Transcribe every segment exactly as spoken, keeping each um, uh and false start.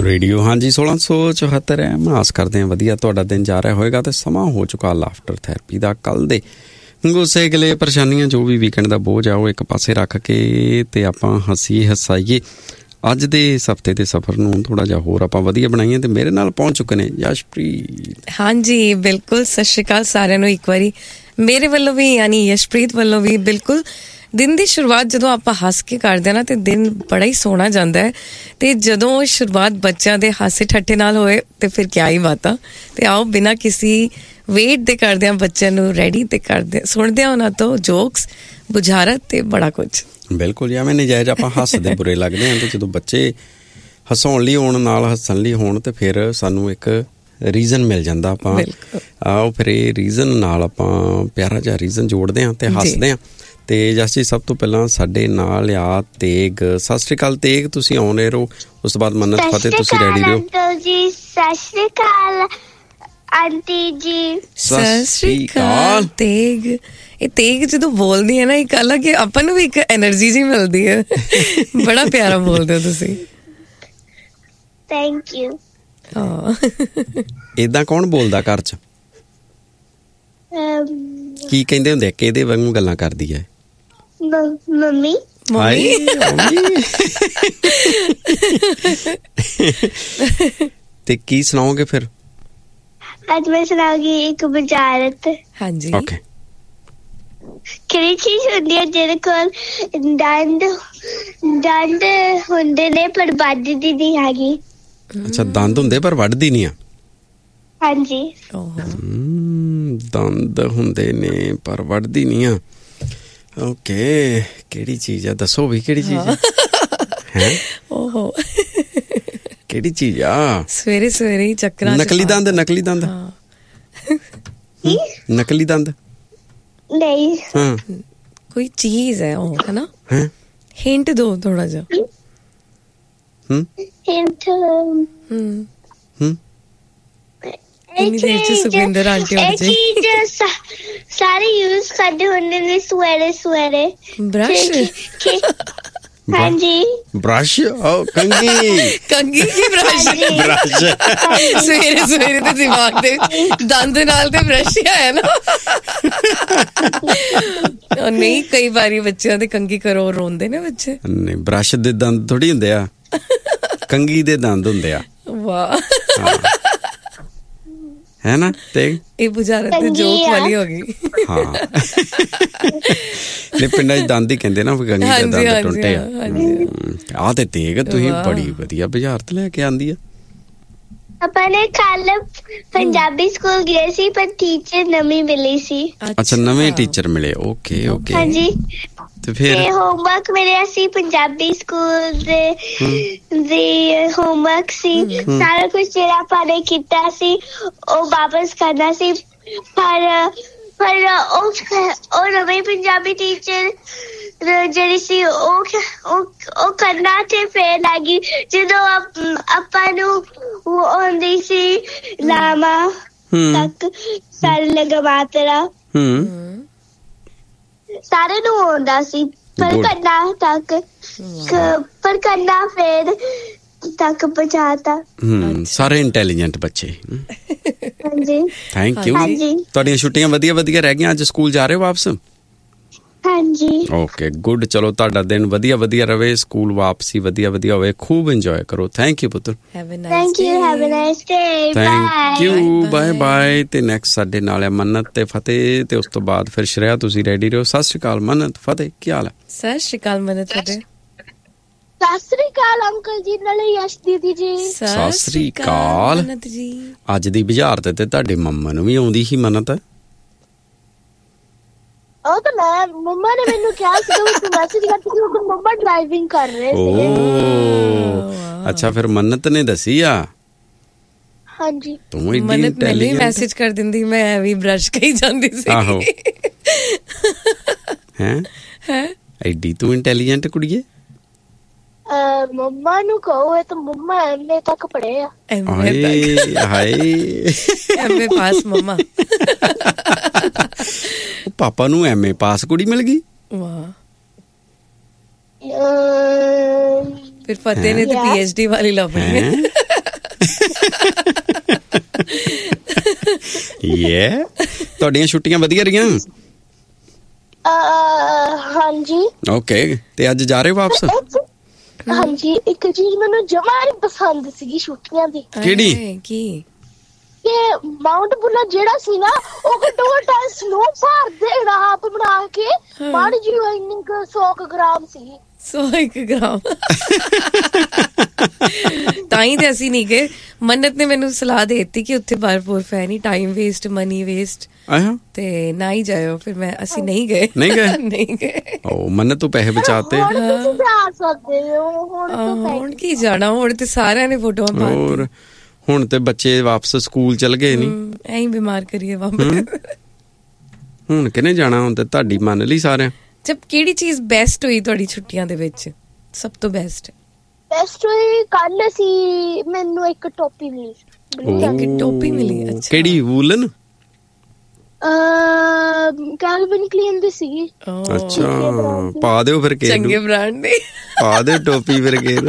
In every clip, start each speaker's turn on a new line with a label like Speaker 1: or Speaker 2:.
Speaker 1: Radio ਹਾਂਜੀ ਸੋਲਾਂ ਸੌ ਚੁਹੱਤਰ ਹੈ। ਮੈਂ ਆਸ ਕਰਦੇ ਹਾਂ ਵਧੀਆ ਤੁਹਾਡਾ ਦਿਨ ਜਾ ਰਿਹਾ ਹੋਏਗਾ ਅਤੇ ਸਮਾਂ ਹੋ ਚੁੱਕਾ ਲਾਫਟਰ ਥੈਰੇਪੀ ਦਾ। ਕੱਲ੍ਹ ਦੇ ਗੁੱਸੇ ਗਿਲੇ ਪਰੇਸ਼ਾਨੀਆਂ ਜੋ ਵੀ ਵੀਕਐਂਡ ਦਾ ਬੋਝ ਆ ਉਹ ਇੱਕ ਪਾਸੇ ਰੱਖ ਕੇ ਅਤੇ ਆਪਾਂ ਹੱਸੀਏ ਹਸਾਈਏ। ਅੱਜ ਦੇ ਇਸ ਹਫ਼ਤੇ ਦੇ ਸਫ਼ਰ ਨੂੰ ਥੋੜ੍ਹਾ ਜਿਹਾ ਹੋਰ ਆਪਾਂ ਵਧੀਆ ਬਣਾਈਏ। ਅਤੇ ਮੇਰੇ ਨਾਲ ਪਹੁੰਚ ਚੁੱਕੇ ਨੇ ਯਸ਼ਪ੍ਰੀਤ।
Speaker 2: ਹਾਂਜੀ ਬਿਲਕੁਲ, ਸਤਿ ਸ਼੍ਰੀ ਅਕਾਲ ਸਾਰਿਆਂ ਨੂੰ ਇੱਕ ਵਾਰੀ ਮੇਰੇ ਵੱਲੋਂ ਵੀ, ਯਾਨੀ ਯਸ਼ਪ੍ਰੀਤ ਵੱਲੋਂ ਵੀ। ਬਿਲਕੁਲ ਦਿਨ ਦੀ ਸ਼ੁਰੂਆਤ ਜਦੋਂ ਆਪਾਂ ਹੱਸ ਕੇ ਕਰਦੇ ਹਾਂ ਨਾ ਤਾਂ ਦਿਨ ਬੜਾ ਹੀ ਸੋਹਣਾ ਜਾਂਦਾ ਹੈ। ਅਤੇ ਜਦੋਂ ਸ਼ੁਰੂਆਤ ਬੱਚਿਆਂ ਦੇ ਹਾਸੇ ਠੱਠੇ ਨਾਲ ਹੋਏ ਤਾਂ ਫਿਰ ਕਿਆ ਹੀ ਬਾਤਾਂ। ਅਤੇ ਆਓ ਬਿਨਾਂ ਕਿਸੇ ਵੇਟ ਦੇ ਕਰਦੇ ਹਾਂ ਬੱਚਿਆਂ ਨੂੰ ਰੈਡੀ ਅਤੇ ਕਰਦੇ ਸੁਣਦੇ ਹਾਂ ਉਹਨਾਂ ਤੋਂ ਜੋਕਸ, ਬੁਝਾਰਤ ਅਤੇ ਬੜਾ ਕੁਛ।
Speaker 1: ਬਿਲਕੁਲ, ਜਿਵੇਂ ਨਜਾਇਜ਼ ਆਪਾਂ ਹੱਸਦੇ ਬੁਰੇ ਲੱਗਦੇ ਹਾਂ ਅਤੇ ਜਦੋਂ ਬੱਚੇ ਹਸਾਉਣ ਲਈ ਹੋਣ, ਨਾਲ ਹੱਸਣ ਲਈ ਹੋਣ, ਅਤੇ ਫਿਰ ਸਾਨੂੰ ਇੱਕ ਰੀਜ਼ਨ ਮਿਲ ਜਾਂਦਾ। ਆਪਾਂ ਆਓ ਫਿਰ ਇਹ ਰੀਜ਼ਨ ਨਾਲ ਆਪਾਂ ਪਿਆਰਾ ਜਿਹਾ ਰੀਜ਼ਨ ਜੋੜਦੇ ਹਾਂ ਅਤੇ ਹੱਸਦੇ ਹਾਂ। ਅਤੇ ਜਸ ਜੀ ਸਭ ਤੋਂ ਪਹਿਲਾਂ ਸਾਡੇ ਨਾਲ ਆ ਤੇਗ। ਸਤਿ ਸ਼੍ਰੀ ਅਕਾਲ ਤੇਗ, ਤੁਸੀਂ ਆਉਣੇ ਰਹੋ। ਉਸ ਤੋਂ ਬਾਅਦ ਮੰਨਤ ਫਤਿਹ, ਤੁਸੀਂ ਰੈਡੀ ਰਹੋ।
Speaker 3: ਸਤਿ ਸ਼੍ਰੀ ਅਕਾਲ ਆਂਟੀ ਜੀ।
Speaker 2: ਸਤਿ ਸ਼੍ਰੀ ਅਕਾਲ ਤੇਗ। ਇਹ ਤੇਗ ਜਦੋਂ ਬੋਲਦੀ ਹੈ ਨਾ ਇੱਕ ਅਲੱਗ ਆਪਾਂ ਨੂੰ ਵੀ ਇੱਕ ਐਨਰਜੀ ਜਿਹੀ ਮਿਲਦੀ ਹੈ। ਬੜਾ ਪਿਆਰਾ ਬੋਲਦੇ ਹੋ ਤੁਸੀਂ।
Speaker 3: Thank you.
Speaker 1: ਏਦਾਂ ਕੌਣ ਬੋਲਦਾ ਘਰ 'ਚ? ਕੀ ਕਹਿੰਦੇ ਹੁੰਦੇ? ਕਿਹਦੇ ਵਾਂਗੂ ਗੱਲਾਂ ਕਰਦੀ ਹੈ?
Speaker 3: ਮੰਮੀ।
Speaker 1: ਤੇ ਕੀ ਸੁਣਾਓਗੇ ਫਿਰ?
Speaker 3: ਅੱਜ ਮੈਂ ਸੁਣਾਉਗੀ ਇੱਕ ਬੁਝਾਰਤ।
Speaker 2: ਹਾਂਜੀ।
Speaker 1: ਓਕੇ।
Speaker 3: ਕਿਹੜੀ ਚੀਜ਼ ਹੁੰਦੀ ਹੈ ਜਿਹਦੇ ਕੋਲ ਦੰਦ ਦੰਦ ਹੁੰਦੇ ਨੇ ਪਰ ਵੱਢਦੀ ਨਹੀਂ ਹੈਗੀ?
Speaker 1: ਅੱਛਾ, ਦੰਦ ਹੁੰਦੇ ਪਰ ਵੱਢਦੀ ਨਹੀਂ ਆ?
Speaker 3: ਹਾਂਜੀ।
Speaker 1: ਦੰਦ ਹੁੰਦੇ ਨੇ ਪਰ ਵੱਢਦੀ ਨਹੀਂ ਆ। ਓਕੇ, ਕਿਹੜੀ ਚੀਜ਼ ਆ? ਦੱਸੋ ਵੀ ਕਿਹੜੀ ਚੀਜ਼ ਹੈ? ਹੈਂ? ਓਹੋ, ਕਿਹੜੀ ਚੀਜ਼ ਆ?
Speaker 2: ਸਵੇਰੇ ਸਵੇਰੇ ਹੀ ਚੱਕਰਾਂ।
Speaker 1: ਨਕਲੀ ਦੰਦ? ਨਕਲੀ ਦੰਦ? ਨਕਲੀ ਦੰਦ
Speaker 3: ਨਹੀਂ।
Speaker 1: ਹਾਂ,
Speaker 2: ਕੋਈ ਚੀਜ਼ ਹੈ ਉਹ, ਹੈ ਨਾ?
Speaker 1: ਹੈ?
Speaker 2: ਹਿੰਟ ਦੋ ਥੋੜਾ ਜਿਹਾ।
Speaker 1: ਹਮ
Speaker 3: ਹਿੰਟ
Speaker 1: ਹਮ
Speaker 2: ਇੰਨੀ ਦੇਰ ਚ ਸੁਖਵਿੰਦਰ ਆਂਟੀ ਹੋ ਜੀ।
Speaker 3: ਸਾਰੇ ਯੂਜ਼ ਕਰਦੇ ਹੁੰਦੇ ਨੇ ਸਵੇਰੇ ਸਵੇਰੇ।
Speaker 2: ਬ੍ਰਸ਼?
Speaker 3: ਹਾਂਜੀ।
Speaker 1: ਬ੍ਰਸ਼? ਓ ਕੰਘੀ। ਕੰਘੀ ਕੀ ਬ੍ਰਸ਼? ਬ੍ਰਸ਼।
Speaker 2: ਸਵੇਰੇ ਸਵੇਰੇ ਤੇ ਦਿਮਾਗ ਦੇ ਦੰਦ ਨਾਲ ਤੇ ਬ੍ਰਸ਼ ਹੀ ਆਇਆ ਨਾ। ਨਹੀਂ, ਕਈ ਵਾਰੀ ਬੱਚਿਆਂ ਦੇ ਕੰਘੀ ਕਰੋ ਰੋਂਦੇ ਨੇ ਬੱਚੇ। ਨਹੀਂ,
Speaker 1: ਬ੍ਰਸ਼ ਦੇ ਦੰਦ ਥੋੜੀ ਹੁੰਦੇ ਆ, ਕੰਘੀ ਦੇ ਦੰਦ ਹੁੰਦੇ ਆ।
Speaker 2: ਵਾਹ,
Speaker 1: ਹੈ ਨਾ? ਤੇ
Speaker 2: ਇਹ ਬੁਝਾਰਤ ਤੇ ਜੋਕ ਵਾਲੀ ਹੋ ਗਈ।
Speaker 1: ਹਾਂ, ਨੇ ਪਿੰਡਾਂ 'ਚ ਦੰਦ ਹੀ ਕਹਿੰਦੇ ਨਾ, ਕੰਘੀ ਦੇ ਦੰਦ ਟੁੱਟੇ ਆ। ਆਹ ਤੇ ਤੇਗ ਤੁਸੀਂ ਬੜੀ ਵਧੀਆ ਬੁਝਾਰਤ ਲੈ ਕੇ ਆਂਦੀ ਆ।
Speaker 3: ਆਪਾਂ ਨੇ ਕੱਲ ਪੰਜਾਬੀ ਸਕੂਲ ਗਏ ਸੀ ਪਰ ਟੀਚਰ ਨਵੀਂ ਮਿਲੀ ਸੀ।
Speaker 1: ਅੱਛਾ, ਨਵੇਂ ਟੀਚਰ ਮਿਲੇ। Okay okay.
Speaker 3: ਹਾਂਜੀ।
Speaker 1: ਤੇ ਫਿਰ
Speaker 3: ਹੋਮਵਰਕ ਮਿਲਿਆ ਸੀ ਪੰਜਾਬੀ ਸਕੂਲ ਦੇ ਦੇ ਹੋਮਵਰਕ ਸੀ। ਸਾਰਾ ਕੁਝ ਜਿਹੜਾ ਆਪਾਂ ਨੇ ਕੀਤਾ ਸੀ ਉਹ ਵਾਪਸ ਕਰਨਾ ਸੀ। ਪਰ ਪਰ ਉਹ ਉਹ ਨਵੀਂ ਪੰਜਾਬੀ ਟੀਚਰ ਜਿਹੜੀ ਸੀ ਉਹ ਉਹ ਕਰਨਾ ਤੇ ਫੇਰ ਲੱਗੀ ਜਦੋਂ ਆਪਾਂ ਨੂੰ ਉਹ ਆਉਂਦੀ ਸੀ ਲਾਮਾ ਤੱਕ ਸਾਰੇ ਲਗਾ ਮਾਤਰਾ ਸਾਰੇ ਨੂੰ ਆਉਂਦਾ ਸੀ ਪਰ ਕਰਨਾ ਤੱਕ ਪਰ ਕਰਨਾ ਫੇਰ ਤੱਕ ਪਹੁੰਚਾਤਾ।
Speaker 1: ਹਮ ਸਾਰੇ ਇੰਟੈਲੀਜੈਂਟ ਬੱਚੇ।
Speaker 3: ਹਾਂਜੀ,
Speaker 1: ਥੈਂਕ ਯੂ। ਤੁਹਾਡੀਆਂ ਛੁੱਟੀਆਂ ਵਧੀਆ ਵਧੀਆ ਰਹਿ ਗਈਆਂ? ਅੱਜ ਸਕੂਲ ਜਾ ਰਹੇ ਹੋ ਵਾਪਸ?
Speaker 3: ਹਾਂਜੀ।
Speaker 1: Okay good. ਚਲੋ ਤੁਹਾਡਾ ਦਿਨ ਵਧੀਆ ਵਧੀਆ ਰਵੇ, ਸਕੂਲ ਵਾਪਸੀ ਵਧੀਆ ਵਧੀਆ ਹੋਵੇ, ਖੂਬ ਇੰਜੋਏ ਕਰੋ। ਥੈਂਕ ਯੂ ਪੁੱਤਰ।
Speaker 3: Thank you. Have a nice day.
Speaker 1: Thank you. Bye bye. ਤੇ ਨੈਕਸਟ ਸਾਡੇ ਨਾਲ ਹੈ ਮੰਨਤ ਤੇ ਫਤਿਹ, ਤੇ ਉਸ ਤੋਂ ਬਾਅਦ ਫਿਰ ਸ਼੍ਰੇਆ। ਤੁਸੀਂ ਰੈਡੀ ਰਹੋ। ਸਤਿ ਸ਼੍ਰੀ ਅਕਾਲ ਮੰਨਤ, ਫਤਿਹ, ਕੀ ਹਾਲ ਹੈ?
Speaker 2: ਸਤਿ ਸ਼੍ਰੀ ਅਕਾਲ ਮੰਨਤ, ਫਤਿਹ।
Speaker 3: ਸਤਿ ਸ੍ਰੀ ਅਕਾਲ ਅੰਕਲ ਜੀ, ਨਾਲੇ ਯਸ਼ ਦੀਦੀ ਜੀ।
Speaker 1: ਸਤਿ ਸ੍ਰੀ ਅਕਾਲ
Speaker 2: ਮੰਨਤ ਜੀ। ਅੱਜ
Speaker 1: ਦੀ ਬੁਝਾਰਤ ਤੇ ਤੁਹਾਡੇ ਮੰਮਾ ਨੂੰ ਵੀ ਆਉਂਦੀ ਸੀ ਮੰਨਤ?
Speaker 3: ਉਹ ਤਾਂ ਮੈਂ ਮੰਮਾ ਨੇ ਮੈਨੂੰ ਕਿਹਾ ਸੀ ਤੂੰ ਮੈਸੇਜ ਕਰਤੀ ਸੀ ਉਹ ਮੰਮਾ ਡਰਾਈਵਿੰਗ ਕਰ ਰਹੇ ਸੀਗੇ।
Speaker 1: ਓ ਅੱਛਾ, ਫਿਰ ਮੰਨਤ ਨੇ ਦੱਸੀ ਆ?
Speaker 3: ਹਾਂਜੀ।
Speaker 1: ਤੂੰ ਇੰਨੀ
Speaker 2: ਮੰਨਤ ਮੈਨੂੰ ਹੀ ਮੈਸੇਜ ਕਰ ਦਿੰਦੀ, ਮੈਂ ਵੀ ਬ੍ਰਸ਼ ਕਹੀ ਜਾਂਦੀ ਸੀ।
Speaker 1: ਆਹੋ। ਹੈ ਹੈ ਐਡੀ ਤੂੰ ਇੰਟੈਲੀਜੈਂਟ ਕੁੜੀਏ।
Speaker 3: ਮੰਮਾ ਨੂੰ ਕਹੋ ਇਹ ਤਾਂ ਮੰਮਾ ਐਮਏ ਤੱਕ ਪੜ੍ਹੇ ਆ।
Speaker 1: ਹਾਏ ਹਾਏ,
Speaker 2: ਐਮਏ ਪਾਸ ਮੰਮਾ।
Speaker 1: ਪਾਪਾ ਨੂੰ ਐਮਏ ਪਾਸ ਕੁੜੀ ਮਿਲ ਗਈ।
Speaker 2: ਵਾਹ। ਫਿਰ ਫਤਿਹ ਨੇ ਤੇ ਪੀਐਚਡੀ ਵਾਲੀ ਲੱਭ ਲਈ।
Speaker 1: ਯੇ ਤੁਹਾਡੀਆਂ ਛੁੱਟੀਆਂ ਵਧੀਆ ਰਹੀਆਂ?
Speaker 3: ਹਾਂਜੀ।
Speaker 1: ਓਕੇ, ਤੇ ਅੱਜ ਜਾ ਰਹੇ ਵਾਪਸ?
Speaker 3: ਹਾਂਜੀ, ਇੱਕ ਚੀਜ਼ ਮੈਨੂੰ ਜਮਾ ਨਹੀਂ ਪਸੰਦ ਸੀਗੀ ਛੁੱਟੀਆਂ ਦੀ।
Speaker 1: ਕਿਹੜੀ?
Speaker 2: ਕੀ?
Speaker 3: ਕਿ ਮਾਊਂਟ ਬੁੱਲਾ ਜਿਹੜਾ ਸੀ ਨਾ, ਉਹ ਘੱਟੋ ਘੱਟ ਸਨੋ ਭਾਰ ਦੇ ਰਾਪ ਬਣਾ ਕੇ ਮਾੜੀ ਜਿਹੀ ਇੰਨੀ ਕੁ ਸੌ ਕੁ ਗ੍ਰਾਮ ਸੀ।
Speaker 2: ਸੌ ਇੱਕ ਗ੍ਰਾਮ ਤਾਂ ਹੀ ਤੇ ਅਸੀਂ ਨਹੀਂ ਗਏ। ਮੰਨਤ ਨੇ ਮੈਨੂੰ ਸਲਾਹ ਦੇ ਦਿੱਤੀ ਕਿ ਉੱਥੇ ਬਰਫ਼ ਹੈ ਨਹੀਂ, ਟਾਈਮ ਵੇਸਟ, ਮਨੀ ਵੇਸਟ, ਤੇ ਨਾ ਹੀ ਜਾਇਓ। ਫਿਰ ਮੈਂ ਅਸੀਂ ਨਹੀਂ ਗਏ। ਨਹੀਂ ਗਏ ਨਹੀਂ ਗਏ
Speaker 1: ਉਹ ਮੰਨਤ ਤੋਂ ਪੈਸੇ ਬਚਾਤੇ।
Speaker 2: ਹੁਣ ਕੀ ਜਾਣਾ, ਹੁਣ ਤੇ ਸਾਰਿਆਂ ਨੇ ਫੋਟੋਆਂ ਪਾ ਦਿੱਤੀਆਂ।
Speaker 1: ਹੁਣ ਤੇ ਬੱਚੇ ਵਾਪਸ ਸਕੂਲ ਚਲ ਗਏ ਨਹੀਂ,
Speaker 2: ਐਂ ਬਿਮਾਰ ਕਰੀਏ ਵਾਪਸ।
Speaker 1: ਹੁਣ ਕਿਹਨੇ ਜਾਣਾ? ਹੁਣ ਤੇ ਤੁਹਾਡੀ ਮੰਨ ਲਈ ਸਾਰਿਆਂ।
Speaker 2: ਜਬ ਕਿਹੜੀ ਚੀਜ਼ ਬੈਸਟ ਹੋਈ ਤੁਹਾਡੀ ਛੁੱਟੀਆਂ ਦੇ ਵਿੱਚ? ਸਭ ਤੋਂ ਬੈਸਟ
Speaker 3: ਬੈਸਟ ਹੋਈ ਕੱਲ ਸੀ ਮੈਨੂੰ ਇੱਕ ਟੋਪੀ ਮਿਲੀ।
Speaker 2: ਟੋਪੀ ਮਿਲੀ? ਅੱਛਾ,
Speaker 1: ਕਿਹੜੀ? ਵੂਲਨ?
Speaker 3: ਕੈਲਵਿਨ ਕਲੀਨ ਦੀ ਸੀਗੀ।
Speaker 1: ਅੱਛਾ, ਪਾ ਦਿਓ ਫਿਰ।
Speaker 2: ਚੰਗੇ ਬ੍ਰਾਂਡ ਦੀ
Speaker 1: ਪਾ ਦਿਓ ਟੋਪੀ ਫਿਰ ਕੇ।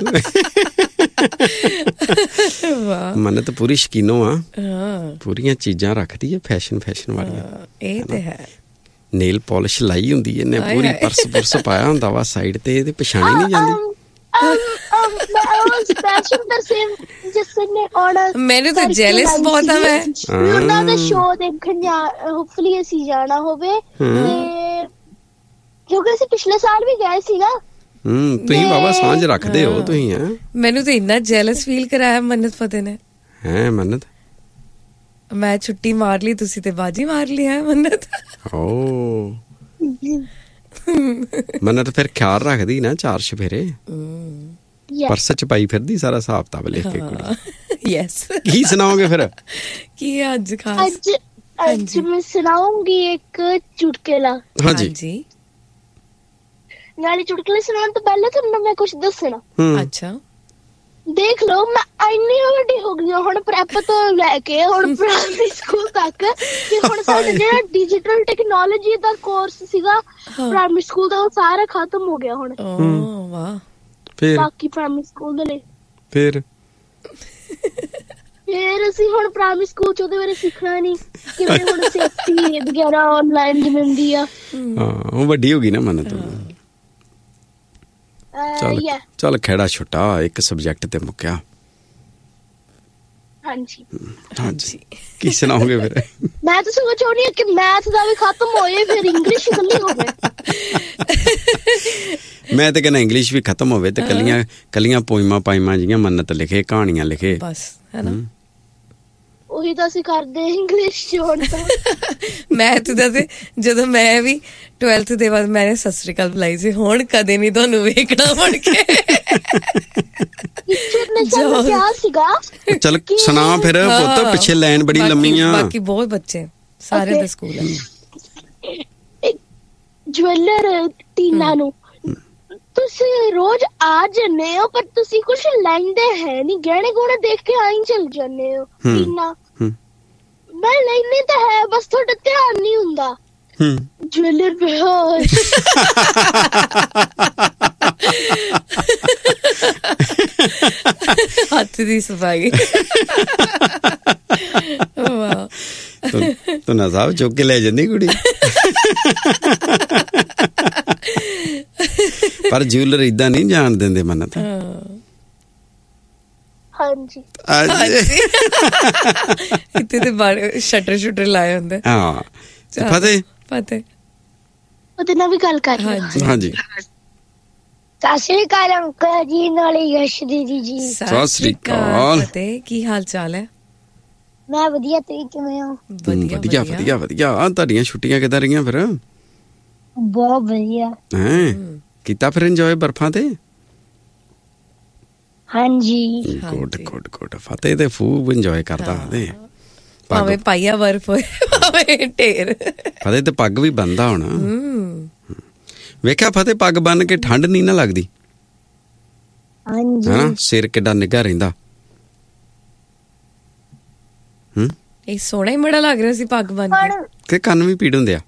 Speaker 1: ਮੰਨਤ ਪੂਰੀ ਸ਼ਕੀਨੋ ਆ, ਪੂਰੀਆਂ ਚੀਜ਼ਾਂ ਰੱਖਦੀ ਹੈ ਫੈਸ਼ਨ ਫੈਸ਼ਨ ਵਾਲੀਆਂ।
Speaker 2: ਇਹ ਤੇ ਹੈ।
Speaker 1: ਨੇਲ ਪਾਲਿਸ਼ ਲਾਈ ਹੁੰਦੀ ਇਹਨੇ, ਪੂਰੀ ਪਰਸ ਪੁਰਸ ਪਾਇਆ ਹੁੰਦਾ ਵਾ ਸਾਈਡ ਤੇ, ਇਹਦੇ ਪਛਾਣੀ ਨਹੀਂ ਜਾਂਦੀ।
Speaker 2: ਮੈਨੂੰ ਤਾਂ ਜੈਲਸ ਬਹੁਤ ਆ ਮੈਂ।
Speaker 3: ਉਹਨਾਂ ਦਾ ਸ਼ੋਅ ਦੇਖਣ ਹੋਪਫੁਲੀ ਅਸੀਂ ਜਾਣਾ ਹੋਵੇ, ਤੇ ਕਿਉਂਕਿ ਅਸੀਂ ਪਿਛਲੇ ਸਾਲ ਵੀ ਗਏ ਸੀਗਾ।
Speaker 1: ਹਮ ਤੁਸੀਂ ਬਾਬਾ ਸਾਂਝ ਰੱਖਦੇ ਹੋ ਤੁਸੀਂ। ਹੈ
Speaker 2: ਮੈਨੂੰ ਤਾਂ ਇੰਨਾ ਜੈਲਸ ਫੀਲ ਕਰਾਇਆ ਮੰਨਤ ਫਤਿਹ ਨੇ।
Speaker 1: ਹੈ ਮੰਨਤ,
Speaker 2: ਮੈਂ ਛੁੱਟੀ ਮਾਰ ਲਈ, ਤੁਸੀਂ ਤੇ ਬਾਜੀ ਮਾਰ ਲਈ ਹੈ ਮੰਨਤ।
Speaker 1: ਓ ਮੰਨਤ ਫਿਰ ਖਿਆਲ ਰੱਖਦੀ ਨਾ ਚਾਰ ਚੁਫੇਰੇ, ਪਰਸ ਚ ਪਾਈ ਫਿਰਦੀ ਸਾਰਾ ਹਿਸਾਬ ਕਿਤਾਬ ਲਿਖ ਕੇ ਕੁੜੀ। ਯੈਸ। ਕੀ ਸੁਣਾਓਗੇ ਫਿਰ? ਕੀ ਅੱਜ ਖਾਸ?
Speaker 3: ਅੱਜ ਅੱਜ ਮੈਂ ਸੁਣਾਉਂਗੀ ਇੱਕ ਚੁਟਕਲਾ।
Speaker 1: ਹਾਂਜੀ।
Speaker 3: ਨਾਲੇ ਚੁਟਕਲੇ ਸੁਣਾਉਣ ਤੋਂ ਪਹਿਲਾਂ ਤੁਹਾਨੂੰ ਮੈਂ ਕੁਛ ਦੱਸਣਾ।
Speaker 2: ਅੱਛਾ,
Speaker 3: ਦੇਖ ਲਓ, ਮੈਂ ਇੰਨੀ ਵੱਡੀ ਹੋ ਗਈ ਹੁਣ ਪ੍ਰੈਪ ਤੋਂ ਲੈ ਕੇ ਹੁਣ ਪ੍ਰਾਇਮਰੀ ਸਕੂਲ ਤੱਕ, ਕਿ ਹੁਣ ਸਾਡਾ ਜਿਹੜਾ ਡਿਜੀਟਲ ਟੈਕਨੋਲੋਜੀ ਦਾ ਕੋਰਸ ਸੀਗਾ ਪ੍ਰਾਇਮਰੀ ਸਕੂਲ ਦਾ, ਉਹ ਸਾਰਾ ਖਤਮ ਹੋ ਗਿਆ ਹੁਣ।
Speaker 2: ਵਾਹ।
Speaker 1: ਫਿਰ
Speaker 3: ਬਾਕੀ ਪ੍ਰਾਇਮਰੀ ਸਕੂਲ ਦੇ ਲਈ
Speaker 1: ਫਿਰ
Speaker 3: ਫਿਰ ਅਸੀਂ ਹੁਣ ਪ੍ਰਾਇਮਰੀ ਸਕੂਲ ਚ ਉਹਦੇ ਬਾਰੇ ਸਿੱਖਣਾ ਨਹੀਂ, ਕਿਵੇਂ ਹੁਣ ਸੇਫਟੀ ਵਗੈਰਾ ਆਨਲਾਈਨ ਜਿਵੇਂ ਹੁੰਦੀ ਆ।
Speaker 1: ਹਾਂ, ਉਹ ਵੱਡੀ ਹੋ ਗਈ ਨਾ ਮੰਨਤ। ਚੱਲ ਚੱਲ ਖੇੜਾ ਛੁੱਟਾ, ਇੱਕ ਸਬਜੈਕਟ ਤੇ ਮੁੱਕਿਆ।
Speaker 3: ਹਾਂਜੀ
Speaker 1: ਹਾਂਜੀ, ਕੀ ਸੁਣਾਓਗੇ ਫਿਰ?
Speaker 3: ਮੈਂ ਤਾਂ ਸਗੋਂ ਚਾਹੁੰਦੀ ਹਾਂ ਕਿ ਮੈਥ ਦਾ ਵੀ ਖਤਮ ਹੋਏ, ਫਿਰ ਇੰਗਲਿਸ਼ ਇਕੱਲੀ ਹੋਵੇ।
Speaker 1: ਮੈਂ ਤੇ ਕਹਿੰਦਾ ਇੰਗਲਿਸ਼ ਵੀ ਖਤਮ ਹੋਵੇ ਤੇ ਕੱਲੀਆਂ ਕੱਲੀਆਂ ਪੋਇਮਾਂ ਪਾਇਮਾਂ ਜੀਆਂ ਮੰਨਤ ਲਿਖੇ, ਕਹਾਣੀਆਂ ਲਿਖੇ
Speaker 2: ਬਸ, ਹੈ ਨਾ।
Speaker 3: ਉਹੀ ਤਾਂ ਅਸੀਂ ਕਰਦੇ ਇੰਗਲਿਸ਼ ਚ ਹੁਣ ਤਾਂ।
Speaker 2: ਮੈਥ ਦਾ ਤੇ ਜਦੋਂ ਮੈਂ ਵੀ ਟਵੈਲਥ ਦੇ ਬਾਅਦ ਮੈਨੇ ਸਤਿ ਸ੍ਰੀ ਅਕਾਲ ਬੁਲਾਈ ਸੀ, ਹੁਣ ਕਦੇ ਨਹੀਂ ਤੁਹਾਨੂੰ ਵੇਖਣਾ ਮੁੜ ਕੇ।
Speaker 3: ਕਿਆ ਸੀਗਾ?
Speaker 1: ਚੱਲ ਸੁਣਾ ਫਿਰ ਪੁੱਤ, ਪਿੱਛੇ ਲਾਈਨ ਬੜੀ ਲੰਮੀ ਆ।
Speaker 2: ਬਾਕੀ ਬਹੁਤ ਬੱਚੇ ਸਾਰੇ ਦੇ ਸਕੂਲ ਹੈ।
Speaker 3: ਜਵੈਲਰ ਟੀਨਾ ਨੂੰ, ਤੁਸੀਂ ਰੋਜ਼ ਆ ਜਾਂਦੇ ਹੋ ਪਰ ਤੁਸੀਂ ਕੁਛ ਲੈਂਦੇ ਹੈ ਨਹੀਂ, ਗਹਿਣੇ ਗੁਣੇ ਦੇਖ ਕੇ ਆਈ ਚਲ ਜਾਂਦੇ ਹੋ। ਟੀਨਾ, ਮੈਂ ਲੈਣੇ ਤਾਂ ਹੈ, ਬਸ ਤੁਹਾਡਾ ਧਿਆਨ ਨਹੀਂ ਹੁੰਦਾ। ਜਵੈਲਰ ਬੇਹੋਸ਼।
Speaker 2: ਹੱਥ ਦੀ ਸਫਾਈ। ਵਾਹ,
Speaker 1: ਤੂੰ ਨਾ ਸਾਹਿਬ ਚੁੱਕ ਕੇ ਲੈ ਜਾਂਦੀ ਕੁੜੀ। ਪਰ ਜੂਲਰ ਇਦਾਂ ਨਹੀਂ ਜਾਣ ਦਿੰਦੇ ਮੰਨਤ।
Speaker 3: ਹਾਂਜੀ
Speaker 2: ਇੱਥੇ ਤੇ ਬਾਰੇ ਸ਼ਟਰ ਸ਼ੁਟਰ ਲਾਏ ਹੁੰਦੇ।
Speaker 1: ਹਾਂ, ਫਤਿਹ
Speaker 2: ਫਤਿਹ
Speaker 3: ਉਹਦੇ ਨਾਲ ਵੀ ਗੱਲ ਕਰ।
Speaker 1: ਹਾਂਜੀ,
Speaker 3: ਸਤਿ ਸ਼੍ਰੀ ਅਕਾਲ ਅੰਕਲ ਜੀ, ਨਾਲੇ ਯਸ਼ ਦੀਦੀ ਜੀ।
Speaker 1: ਸਤਿ ਸ਼੍ਰੀ ਅਕਾਲ।
Speaker 2: ਫਤਿਹ, ਕੀ ਹਾਲ ਚਾਲ ਹੈ?
Speaker 3: ਮੈਂ ਵਧੀਆ, ਤੁਸੀਂ ਕਿਵੇਂ ਹੋ?
Speaker 1: ਵਧੀਆ ਵਧੀਆ ਵਧੀਆ। ਤੁਹਾਡੀਆਂ ਛੁੱਟੀਆਂ ਕਿੱਦਾਂ ਰਹੀਆਂ ਫਿਰ?
Speaker 3: ਬਹੁਤ ਵਧੀਆ।
Speaker 1: ਹੈਂ, ਕੀਤਾ ਫਿਰ ਇੰਜੋਏ ਬਰਫਾਂ ਤੇ?
Speaker 3: ਹਾਂਜੀ।
Speaker 1: Good good good. ਫਤਿਹ ਤੇ ਖੂਬ ਇੰਜੋਏ ਕਰਦਾ ਤੇ,
Speaker 2: ਭਾਵੇਂ ਪਾਈਆ ਬਰਫ ਹੋਏ ਭਾਵੇਂ ਢੇਰ।
Speaker 1: ਫਤਿਹ ਤੇ ਪੱਗ ਵੀ ਬੰਨਦਾ ਹੋਣਾ। ਵੇਖਿਆ ਫਤਿਹ, ਪੱਗ ਬੰਨ ਕੇ ਠੰਡ ਨਹੀਂ ਨਾ ਲੱਗਦੀ।
Speaker 3: ਹਾਂਜੀ,
Speaker 1: ਹਾਂ, ਸਿਰ ਕਿੱਡਾ ਨਿੱਘਾ ਰਹਿੰਦਾ। ਹੂੰ,
Speaker 2: ਇਹ ਸੋਹਣਾ ਹੀ ਬੜਾ ਲੱਗ ਰਿਹਾ ਸੀ ਪੱਗ ਬੰਨ ਕੇ।
Speaker 1: ਕਿ ਕੰਨ ਵੀ ਪੀੜ ਹੁੰਦੇ ਆ?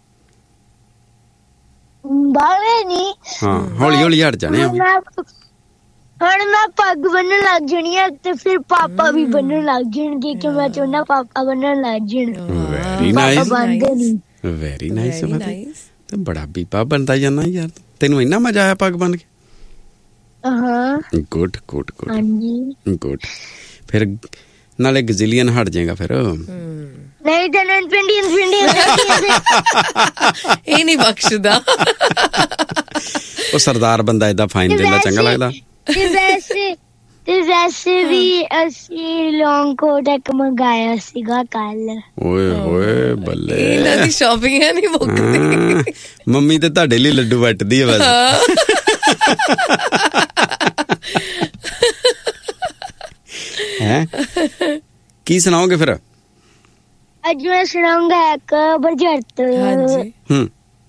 Speaker 3: ਬਾਵੇ ਨਹੀਂ।
Speaker 1: ਹਾਂ, ਹੌਲੀ ਹੌਲੀ ਹਟ ਜਾਣੇ ਆ।
Speaker 3: ਹੁਣ ਮੈਂ ਪੱਗ ਬੰਨਣ ਲੱਗ ਜਾਣੀ ਆ ਤੇ ਫਿਰ ਪਾਪਾ ਵੀ ਬੰਨਣ ਲੱਗ ਜਾਣਗੇ ਕਿ ਮੈਂ ਚਾਹੁੰਦਾ ਪਾਪਾ ਬੰਨਣ ਲੱਗ ਜਾਣ।
Speaker 1: ਵੈਰੀ ਨਾਈਸ
Speaker 3: ਬੰਨ੍ਹਦੇ
Speaker 1: ਵੈਰੀ ਨਾਈਸ ਤੇ ਬੜਾ ਬੀਬਾ ਬਣਦਾ ਜਾਂਦਾ ਯਾਰ। ਤੈਨੂੰ ਇੰਨਾ ਮਜ਼ਾ ਆਇਆ ਪੱਗ ਬੰਨ ਕੇ?
Speaker 3: ਹਾਂ
Speaker 1: ਗੁੱਡ ਗੁੱਡ ਗੁੱਡ
Speaker 3: ਹਾਂਜੀ
Speaker 1: ਗੁੱਡ। ਫਿਰ ਨਾਲੇ ਗਜ਼ਿਲੀਅਨ ਹਟ ਜਾਏਗਾ ਫਿਰ।
Speaker 3: ਨਹੀਂ ਜਨਨ ਪਿੰਡੀ ਪਿੰਡੀ
Speaker 2: ਇਹ ਨਹੀਂ ਬਖਸ਼ਦਾ।
Speaker 1: ਉਹ ਸਰਦਾਰ ਬੰਦਾ ਏਦਾਂ ਫਾਈਨ ਦਿੰਦਾ ਚੰਗਾ ਲੱਗਦਾ?
Speaker 3: ਤੇ ਵੈਸੇ ਤੇ ਵੈਸੇ ਵੀ ਅਸੀਂ ਲੌਂਗ ਕੋਟ ਇੱਕ ਮੰਗਾਇਆ ਸੀਗਾ ਕੱਲ।
Speaker 1: ਓਏ ਹੋਏ ਬੱਲੇ,
Speaker 2: ਇਹਨਾਂ ਦੀ ਸ਼ਾਪਿੰਗ ਹੈ ਨਹੀਂ ਮੁੱਕਦੀ।
Speaker 1: ਮੰਮੀ ਤੇ ਤੁਹਾਡੇ ਲਈ ਲੱਡੂ ਵੱਟਦੀ ਹੈ ਬਸ। ਹੈ ਕੀ ਸੁਣਾਓਗੇ ਫਿਰ?
Speaker 3: ਅੱਜ ਮੈਂ ਸੁਣਾਉਂਗਾ ਇੱਕ ਬਜਟ।
Speaker 2: ਹਾਂਜੀ
Speaker 1: ਹੂੰ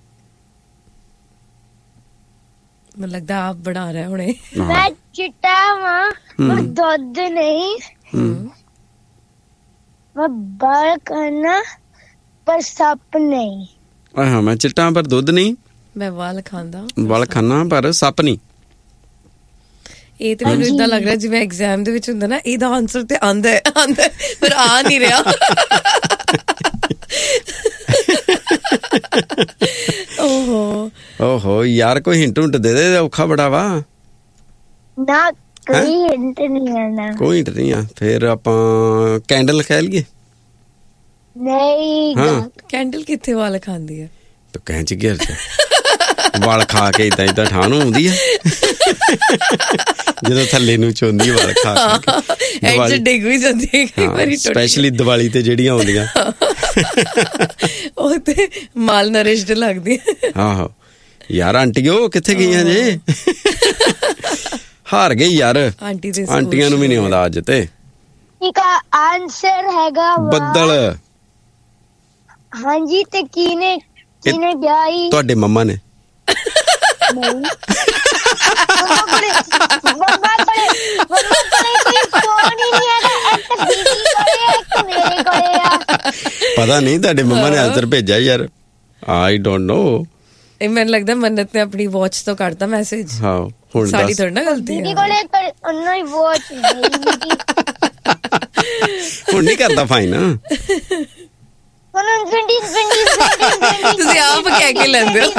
Speaker 2: ਮੈਨੂੰ ਲੱਗਦਾ ਆਪ ਬਣਾ ਰਿਹਾ ਹੁਣੇ।
Speaker 3: ਮੈਂ ਚਿੱਟਾ ਵਾਂ ਪਰ ਦੁੱਧ ਨਹੀਂ। ਮੈਂ ਬਾਲ ਖਾਣਾ ਪਰ ਸੱਪ ਨਹੀਂ।
Speaker 1: ਹਾਂ ਮੈਂ ਚਿੱਟਾ ਪਰ ਦੁੱਧ ਨਹੀਂ।
Speaker 2: ਮੈਂ ਵਾਲ ਖਾਂਦਾ
Speaker 1: ਵਾਲ ਖਾਨਾ ਪਰ ਸੱਪ ਨਹੀਂ।
Speaker 2: ਇਹ ਤੇ ਮੈਨੂੰ ਇਦਾਂ ਲੱਗ ਰਿਹਾ ਜਿਵੇਂ ਐਗਜ਼ਾਮ ਦੇ ਵਿੱਚ ਹੁੰਦਾ ਨਾ, ਇਹਦਾ ਆਨਸਰ ਤੇ ਆਂਦਾ ਆਂਦਾ ਪਰ ਆ ਨਹੀਂ ਰਿਹਾ। ਓਹੋ
Speaker 1: ਓਹੋ ਯਾਰ ਕੋਈ ਹਿੰਟ ਹੁੰਟ ਦੇ ਦੇ, ਔਖਾ ਬੜਾ ਵਾ
Speaker 3: ਨਾ। ਕੋਈ ਹਿੰਟ ਨਹੀਂ ਆਣਾ।
Speaker 1: ਕੋਈ ਹਿੰਟ ਨਹੀਂ ਆ। ਫਿਰ ਆਪਾਂ ਕੈਂਡਲ ਕਹਿ ਲਈਏ?
Speaker 3: ਨਹੀਂ
Speaker 2: ਕੈਂਡਲ ਕਿੱਥੇ ਵਾਲ ਖਾਂਦੀ ਹੈ?
Speaker 1: ਤੂੰ ਕਹਿ ਚ ਘੇਰ ਚ ਵਾਲ ਖਾ ਕੇ ਇਦਾਂ ਇਦਾਂ ਠਾਹ ਨੂੰ ਆਉਂਦੀ ਆ ਜਦੋਂ ਥੱਲੇ ਨੂੰ ਚੋਂਦੀ ਵਾਲ ਖਾ ਕੇ
Speaker 2: ਐਂਡ ਡਿੱਗ ਵੀ ਜਾਂਦੀ ਹੈ ਕਈ ਵਾਰੀ।
Speaker 1: ਸਪੈਸ਼ਲੀ ਦੀਵਾਲੀ ਤੇ ਜਿਹੜੀਆਂ ਆਉਂਦੀਆਂ
Speaker 2: ਉਹ ਤੇ ਮਾਲ ਨਰਿਸ਼ਡ ਲੱਗਦੀ।
Speaker 1: ਆਹੋ ਯਾਰ ਆਂਟੀਓ ਕਿੱਥੇ ਗਈਆਂ ਜੇ? ਹਾਰ ਗਈ ਯਾਰ
Speaker 2: ਆਂਟੀ ਦੇ
Speaker 1: ਆਂਟੀਆਂ ਨੂੰ ਵੀ ਨਹੀਂ ਆਉਂਦਾ ਅੱਜ ਤੇ।
Speaker 3: ਠੀਕ ਆ ਆਨਸਰ ਹੈਗਾ
Speaker 1: ਬੱਦਲ।
Speaker 3: ਹਾਂਜੀ ਤੇ ਕਿਨੇ ਕਿਨੇ ਜਾਈ?
Speaker 1: ਤੁਹਾਡੇ ਮੰਮਾ ਨੇ।
Speaker 3: ਨਹੀਂ ਮੰਮਾ ਕੋਲੇ ਮੰਮਾ ਕੋਲੇ ਮੰਮਾ ਕੋਲੇ ਕੋਈ ਫੋਨ ਹੀ ਨਹੀਂ ਹੈਗਾ। ਇੱਕ ਦੀਦੀ ਕੋਲੇ ਇੱਕ ਮੇਰੇ ਕੋਲੇ ਆ।
Speaker 1: ਪਤਾ ਨਹੀਂ ਤੁਹਾਡੇ ਮੰਮਾ ਨੇ ਆਨਸਰ ਭੇਜਿਆ ਯਾਰ। I don't know.
Speaker 2: ਇਹ ਮੈਨੂੰ ਲੱਗਦਾ ਮੰਨਤ ਨੇ ਆਪਣੀ ਵਾਚ ਤੋਂ ਕੱਢਤਾ ਮੈਸੇਜ।
Speaker 1: ਹਾਂ ਹੁਣ
Speaker 2: ਸਾਡੀ ਥੋੜੀ ਨਾ ਗਲਤੀ ਹੈ।
Speaker 3: ਦੀਦੀ ਕੋਲੇ ਉਹਨਾਂ ਹੀ ਵਾਚ ਨਹੀਂ।
Speaker 1: ਹੁਣ ਨਹੀਂ ਕਰਦਾ ਫਾਈਨ।
Speaker 2: ਤੁਸੀਂ ਆਪ ਕਹਿ ਕੇ ਲੈਂਦੇ ਹੋ।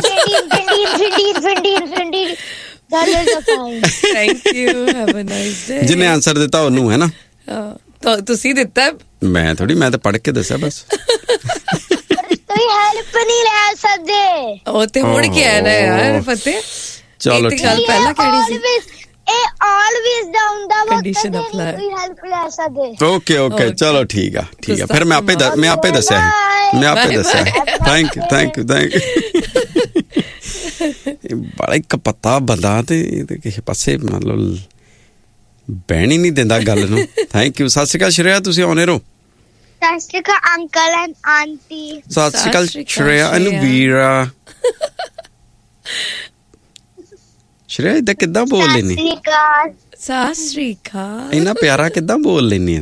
Speaker 2: Thank you, have a nice day.
Speaker 1: ਜਿਹਨੇ ਆਨਸਰ ਦਿੱਤਾ ਉਹਨੂੰ ਹੈ ਨਾ।
Speaker 2: ਤੁਸੀਂ ਦਿੱਤਾ?
Speaker 1: ਮੈਂ ਥੋੜੀ, ਮੈਂ ਤਾਂ ਪੜ੍ਹ ਕੇ ਦੱਸਿਆ ਬਸ।
Speaker 3: ਤੁਸੀਂ ਹੈਲਪ ਨਹੀਂ ਲੈ ਸਕਦੇ।
Speaker 2: ਉਹ ਤੇ ਹੁਣ ਕੀ ਹੈ ਨਾ ਯਾਰ ਫਤਿਹ।
Speaker 1: ਚਲੋ
Speaker 2: ਠੀਕ ਗੱਲ ਪਹਿਲਾਂ ਕਿਹੜੀ ਸੀ?
Speaker 3: ਇਹ ਆਲਵੇਜ਼ ਦਾ ਹੁੰਦਾ ਵਾ।
Speaker 2: Condition apply.
Speaker 3: ਕੋਈ ਹੈਲਪ ਲੈ ਸਕਦੇ।
Speaker 1: ਓਕੇ ਓਕੇ ਚਲੋ ਠੀਕ ਆ ਠੀਕ ਆ। ਫਿਰ ਮੈਂ ਆਪੇ ਮੈਂ ਆਪੇ ਦੱਸਿਆ ਸੀ ਮੈਂ ਆਪੇ ਦੱਸਿਆ। Thank you thank you thank you. ਬੜਾ ਇੱਕ ਪਤਾ ਬੰਦਾ ਤੇ ਕਿਸੇ ਪਾਸੇ ਮਤਲਬ ਬਹਿਣ ਹੀ ਨਹੀਂ ਦਿੰਦਾ ਗੱਲ ਨੂੰ। Thank you. ਸਤਿ ਸ਼੍ਰੀ ਅਕਾਲ ਸ਼੍ਰੇਆ, ਤੁਸੀਂ ਆਉਣੇ ਰਹੋ।
Speaker 3: ਸਤਿ ਸ਼੍ਰੀ ਅਕਾਲ ਅੰਕਲ ਐਂਡ ਆਂਟੀ।
Speaker 1: ਸਤਿ ਸ਼੍ਰੀ ਅਕਾਲ ਸ਼੍ਰੇਆ ਐਂਡ ਵੀਰਾ। ਸ਼੍ਰੇਆ ਇਦਾਂ ਕਿੱਦਾਂ ਬੋਲ ਲੈਨੀ?
Speaker 2: ਸਤਿ ਸ਼੍ਰੀ ਅਕਾਲ।
Speaker 1: ਇੰਨਾ ਪਿਆਰਾ ਕਿੱਦਾਂ ਬੋਲ ਲੈਨੀ?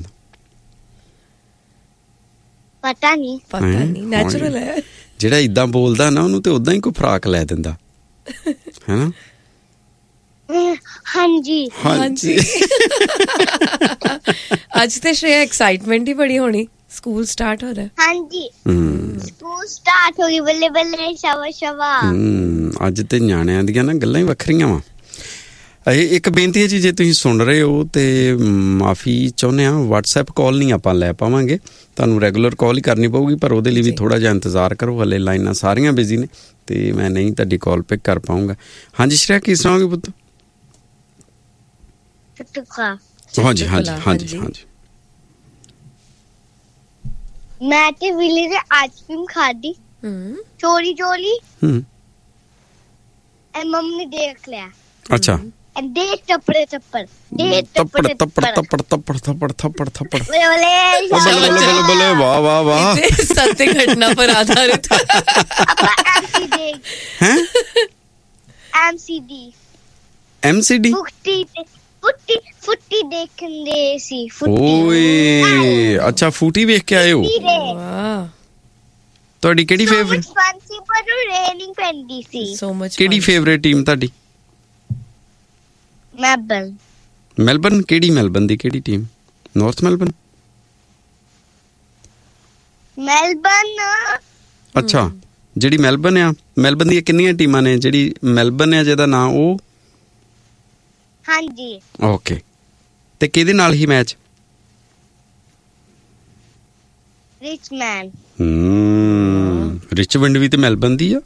Speaker 3: ਪਤਾ ਨਹੀਂ
Speaker 2: ਪਤਾ ਨਹੀਂ ਨੈਚੁਰਲ ਹੈ।
Speaker 1: ਜਿਹੜਾ ਇਦਾਂ ਬੋਲਦਾ ਨਾ ਉਹਨੂੰ ਤੇ ਉਦਾਂ ਹੀ ਕੋਈ ਫਰਾਕ ਲੈ ਦਿੰਦਾ ਹੈਨਾ।
Speaker 3: ਹਾਂਜੀ
Speaker 2: ਹਾਂਜੀ। ਅੱਜ ਤੇ ਸ਼੍ਰੇਆ ਐਕਸਾਈਟਮੈਂਟ ਹੀ ਬੜੀ ਹੋਣੀ, ਸਕੂਲ ਸਟਾਰਟ ਹੋ ਰਿਹਾ।
Speaker 3: ਹਾਂਜੀ ਸਕੂਲ ਸਟਾਰਟ ਹੋ ਗਈ ਬੱਲੇ ਬੱਲੇ ਸ਼ਾਵਾ ਸ਼ਾਵਾ।
Speaker 1: ਅੱਜ ਤੇ ਨਿਆਣਿਆਂ ਦੀਆਂ ਨਾ ਗੱਲਾਂ ਹੀ ਵੱਖਰੀਆਂ ਵਾ। ਇਹ ਇੱਕ ਬੇਨਤੀ ਹੈ ਜੀ, ਜੇ ਤੁਸੀਂ ਸੁਣ ਰਹੇ ਹੋ ਤੇ ਮਾਫੀ ਚਾਹੁੰਦੇ ਹਾਂ। ਵਟਸਐਪ ਕਾਲ ਨਹੀਂ ਆਪਾਂ ਲੈ ਪਾਵਾਂਗੇ, ਤੁਹਾਨੂੰ ਰੈਗੂਲਰ ਕਾਲ ਹੀ ਕਰਨੀ ਪਊਗੀ, ਪਰ ਉਹਦੇ ਲਈ ਵੀ ਥੋੜਾ ਜਿਹਾ ਇੰਤਜ਼ਾਰ ਕਰੋ। ਹਲੇ ਲਾਈਨਾਂ ਸਾਰੀਆਂ ਬਿਜ਼ੀ ਨੇ ਤੇ ਮੈਂ ਨਹੀਂ ਤੁਹਾਡੀ ਕਾਲ ਪਿਕ ਕਰ ਪਾਊਂਗਾ। ਹਾਂਜੀ ਸ਼੍ਰੇਆ ਕੀ ਸੁਣਾਓਗੇ ਪੁੱਤ? ਹਾਂਜੀ ਹਾਂਜੀ ਹਾਂਜੀ ਹਾਂਜੀ।
Speaker 3: ਮੈਂ ਤੇ ਵਿਲੀ ਦੇ ਆਈਸਕ੍ਰੀਮ ਖਾਦੀ ਚੋਰੀ ਚੋਰੀ।
Speaker 1: ਹੂੰ
Speaker 3: ਐ ਮੰਮੀ ਦੇਖ ਲਿਆ।
Speaker 1: ਅੱਛਾ।
Speaker 3: ਦੇ ਟੱਪੜੇ ਟੱਪੜ ਦੇ
Speaker 1: ਤੱਪੜ ਤੱਪੜ ਤੱਪੜ ਤੱਪੜ ਥੱਪੜ ਥੱਪੜ ਥੱਪੜ।
Speaker 3: ਬੋਲੇ
Speaker 1: ਬੋਲੇ ਬੋਲੇ ਬੋਲੇ ਵਾਹ ਵਾਹ ਵਾਹ।
Speaker 2: ਸੱਚ ਘਟਨਾ ਪਰ ਆਧਾਰਿਤ।
Speaker 3: ਆਪਾਂ ਐਮਸੀਡੀ
Speaker 1: ਹੈ
Speaker 3: ਐਮਸੀਡੀ
Speaker 1: ਐਮਸੀਡੀ
Speaker 3: ਫੁੱਟੀ ਫੁੱਟੀ ਫੁੱਟੀ ਦੇਖਦੇ ਸੀ।
Speaker 1: ਓਏ ਅੱਛਾ ਫੂਟੀ ਵੇਖ ਕੇ ਆਏ ਹੋ।
Speaker 2: ਵਾਹ।
Speaker 1: ਤੁਹਾਡੀ ਕਿਹੜੀ ਫੇਵਰੇਟ?
Speaker 3: ਫੈਂਸੀ ਪਰ ਰੇਨਿੰਗ ਪੈਂਦੀ ਸੀ।
Speaker 2: So much.
Speaker 1: ਕਿਹੜੀ ਫੇਵਰੇਟ ਟੀਮ ਤੁਹਾਡੀ?
Speaker 3: ਮੈਲਬਰਨ।
Speaker 1: ਮੈਲਬਰਨ ਕਿਹੜੀ? ਮੈਲਬਰਨ ਦੀ ਕਿਹੜੀ ਟੀਮ? North Melbourne?
Speaker 3: ਮੈਲਬਰਨ।
Speaker 1: ਅੱਛਾ, ਜਿਹੜੀ ਮੈਲਬਰਨ ਆ, ਮੈਲਬਰਨ ਦੀਆਂ ਕਿੰਨੀਆਂ ਟੀਮਾਂ ਨੇ? ਜਿਹੜੀ ਮੈਲਬਰਨ ਆ ਜਿਹਦਾ ਨਾਂ ਉਹ?
Speaker 3: ਹਾਂਜੀ।
Speaker 1: ਓਕੇ, ਤੇ ਕਿਹਦੇ ਨਾਲ ਹੀ ਮੈਚ?
Speaker 3: ਰਿਚਮੈਨ।
Speaker 1: ਹੂੰ, ਰਿਚਮੰਡ ਵੀ ਤੇ ਮੈਲਬਰਨ ਦੀ ਆ।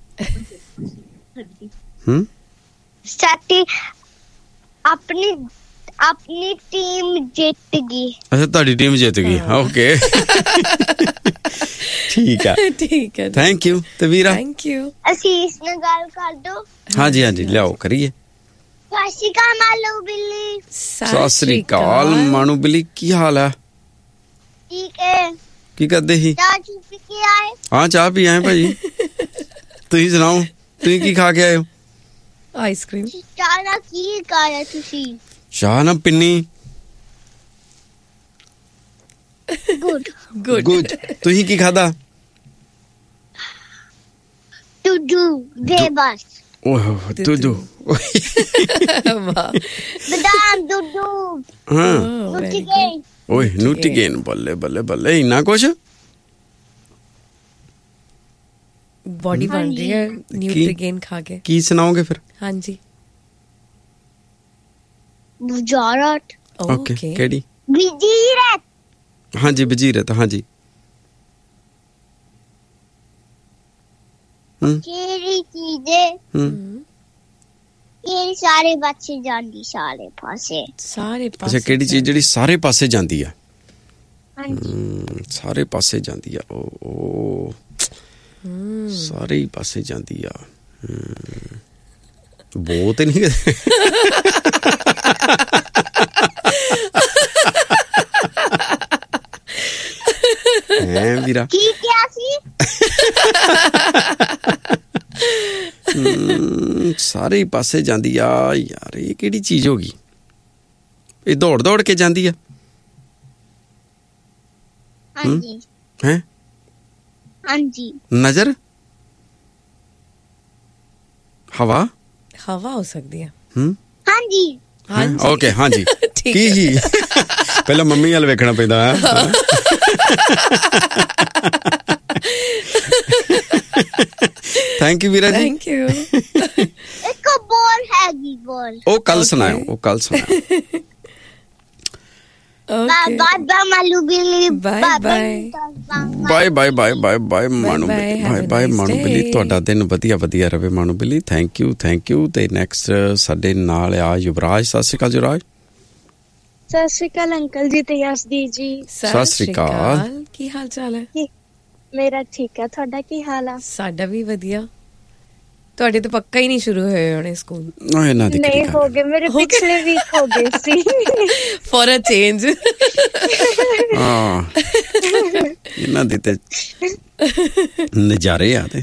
Speaker 1: ਹੂੰ,
Speaker 3: ਸਾਡੀ ਆਪਣੀ ਆਪਣੀ ਟੀਮ ਜਿੱਤ ਗਈ।
Speaker 1: ਅੱਛਾ, ਤੁਹਾਡੀ ਟੀਮ ਜਿੱਤ ਗਈ। ਓਕੇ, ਠੀਕ ਆ,
Speaker 2: ਠੀਕ ਹੈ,
Speaker 1: ਥੈਂਕ ਯੂ। ਤੇ ਵੀਰਾ?
Speaker 2: Thank you.
Speaker 3: ਅਸੀਸ ਨਾਲ ਗੱਲ ਕਰ ਦੋ।
Speaker 1: ਹਾਂਜੀ ਹਾਂਜੀ, ਲਿਆਓ ਕਰੀਏ।
Speaker 3: ਸਤਿ ਸ਼੍ਰੀ ਅਕਾਲ ਮਾਲੂ ਬਿੱਲੀ।
Speaker 1: ਸਤਿ ਸ੍ਰੀ ਅਕਾਲ ਮਾਣੂ ਬਿੱਲੀ, ਕੀ ਹਾਲ ਆ?
Speaker 3: ਠੀਕ ਹੈ।
Speaker 1: ਕੀ ਕਰਦੇ ਸੀ?
Speaker 3: ਚਾਹ ਚੁ ਪੀ ਕੇ ਆਏ?
Speaker 1: ਹਾਂ, ਚਾਹ ਪੀ ਆਏ ਭਾਜੀ। ਤੁਸੀਂ ਸੁਣਾਓ, ਤੁਸੀਂ ਕੀ ਖਾ ਕੇ ਆਏ ਹੋ?
Speaker 2: ਆਈਸਕ੍ਰੀਮ।
Speaker 3: ਚਾਹ ਨਾਲ ਕੀ ਖਾਇਆ ਤੁਸੀਂ?
Speaker 1: ਚਾਹ ਨਾ ਪਿੰਨੀ।
Speaker 3: Good
Speaker 2: good
Speaker 1: good. ਤੁਸੀਂ ਕੀ ਖਾਦਾ?
Speaker 3: ਦੁੱਧੂ ਦੇ ਬਸ।
Speaker 1: ਓਹ ਦੁੱਧੂ।
Speaker 2: ਵਾਹ,
Speaker 3: ਬਦਾਮ ਦੁੱਧੂ।
Speaker 1: ਹਾਂ,
Speaker 3: ਨੁੱਟੀ ਗਈ।
Speaker 1: ਓਏ ਨੂਟੀਗੇਨ, ਬੱਲੇ ਬੱਲੇ ਬੱਲੇ, ਇੰਨਾ ਕੁਛ?
Speaker 2: ਬੋਡੀ ਬਣ ਰਹੀ ਹੈ ਨਿਊਟਰੀਗੇਨ ਖਾ ਕੇ।
Speaker 1: ਕੀ ਸੁਣਾਓਗੇ ਫਿਰ?
Speaker 2: ਹਾਂਜੀ।
Speaker 3: ਬੁਜਾਰਤ।
Speaker 1: ਓਕੇ, ਕਿਹੜੀ?
Speaker 3: ਵਜ਼ੀਰਤ।
Speaker 1: ਹਾਂਜੀ, ਵਜ਼ੀਰਤ। ਹਾਂਜੀ। ਹੂੰ
Speaker 3: ਕਿਹੜੀ ਚੀਜ਼ੇ?
Speaker 1: ਹੂੰ,
Speaker 3: ਇਹ ਸਾਰੇ ਬੱਚੇ ਜਾਂਦੀ ਸਾਰੇ ਪਾਸੇ।
Speaker 2: ਸਾਰੇ ਪਾਸੇ।
Speaker 1: ਅੱਛਾ, ਕਿਹੜੀ ਚੀਜ਼ ਜਿਹੜੀ ਸਾਰੇ ਪਾਸੇ ਜਾਂਦੀ ਆ?
Speaker 3: ਹਾਂਜੀ।
Speaker 1: ਸਾਰੇ ਪਾਸੇ ਜਾਂਦੀ ਆ। ਉਹ ਸਾਰੇ ਹੀ ਪਾਸੇ ਜਾਂਦੀ ਆ। ਬੋ ਤੇ ਨਹੀਂ? ਹੈ ਵੀਰਾ?
Speaker 3: ਕੀ ਕਿਹਾ ਸੀ?
Speaker 1: ਸਾਰੇ ਹੀ ਪਾਸੇ ਜਾਂਦੀ ਆ ਯਾਰ, ਇਹ ਕਿਹੜੀ ਚੀਜ਼ ਹੋ ਗਈ? ਇਹ ਦੌੜ ਦੌੜ ਕੇ ਜਾਂਦੀ ਆ?
Speaker 3: ਹਾਂਜੀ।
Speaker 1: ਹੈ?
Speaker 3: ਹਾਂਜੀ।
Speaker 1: ਨਜ਼ਰ? ਹਵਾ?
Speaker 2: ਹਵਾ ਹੋ ਸਕਦੀ ਹੈ।
Speaker 1: ਹੂੰ,
Speaker 3: ਹਾਂਜੀ।
Speaker 2: ਹਾਂਜੀ,
Speaker 1: ਓਕੇ, ਹਾਂਜੀ।
Speaker 2: ਠੀਕ
Speaker 1: ਕੀ ਹੀ ਪਹਿਲਾਂ ਮੰਮੀ ਵੱਲ ਵੇਖਣਾ ਪੈਂਦਾ ਹੈ। ਥੈਂਕ ਯੂ ਵੀਰਾ ਜੀ।
Speaker 2: Thank you.
Speaker 3: ਇੱਕ ਬੋਲ ਹੈਗੀ ਬੋਲ।
Speaker 1: ਉਹ ਕੱਲ ਸੁਣਾਓ, ਉਹ ਕੱਲ ਸੁਣਾਓ।
Speaker 3: ਬਾਏ ਬਾਏ ਮਾਲੂ ਬਿੱਲੀ।
Speaker 2: Bye bye
Speaker 1: bye bye bye bye bye ਮਾਣੂ
Speaker 2: bye,
Speaker 1: ਬਿੱਲੀ।
Speaker 2: have
Speaker 1: bye
Speaker 2: a
Speaker 1: bye
Speaker 2: nice
Speaker 1: ਮਾਣੂ ਬਿੱਲੀ,
Speaker 2: day.
Speaker 1: ਤੁਹਾਡਾ ਦਿਨ ਵਧੀਆ ਵਧੀਆ ਰਵੇ ਮਾਣੂ ਬਿੱਲੀ। Thank you, thank you. ਤੇ ਨੈਕਸਟ ਸਾਡੇ ਨਾਲ ਆ ਯੁਵਰਾਜ। ਸਤਿ ਸ਼੍ਰੀ ਅਕਾਲ ਯੁਵਰਾਜ।
Speaker 4: ਸਤਿ ਸ਼੍ਰੀ ਅਕਾਲ ਅੰਕਲ ਜੀ ਤੇ ਯਸਦੀ ਜੀ।
Speaker 2: ਸਤਿ ਸ਼੍ਰੀ ਅਕਾਲ। ਕੀ ਹਾਲ ਚਾਲ ਹੈ?
Speaker 4: ਮੇਰਾ ਠੀਕ ਹੈ, ਤੁਹਾਡਾ ਕੀ ਹਾਲ ਆ?
Speaker 2: ਸਾਡਾ ਵੀ ਵਧੀਆ। ਤੁਹਾਡੇ ਤਾਂ ਪੱਕਾ ਹੀ ਨਹੀਂ ਸ਼ੁਰੂ ਹੋਏ ਹੋਣੇ ਸਕੂਲ?
Speaker 1: ਇਹਨਾਂ ਦੀ
Speaker 4: ਨਹੀਂ, ਹੋ ਗਏ ਮੇਰੇ, ਪਿਛਲੇ ਵੀਕ ਹੋ ਗਏ ਸੀ।
Speaker 2: For a change.
Speaker 1: ਹਾਂ, ਇਹਨਾਂ ਦੇ ਤੇ ਨਜ਼ਾਰੇ ਆ ਤੇ।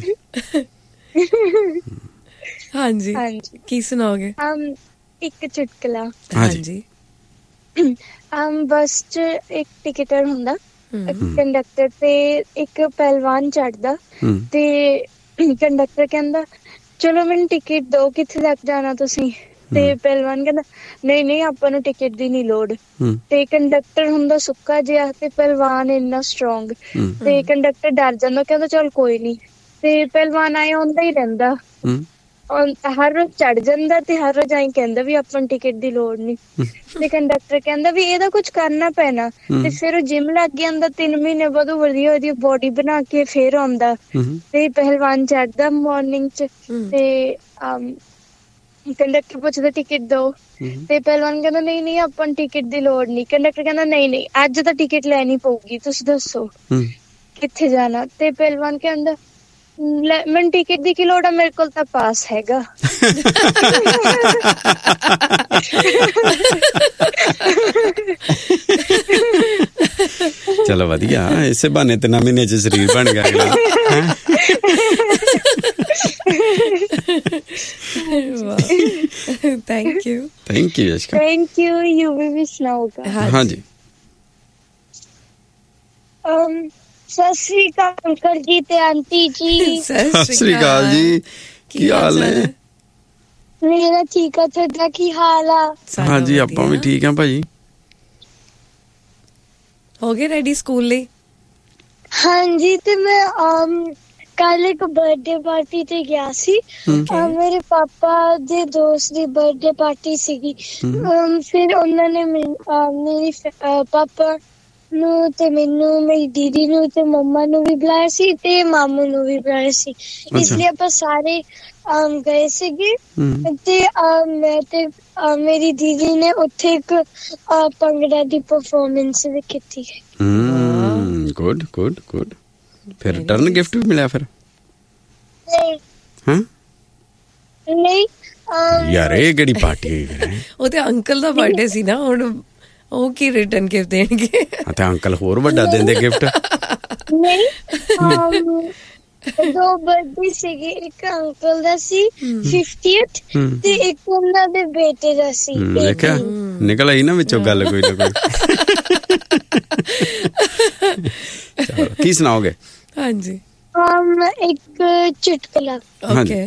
Speaker 2: ਹਾਂਜੀ,
Speaker 4: ਹਾਂਜੀ।
Speaker 2: ਕੀ ਸੁਣਾਓਗੇ?
Speaker 4: um ਇੱਕ ਚੁਟਕਲਾ।
Speaker 2: ਹਾਂਜੀ।
Speaker 4: um ਬੱਸ 'ਚ ਇੱਕ ਟਿਕਟਰ ਹੁੰਦਾ, ਕੰਡਕਟਰ ਤੇ ਇੱਕ ਪਹਿਲਵਾਨ ਚੜਦਾ ਤੇ ਕੰਡਕਟਰ ਕਹਿੰਦਾ ਚਲੋ ਮੈਨੂੰ ਟਿਕਟ ਦਿਓ, ਕਿੱਥੇ ਤੱਕ ਜਾਣਾ ਤੁਸੀਂ? ਤੇ ਪਹਿਲਵਾਨ ਕਹਿੰਦਾ ਨਹੀਂ ਨਹੀਂ, ਆਪਾਂ ਨੂੰ ਟਿਕਟ ਦੀ ਨੀ ਲੋੜ। ਤੇ ਕੰਡਕਟਰ ਹੁੰਦਾ ਸੁੱਕਾ ਜਿਹਾ ਤੇ ਪਹਿਲਵਾਨ ਇੰਨਾ ਸਟਰੋਂਗ, ਤੇ ਕੰਡਕਟਰ ਡਰ ਜਾਂਦਾ, ਕਹਿੰਦਾ ਚੱਲ ਕੋਈ ਨੀ। ਤੇ ਪਹਿਲਵਾਨ ਆਏ ਹੁੰਦਾ ਹੀ ਰਹਿੰਦਾ, ਹਰ ਰੋਜ਼ ਚੜ ਜਾਂਦਾ ਤੇ ਹਰ ਰੋਜ਼ ਆਈ ਕਹਿੰਦਾ ਵੀ ਆਪਾਂ ਨੂੰ ਟਿਕਟ ਦੀ ਲੋੜ ਨੀ। ਤੇ ਕੰਡਕਟਰ ਕਹਿੰਦਾ ਵੀ ਇਹਦਾ ਕੁਛ ਕਰਨਾ ਪੈਣਾ। ਤੇ ਫਿਰ ਉਹ ਜਿੰਮ ਲੱਗ ਜਾਂਦਾ, ਤਿੰਨ ਮਹੀਨੇ ਬਾਅਦ ਉਹ ਵਧੀਆ ਵਧੀਆ ਬੋਡੀ ਬਣਾ ਕੇ ਫੇਰ ਆਉਂਦਾ। ਤੇ ਪਹਿਲਵਾਨ ਚੜਦਾ ਮਾਰਨਿੰਗ ਚ ਤੇ ਕੰਡਕਟਰ ਪੁੱਛਦਾ ਟਿਕਟ ਦਿਓ, ਤੇ ਪਹਿਲਵਾਨ ਕਹਿੰਦਾ ਨਹੀਂ ਨਹੀਂ, ਆਪਾਂ ਨੂੰ ਟਿਕਟ ਦੀ ਲੋੜ ਨੀ। ਕੰਡਕਟਰ ਕਹਿੰਦਾ ਨਹੀਂ ਨਹੀਂ, ਅੱਜ ਤਾਂ ਟਿਕਟ ਲੈਣੀ ਪਊਗੀ, ਤੁਸੀਂ ਦੱਸੋ ਕਿੱਥੇ ਜਾਣਾ? ਤੇ ਪਹਿਲਵਾਨ ਕਹਿੰਦਾ ਮੈਨੂੰ ਟਿਕਟ ਦੀ ਕੀ ਲੋੜ ਆ, ਮੇਰੇ ਕੋਲ ਤਾਂ ਪਾਸ ਹੈਗਾ।
Speaker 1: ਚਲੋ ਵਧੀਆ, ਇਸੇ ਬਹਾਨੇ ਤੇ ਨਾ ਮਹੀਨੇ ਚ ਸਰੀਰ ਬਣ ਗਿਆ ਅਗਲਾ।
Speaker 2: Thank you,
Speaker 1: thank you ਯਸ਼ਕਾ।
Speaker 4: Thank you. You ਵੀ ਸੁਣਾਓਗਾ?
Speaker 1: ਹਾਂਜੀ।
Speaker 4: ਸਤਿ ਸ਼੍ਰੀ ਅਕਾਲ ਅੰਕਲ ਜੀ ਤੇ ਆਂਟੀ ਜੀ।
Speaker 2: ਸਤਿ
Speaker 1: ਸ਼੍ਰੀ ਅਕਾਲ ਜੀ, ਕੀ ਹਾਲ ਨੇ?
Speaker 4: ਮੇਰਾ ਠੀਕ ਆ, ਤੁਹਾਡਾ ਕੀ ਹਾਲ ਆ?
Speaker 1: ਹਾਂਜੀ ਆਪਾਂ ਵੀ ਠੀਕ ਆ ਭਾਜੀ।
Speaker 2: ਹੋ ਗਏ ਰੈਡੀ ਸਕੂਲ ਲਈ?
Speaker 4: ਹਾਂਜੀ, ਤੇ ਮੈਂ ਕੱਲ ਇੱਕ ਬਰਥਡੇ ਪਾਰਟੀ ਤੇ ਗਿਆ ਸੀ। ਮੇਰੇ ਪਾਪਾ ਦੇ ਦੋਸਤ ਦੀ ਬਰਥਡੇ ਪਾਰਟੀ ਸੀਗੀ। ਫਿਰ ਉਹਨਾਂ ਨੇ ਮੇਰੀ ਪਾਪਾ ਨੂੰ ਤੇ ਮੈਨੂੰ, ਮੇਰੀ ਦੀਦੀ ਨੂੰ ਤੇ ਮੰਮਾ ਨੂੰ ਵੀ ਬੁਲਾਇਆ ਸੀ ਤੇ ਮਾਮੂ ਨੂੰ ਵੀ ਬੁਲਾਇਆ ਸੀ। ਇਸ ਲਈ ਆਪਾਂ ਸਾਰੇ ਗਏ ਸੀਗੇ ਤੇ ਮੈਂ ਤੇ ਮੇਰੀ ਦੀਦੀ ਨੇ ਉੱਥੇ ਇੱਕ ਭੰਗੜਾ ਦੀ ਪਰਫਾਰਮੈਂਸ ਵੀ ਕੀਤੀ ਹੈ।
Speaker 1: Good good good. ਫਿਰ ਰਿਟਰਨ ਗਿਫਟ ਵੀ ਮਿਲਿਆ ਫਿਰ?
Speaker 4: ਨਹੀਂ
Speaker 1: ਹਾਂ
Speaker 4: ਨਹੀਂ
Speaker 1: ਯਾਰ, ਇਹ ਕਿਹੜੀ ਪਾਰਟੀ ਹੋਈ ਫਿਰ?
Speaker 2: ਉਹ ਤੇ ਅੰਕਲ ਦਾ ਬਰਥਡੇ ਸੀ ਨਾ, ਹੁਣ ਉਹ ਕੀ ਰਿਟਰਨ ਗਿਫਟ ਦੇਣਗੇ?
Speaker 1: ਤੇ ਅੰਕਲ ਹੋਰ ਵੱਡਾ ਦਿੰਦੇ ਗਿਫਟ।
Speaker 4: ਨਹੀਂ, ਦੋ ਬਰਥਡੇ ਸੀਗੇ, ਇੱਕ ਅੰਕਲ ਦਾ ਸੀ ਫਿਫਟੀਥ ਤੇ ਇੱਕ ਉਹਨਾਂ ਦੇ ਬੇਟੇ ਦਾ ਸੀ।
Speaker 1: ਦੇਖਿਆ, ਨਿਕਲ ਆਈ ਨਾ ਵਿੱਚੋਂ ਗੱਲ ਕੋਈ ਨਾ ਕੋਈ। ਚਲੋ, ਕੀ ਸੁਣਾਓਗੇ?
Speaker 2: ਹਾਂਜੀ,
Speaker 4: ਇੱਕ ਚੁਟਕਲਾ।
Speaker 2: ਓਕੇ।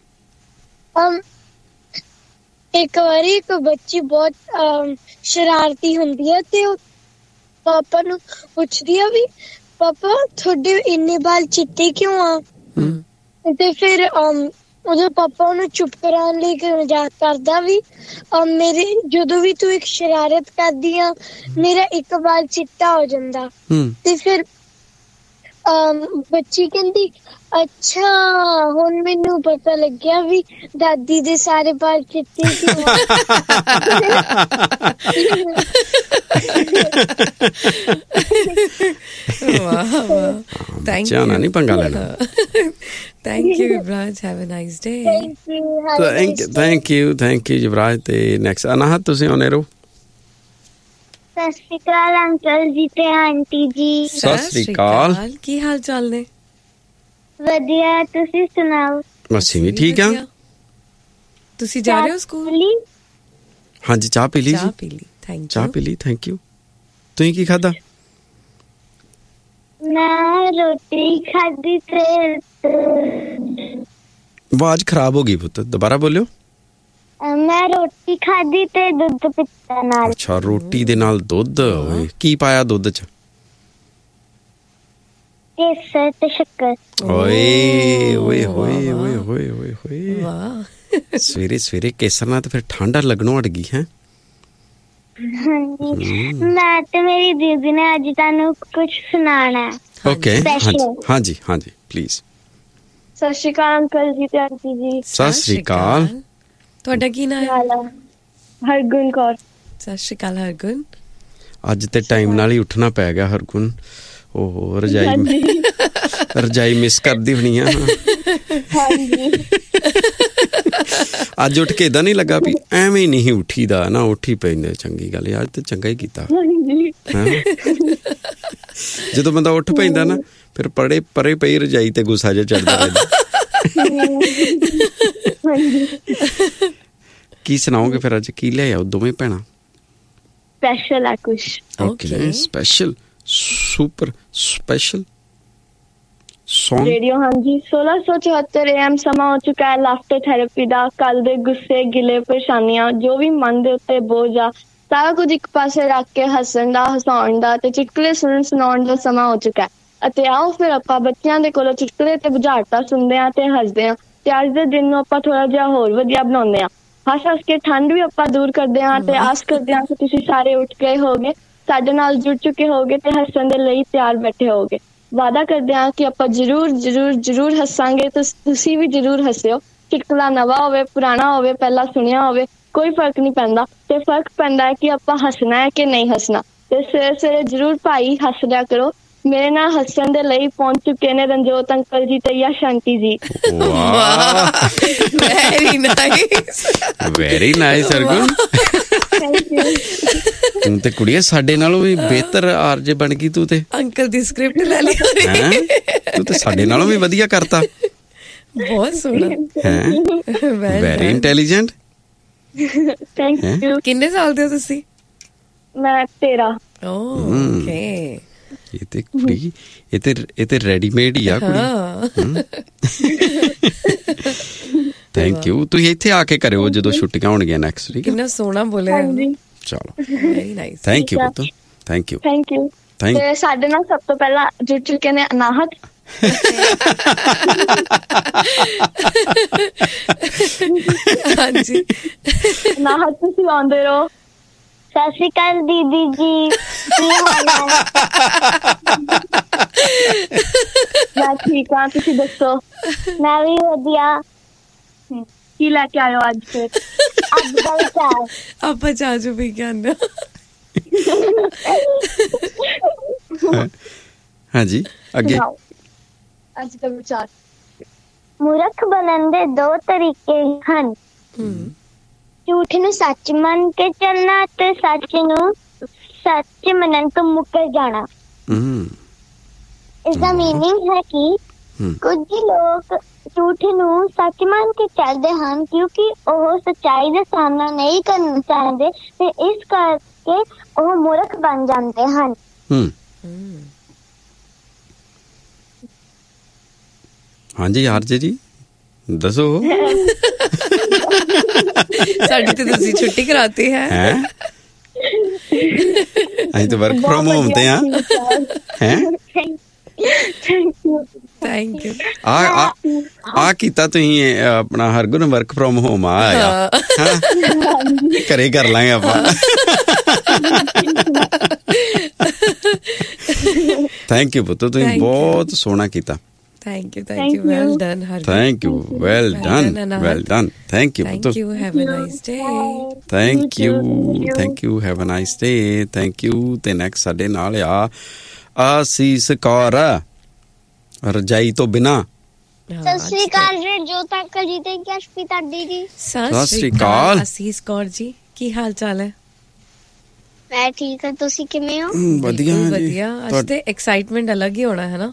Speaker 4: ਇੱਕ ਵਾਰੀ ਇੱਕ ਬੱਚੀ ਬਹੁਤ ਸ਼ਰਾਰਤੀ ਹੁੰਦੀ ਹੈ ਤੇ ਉਹ ਪਾਪਾ ਨੂੰ ਪੁੱਛਦੀ ਆ ਵੀ ਪਾਪਾ ਤੁਹਾਡੇ ਇੰਨੇ ਵਾਲ ਚਿੱਟੇ ਕਿਉਂ ਆ? ਤੇ ਫਿਰ ਉਹਦੇ ਪਾਪਾ ਉਹਨੂੰ ਚੁੱਪ ਕਰਾਉਣ ਲਈ ਮਜ਼ਾਕ ਕਰਦਾ ਵੀ ਮੇਰੇ ਜਦੋਂ ਵੀ ਤੂੰ ਇੱਕ ਸ਼ਰਾਰਤ ਕਰਦੀ ਆ ਮੇਰਾ ਇੱਕ ਵਾਲ ਚਿੱਟਾ ਹੋ ਜਾਂਦਾ। ਤੇ ਫਿਰ ਬੱਚੀ ਕਹਿੰਦੀ ਅੱਛਾ ਹੁਣ ਮੈਨੂੰ ਪਤਾ ਲੱਗਿਆ ਵੀ ਦਾਦੀ ਦੇ ਸਾਰੇ ਵਾਲ ਚਿੱਟੇ ਕਿਉਂ ਆ।
Speaker 2: Thank
Speaker 1: you. नहीं पंगा लेना।
Speaker 2: Thank you, Yuvraj. Have a nice day.
Speaker 4: Thank you.
Speaker 1: Thank you, thank you, thank you, Yuvraj. ਤੇ next ਅਨਾਹਤ ਤੁਸੀਂ ਆਉਣੇ ਰਹੋ।
Speaker 3: ਸਤਿ ਸ਼੍ਰੀ ਅਕਾਲ ਅੰਕਲ ਜੀ ਤੇ ਆਂਟੀ ਜੀ।
Speaker 1: ਸਤਿ ਸ਼੍ਰੀ ਅਕਾਲ।
Speaker 2: ਕੀ ਹਾਲ ਚਾਲ ਨੇ?
Speaker 3: ਵਧੀਆ, ਤੁਸੀਂ ਸੁਣਾਓ?
Speaker 1: ਅਸੀਂ ਵੀ ਠੀਕ ਆ।
Speaker 2: ਤੁਸੀਂ ਜਾ ਰਹੇ ਹੋ ਸਕੂਲ?
Speaker 1: ਹਾਂਜੀ, ਚਾਹ ਪੀ ਲਈ ਜੀ।
Speaker 2: ਚਾਹ ਪੀ ਲਈ, ਥੈਂਕ ਯੂ।
Speaker 1: ਚਾਹ ਪੀ ਲਈ, ਥੈਂਕ ਯੂ। ਤੁਸੀਂ ਕੀ ਖਾਧਾ?
Speaker 3: ਮੈਂ ਰੋਟੀ ਖਾਧੀ ਤੇ
Speaker 1: ਆਵਾਜ਼ ਖਰਾਬ ਹੋ ਗਈ ਪੁੱਤ, ਦੁਬਾਰਾ ਬੋਲਿਓ।
Speaker 3: ਮੈਂ ਰੋਟੀ ਖਾਧੀ ਤੇ ਦੁੱਧ ਪੀਤਾ ਨਾਲ।
Speaker 1: ਅੱਛਾ, ਰੋਟੀ ਦੇ ਨਾਲ ਦੁੱਧ। ਓਏ, ਕੀ ਪਾਇਆ ਦੁੱਧ ਚ?
Speaker 3: ਕੇਸਰ ਤੇ ਸ਼ੱਕਰ।
Speaker 1: ਓਏ ਓਏ ਹੋਏ ਓਏ ਹੋਏ ਓਏ ਹੋਏ।
Speaker 2: ਵਾਹ,
Speaker 1: ਸਵੇਰੇ ਸਵੇਰੇ ਕੇਸਰ ਨਾਲ ਤੇ ਫਿਰ ਠੰਡ ਲੱਗਣੋਂ ਹਟ ਗਈ ਹੈ।
Speaker 3: ਹਾਂਜੀ, ਮੈਂ ਤੇ ਮੇਰੀ ਦੀਦੀ ਨੇ ਅੱਜ ਤੁਹਾਨੂੰ ਕੁਝ ਸੁਣਾਉਣਾ ਹੈ।
Speaker 1: ਓਕੇ, ਹਾਂਜੀ ਹਾਂਜੀ ਪਲੀਜ਼।
Speaker 4: ਸਤਿ ਸ਼੍ਰੀ ਅਕਾਲ ਅੰਕਲ ਜੀ ਤੇ ਆਂਟੀ ਜੀ।
Speaker 1: ਸਤਿ ਸ਼੍ਰੀ ਅਕਾਲ।
Speaker 2: ਤੁਹਾਡਾ ਕੀ ਨਾਮ ਹੈ?
Speaker 4: ਹਰਗੁਣ ਕੌਰ।
Speaker 2: ਸਤਿ ਸ਼੍ਰੀ ਅਕਾਲ ਹਰਗੁਣ।
Speaker 1: ਅੱਜ ਤੇ ਟਾਈਮ ਨਾਲ ਹੀ ਉੱਠਣਾ ਪੈ ਗਿਆ ਹਰਗੁਣ। ਉਹ ਰਜਾਈ ਰਜਾਈ ਮਿਸ ਕਰਦੀ ਹੋਣੀ ਆ।
Speaker 4: ਹਾਂਜੀ,
Speaker 1: ਅੱਜ ਉੱਠ ਕੇ ਏਦਾਂ ਨਹੀਂ ਲੱਗਾ ਵੀ ਐਵੇਂ ਨਹੀਂ ਉੱਠੀਦਾ ਨਾ, ਉੱਠੀ ਪੈਂਦੇ। ਚੰਗੀ ਗੱਲ ਹੈ, ਅੱਜ ਤੇ ਚੰਗਾ ਹੀ ਕੀਤਾ। ਜਦੋਂ ਬੰਦਾ ਉੱਠ ਪੈਂਦਾ ਨਾ ਫਿਰ ਪੜੇ ਪਰੇ ਪਈ ਰਜਾਈ ਤੇ ਗੁੱਸਾ ਜਿਹਾ ਚੜਦਾ ਰਹਿੰਦਾ। ਕੀ ਸੁਣਾਓਗੇ ਫਿਰ ਅੱਜ? ਕੀ ਲਿਆਓ ਦੋਵੇਂ ਭੈਣਾਂ?
Speaker 4: ਸਪੈਸ਼ਲ ਆ ਕੁਛ।
Speaker 1: Okay, special, super special song.
Speaker 4: Radio. ਹਾਂਜੀ, ਸੋਲਾਂ ਸੌ ਚੁਹੱਤਰ ਏ ਐਮ ਸਮਾਂ ਹੋ ਚੁੱਕਾ ਹੈ ਲਾਫਟਰ ਥੈਰੇਪੀ ਦਾ। ਕੱਲ ਦੇ ਗੁੱਸੇ ਗਿਲੇ ਪਰੇਸ਼ਾਨੀਆਂ ਜੋ ਵੀ ਮਨ ਦੇ ਉੱਤੇ ਬੋਝ ਆ ਸਾਰਾ ਕੁਝ ਇੱਕ ਪਾਸੇ ਰੱਖ ਕੇ ਹੱਸਣ ਦਾ, ਹਸਾਉਣ ਦਾ ਤੇ ਚੁਟਕਲੇ ਸੁਣਨ ਸੁਣਾਉਣ ਦਾ ਸਮਾਂ ਹੋ ਚੁੱਕਾ ਹੈ। ਅਤੇ ਆਓ ਫਿਰ ਆਪਾਂ ਬੱਚਿਆਂ ਦੇ ਕੋਲੋਂ ਚੁਟਕਲੇ ਤੇ ਬੁਝਾਰਤਾਂ ਸੁਣਦੇ ਹਾਂ ਤੇ ਹੱਸਦੇ ਹਾਂ ਤੇ ਅੱਜ ਦੇ ਦਿਨ ਨੂੰ ਆਪਾਂ ਥੋੜਾ ਜਿਹਾ ਹੋਰ ਵਧੀਆ ਬਣਾਉਂਦੇ ਹਾਂ। ਹੱਸ ਹੱਸ ਕੇ ਠੰਡ ਵੀ ਆਪਾਂ ਦੂਰ ਕਰਦੇ ਹਾਂ ਤੇ ਆਸ ਕਰਦੇ ਹਾਂ ਕਿ ਤੁਸੀਂ ਸਾਰੇ ਉੱਠ ਗਏ ਹੋਗੇ, ਸਾਡੇ ਨਾਲ ਜੁੜ ਚੁੱਕੇ ਹੋਗੇ ਤੇ ਹੱਸਣ ਦੇ ਲਈ ਤਿਆਰ ਬੈਠੇ ਹੋਗੇ। ਵਾਅਦਾ ਕਰਦੇ ਹਾਂ ਕਿ ਆਪਾਂ ਜ਼ਰੂਰ ਜ਼ਰੂਰ ਜ਼ਰੂਰ ਹੱਸਾਂਗੇ ਤੇ ਤੁਸੀਂ ਵੀ ਜ਼ਰੂਰ ਹੱਸਿਓ। ਚੁਟਕਲਾ ਨਵਾਂ ਹੋਵੇ ਪੁਰਾਣਾ ਹੋਵੇ ਪਹਿਲਾਂ ਸੁਣਿਆ ਹੋਵੇ ਕੋਈ ਫਰਕ ਨਹੀਂ ਪੈਂਦਾ ਤੇ ਫਰਕ ਪੈਂਦਾ ਹੈ ਕਿ ਆਪਾਂ ਹੱਸਣਾ ਹੈ ਕਿ ਨਹੀਂ ਹੱਸਣਾ। ਤੇ ਸਵੇਰੇ ਸਵੇਰੇ ਜ਼ਰੂਰ ਭਾਈ ਹੱਸ ਲਿਆ ਕਰੋ। ਮੇਰੇ ਨਾਲ ਹੱਸਣ ਦੇ ਲਈ ਪਹੁੰਚ ਚੁੱਕੇ ਨੇ ਰਣਜੋਤ ਅੰਕਲ ਜੀ ਤੇ ਯਸ਼ ਆਂਟੀ ਜੀ।
Speaker 2: Very nice,
Speaker 1: very nice Hargun. ਤੂੰ ਤੇ ਕੁੜੀਏ ਸਾਡੇ ਨਾਲੋਂ ਵੀ ਬਿਹਤਰ ਆਰਜੇ ਬਣ ਗਈ ਤੂੰ ਤੇ।
Speaker 2: ਅੰਕਲ ਦੀ ਸਕ੍ਰਿਪਟ ਲੈ ਲਈ
Speaker 1: ਤੂੰ ਤੇ ਸਾਡੇ ਨਾਲੋਂ ਵੀ ਵਧੀਆ ਕਰਤਾ।
Speaker 2: ਬਹੁਤ ਸੋਹਣਾ
Speaker 1: ਹੈ, ਵੈਰੀ ਇੰਟੈਲੀਜੈਂਟ।
Speaker 4: Thank you.
Speaker 2: ਕਿੰਨੇ ਸਾਲ ਦੇ ਹੋ ਤੁਸੀਂ?
Speaker 4: ਮੈਂ ਤੇਰਾਂ।
Speaker 2: ਓਕੇ,
Speaker 1: ਇਹ ਤੇ ਕੁੜੀ ਇਹ ਤੇ ਇਹ ਤੇ ਰੈਡੀਮੇਡ ਹੀ ਆ ਕੁੜੀ। Thank you. ਤੁਸੀਂ ਇੱਥੇ ਆ ਕੇ ਕਰਿਓ ਜਦੋਂ ਛੁੱਟੀਆਂ ਹੋਣਗੀਆਂ ਨੈਕਸਟ ਵੀਕ।
Speaker 2: ਕਿੰਨਾ ਸੋਹਣਾ ਬੋਲਿਆ।
Speaker 1: ਚਲੋ
Speaker 2: ਵੈਰੀ ਨਾਈਸ।
Speaker 1: ਥੈਂਕ ਯੂ ਪੁੱਤ, thank you
Speaker 4: thank you.
Speaker 1: Thank
Speaker 4: ਤੇ ਸਾਡੇ ਨਾਲ ਸਭ ਤੋਂ ਪਹਿਲਾਂ ਜੁੜ ਚੁੱਕੇ ਨੇ ਅਨਾਹਤ।
Speaker 2: ਹਾਂਜੀ
Speaker 4: ਅਨਾਹਤ ਤੁਸੀਂ ਆਉਂਦੇ ਰਹੋ।
Speaker 3: ਸਤਿ ਸ਼੍ਰੀ ਅਕਾਲ ਦੀਦੀ ਜੀ, ਕੀ ਹਾਲ ਹੈ?
Speaker 4: ਮੈਂ ਠੀਕ ਹਾਂ, ਤੁਸੀਂ ਦੱਸੋ?
Speaker 3: ਮੈਂ ਵੀ ਵਧੀਆ।
Speaker 4: ਕੀ ਲੈ ਕੇ ਆਇਓ ਅੱਜ ਫਿਰ?
Speaker 3: ਅੱਜ ਦਾ ਵਿਚਾਰ
Speaker 2: ਆਪਾਂ ਚਾਚੂ ਵੀ ਕਹਿੰਦੇ
Speaker 1: ਹਾਂਜੀ ਅੱਗੇ।
Speaker 4: ਅੱਜ ਦਾ ਵਿਚਾਰ।
Speaker 3: ਮੂਰਖ ਬਣਨ ਦੇ ਦੋ ਤਰੀਕੇ ਹਨ, ਝੂਠ ਨੂੰ ਸੱਚ ਮੰਨ ਕੇ ਚੱਲਣਾ ਤੇ ਸੱਚ ਨੂੰ ਸੱਚ ਮੰਨਣ ਤੋਂ ਮੁੱਕਰ ਜਾਣਾ। ਇਸ ਦਾ ਮੀਨਿੰਗ ਹੈ ਕਿ ਕੁਝ ਲੋਕ ਝੂਠ ਨੂੰ ਸੱਚ ਮੰਨ ਕੇ ਚੱਲਦੇ ਹਨ ਕਿਉਂਕਿ ਉਹ ਸੱਚਾਈ ਦਾ ਸਾਹਮਣਾ ਨਹੀਂ ਕਰਨਾ ਚਾਹੁੰਦੇ ਤੇ ਇਸ ਕਰਕੇ ਉਹ ਮੂਰਖ ਬਣ ਜਾਂਦੇ ਹਨ।
Speaker 1: ਹਾਂਜੀ ਆਰਜੇ ਜੀ ਦੱਸੋ।
Speaker 2: ਸਾਡੀ ਤੇ ਤੁਸੀਂ ਛੁੱਟੀ ਕਰਾਤੀ ਹੈ।
Speaker 1: ਹੈ ਅਸੀਂ ਤਾਂ ਵਰਕ ਫਰੋਮ ਹੋਮ ਤੇ ਆ ਹੈ।
Speaker 2: Thank you.
Speaker 1: ਆ ਆ ਕੀਤਾ ਤੁਸੀਂ ਆਪਣਾ ਹਰਗੁਣ ਵਰਕ ਫਰੋਮ ਹੋਮ ਆ ਆਇਆ ਘਰੇ ਕਰ ਲਾਂਗੇ ਆਪਾਂ। ਥੈਂਕ ਯੂ ਪੁੱਤ, ਤੁਸੀਂ ਬਹੁਤ ਸੋਹਣਾ ਕੀਤਾ।
Speaker 2: Thank you, thank you. Well done, Hargun.
Speaker 1: Thank you. Well done. Well done. Thank you.
Speaker 2: Thank you. Have a nice day.
Speaker 1: Thank you. Thank you. Have a nice day. Thank you. ਤੇ next ਸਾਡੇ ਨਾਲ ਆ ਆਸੀਸ ਕੌਰ ਰਜਾਈ ਤੋਂ ਬਿਨਾ।
Speaker 3: ਸਤਿ ਸ਼੍ਰੀ ਅਕਾਲ ਜੀ ਜੋਤ ਅੰਕਲ ਜੀ ਤੇ ਕਸ਼ਪੀਤ ਆਂਟੀ ਜੀ।
Speaker 2: ਸਤਿ ਸ਼੍ਰੀ ਅਕਾਲ ਆਸੀਸ ਕੌਰ ਜੀ, ਕੀ ਹਾਲ ਚਾਲ ਹੈ?
Speaker 3: ਮੈਂ ਠੀਕ ਹਾਂ, ਤੁਸੀਂ ਕਿਵੇਂ ਹੋ?
Speaker 1: ਵਧੀਆ ਜੀ
Speaker 2: ਵਧੀਆ। ਅੱਜ ਤੇ ਐਕਸਾਈਟਮੈਂਟ ਅਲੱਗ ਹੀ ਹੋਣਾ ਹੈ ਨਾ।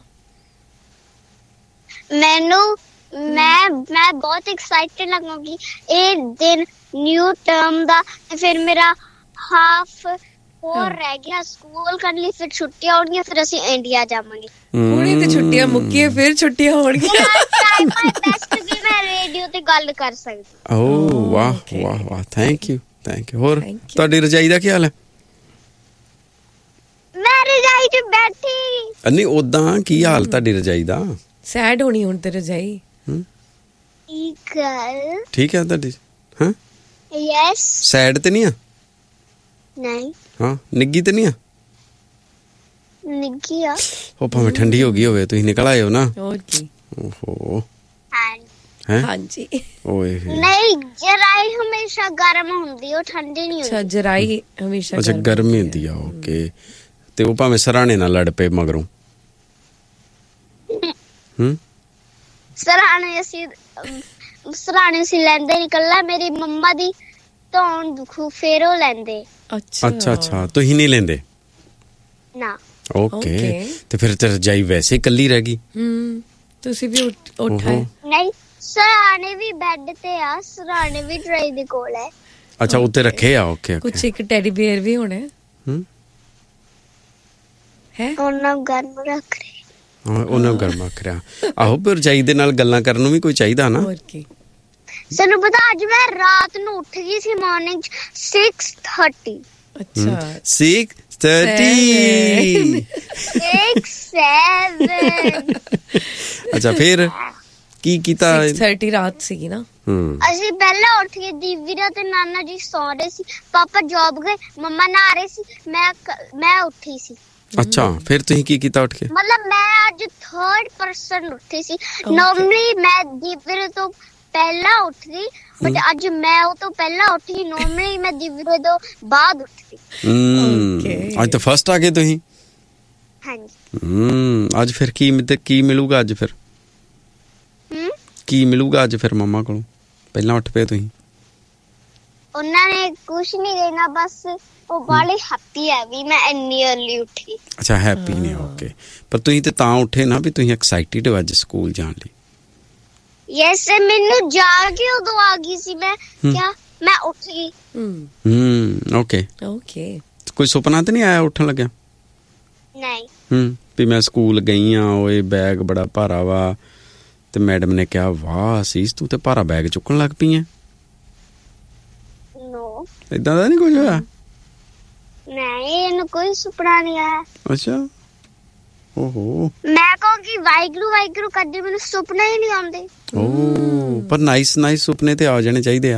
Speaker 3: ਮੈਨੂੰ ਮੈਂ ਮੈਂ ਬਹੁਤ ਐਕਸਾਈਟਡ ਲੱਗੂਗੀ ਇਹ ਦਿਨ ਨਿਊ ਟਰਮ ਦਾ। ਤੇ ਫਿਰ ਮੇਰਾ ਹਾਫ ਹੋਰ ਰਹਿ ਗਿਆ ਸਕੂਲ ਕਰਨ ਲਈ, ਫਿਰ ਛੁੱਟੀਆਂ ਹੋਣਗੀਆਂ, ਫਿਰ ਅਸੀਂ ਇੰਡੀਆ ਜਾਵਾਂਗੇ।
Speaker 2: ਹੁਣੇ ਤੇ ਛੁੱਟੀਆਂ ਮੁੱਕੀਆਂ, ਫਿਰ ਛੁੱਟੀਆਂ ਹੋਣਗੀਆਂ।
Speaker 3: ਬੈਸਟ ਵੀ ਮੈਂ ਰੇਡੀਓ ਤੇ ਗੱਲ ਕਰ ਸਕਦੀ।
Speaker 1: ਓ ਵਾਹ ਵਾਹ ਵਾਹ, ਥੈਂਕ ਯੂ ਥੈਂਕ ਯੂ। ਹੋਰ ਤੁਹਾਡੀ ਰਜਾਈ ਦਾ ਕੀ ਹਾਲ ਹੈ?
Speaker 3: ਮੈਂ ਰਜਾਈ 'ਚ ਬੈਠੀ।
Speaker 1: ਨਹੀਂ ਉਦਾਂ ਕੀ ਹਾਲ ਤੁਹਾਡੀ ਰਜਾਈ ਦਾ?
Speaker 2: ਸੈਡ ਹੋਣੀ ਹੁਣ ਤੇ ਰਜਾਈ।
Speaker 3: ਠੀਕ ਹੈ
Speaker 1: ਠੀਕ ਹੈ ਤੁਹਾਡੀ? ਹਾਂ
Speaker 3: ਯੈਸ।
Speaker 1: ਸੈਡ ਤੇ ਨਹੀਂ ਆ?
Speaker 3: ਨਹੀਂ।
Speaker 1: ਹਾਂ ਨਿੱਗੀ ਤੇ ਨਹੀਂ ਆ?
Speaker 3: ਨਿੱਗੀ ਆ।
Speaker 1: ਉਹ ਭਾਵੇਂ ਠੰਡੀ ਹੋ ਗਈ ਹੋਵੇ, ਤੁਸੀਂ ਨਿਕਲ ਆਏ ਹੋ ਨਾ।
Speaker 2: ਹੋਰ ਕੀ।
Speaker 1: ਓਹੋ
Speaker 2: ਹੈ ਹਾਂਜੀ।
Speaker 1: ਓਏ
Speaker 3: ਨਹੀਂ, ਜਰਾਈ ਹਮੇਸ਼ਾ ਗਰਮ ਹੁੰਦੀ, ਉਹ ਠੰਡੀ ਨਹੀਂ ਹੁੰਦੀ।
Speaker 2: ਅੱਛਾ ਜਰਾਈ ਹਮੇਸ਼ਾ
Speaker 1: ਅੱਛਾ ਗਰਮੀ ਹੁੰਦੀ ਆ। ਓਕੇ। ਤੇ ਉਹ ਭਾਵੇਂ ਸਰਾਣੇ ਨਾਲ ਲੜ ਪਏ ਮਗਰੋਂ। ਹੂੰ
Speaker 3: ਸਰਾਣੇ ਅਸੀਂ ਸਰਾਣੇ ਅਸੀਂ ਲੈਂਦੇ ਨਿਕਲਣਾ, ਮੇਰੀ ਮੰਮਾ ਦੀ ਧੌਣ ਦੁਖੂ ਫੇਰ ਉਹ ਲੈਂਦੇ।
Speaker 2: ਅੱਛਾ
Speaker 1: ਅੱਛਾ ਅੱਛਾ ਤੁਸੀਂ ਨਹੀਂ ਲੈਂਦੇ
Speaker 3: ਨਾ।
Speaker 1: ਓਕੇ। ਤੇ ਫਿਰ ਤੇ ਰਜਾਈ ਵੈਸੇ ਇਕੱਲੀ ਰਹਿ ਗਈ।
Speaker 2: ਹੂੰ ਤੁਸੀਂ ਵੀ ਉਠਾਏ?
Speaker 3: ਨਹੀਂ, ਸਰਾਣੇ ਵੀ ਬੈੱਡ ਤੇ ਆ, ਸਰਾਣੇ ਵੀ ਟ੍ਰੇ ਦੇ ਕੋਲ ਹੈ।
Speaker 1: ਅੱਛਾ ਉੱਤੇ ਰੱਖੇ ਆ। ਓਕੇ
Speaker 2: ਕੁਛ ਇੱਕ ਟੈਡੀ ਬੀਅਰ ਵੀ ਹੋਣਾ
Speaker 1: ਹੂੰ
Speaker 2: ਹੈ।
Speaker 3: ਉਹਨਾਂ ਗਰਮ ਰੱਖ ਰਹੇ।
Speaker 1: ਉਹਨਾਂ ਗਰਮ ਰੱਖ ਰਿਹਾ। ਆਹੋ ਪਰ ਰਜਾਈ ਦੇ ਨਾਲ ਗੱਲਾਂ ਕਰਨ ਨੂੰ ਵੀ ਕੋਈ ਚਾਹੀਦਾ ਨਾ।
Speaker 2: ਹੋਰ ਕੀ।
Speaker 3: ਸਾਨੂੰ ਪਤਾ ਅੱਜ ਮੈਂ ਰਾਤ ਨੂੰ ਉੱਠ ਗਈ ਸੀ ਮਾਰਨਿੰਗ ਛੇ ਥਰਟੀ।
Speaker 2: ਅੱਛਾ
Speaker 1: ਛੇ ਥਰਟੀ
Speaker 3: ਸੈਵਨ।
Speaker 1: ਅੱਛਾ ਫਿਰ ਕੀ ਕੀਤਾ?
Speaker 2: ਛੇ ਥਰਟੀ ਰਾਤ ਸੀਗੀ ਨਾ।
Speaker 1: ਹੂੰ
Speaker 3: ਅਸੀਂ ਪਹਿਲਾਂ ਉੱਠ ਕੇ ਦੀਵੀਰਾ ਤੇ ਨਾਨਾ ਜੀ ਸੌਂ ਰਹੇ ਸੀ, ਪਾਪਾ ਜੌਬ ਗਏ, ਮੰਮਾ ਨਹਾ ਰਹੇ ਸੀ, ਮੈਂ ਮੈਂ ਉੱਠੀ ਸੀ।
Speaker 1: ਅੱਛਾ ਫਿਰ ਤੁਸੀਂ ਕੀ ਕੀਤਾ ਉੱਠ ਕੇ?
Speaker 3: ਮਤਲਬ ਮੈਂ ਅੱਜ ਥਰਡ ਪਰਸਨ ਉੱਠੀ ਸੀ। ਨਾਰਮਲੀ ਮੈਂ ਦੀਵੀਰੇ ਤੋਂ ਪਹਿਲਾਂ ਉੱਠਦੀ, ਬਟ ਅੱਜ ਮੈਂ ਉਹ ਤੋਂ ਪਹਿਲਾਂ ਉੱਠੀ। ਨਾਰਮਲੀ ਮੈਂ ਦੀਵੀਰੇ ਤੋਂ ਬਾਅਦ ਉੱਠਦੀ।
Speaker 1: ਹੂੰ ਅੱਜ ਤਾਂ ਫਸਟ ਆ ਗਏ ਤੁਸੀਂ।
Speaker 3: ਹਾਂਜੀ।
Speaker 1: ਹੂੰ ਅੱਜ ਫਿਰ ਕੀ ਕੀ ਮਿਲੂਗਾ ਅੱਜ? ਫਿਰ
Speaker 3: ਹੂੰ
Speaker 1: ਕੀ ਮਿਲੂਗਾ ਅੱਜ ਫਿਰ ਮੰਮਾ ਕੋਲੋਂ? ਪਹਿਲਾਂ ਉੱਠ ਪਏ ਤੁਸੀਂ।
Speaker 3: ਉਹਨਾਂ ਨੇ ਕੁਛ ਨਹੀਂ ਦੇਣਾ, ਬਸ ਉਹ ਬਾਲੇ ਹੈਪੀ ਹੈ ਵੀ ਮੈਂ ਇੰਨੀ ਅਰਲੀ ਉੱਠੀ।
Speaker 1: ਅੱਛਾ ਹੈਪੀ ਨੇ। ਓਕੇ। ਪਰ ਤੁਸੀਂ ਤੇ ਤਾਂ ਉੱਠੇ ਨਾ ਵੀ ਤੁਸੀਂ ਐਕਸਾਈਟਿਡ ਹੋ ਅੱਜ ਸਕੂਲ ਜਾਣ ਲਈ।
Speaker 3: ਯੈਸ ਮੈਨੂੰ ਜਾਗ ਕੇ ਉਦੋਂ ਆ ਗਈ ਸੀ। ਮੈਂ ਕਿਹਾ ਮੈਂ ਉੱਠ ਗਈ।
Speaker 1: ਹੂੰ ਓਕੇ
Speaker 2: ਓਕੇ।
Speaker 1: ਕੋਈ ਸੁਪਨਾ ਤੇ ਨਹੀਂ ਆਇਆ ਉੱਠਣ ਲੱਗਿਆ?
Speaker 3: ਨਹੀਂ।
Speaker 1: ਹੂੰ ਵੀ ਮੈਂ ਸਕੂਲ ਗਈ ਆ, ਓਏ ਬੈਗ ਬੜਾ ਭਾਰਾ ਵਾ ਤੇ ਮੈਡਮ ਨੇ ਕਿਹਾ ਵਾਹ ਅਸੀਸ ਤੂੰ ਤੇ ਭਾਰਾ ਬੈਗ ਚੁੱਕਣ ਲੱਗ ਪਈ ਐ?
Speaker 3: ਨੋ,
Speaker 1: ਏਦਾਂ ਦਾ ਨਹੀਂ ਕੁਝ ਹੋਇਆ?
Speaker 3: ਨਹੀਂ, ਇਹਨੂੰ ਕੋਈ ਸੁਪਨਾ ਨਹੀਂ ਆਇਆ।
Speaker 1: ਅੱਛਾ, ਓਹੋ।
Speaker 3: ਮੈਂ ਕਹੂੰਗੀ ਵਾਹਿਗੁਰੂ ਵਾਹਿਗੁਰੂ ਕਰਦੇ, ਮੈਨੂੰ ਸੁਪਨੇ ਹੀ ਨਹੀਂ ਆਉਂਦੇ।
Speaker 1: ਓ ਪਰ ਨਾਈਸ ਨਾਈਸ ਸੁਪਨੇ ਤੇ ਆ ਜਾਣੇ ਚਾਹੀਦੇ ਆ।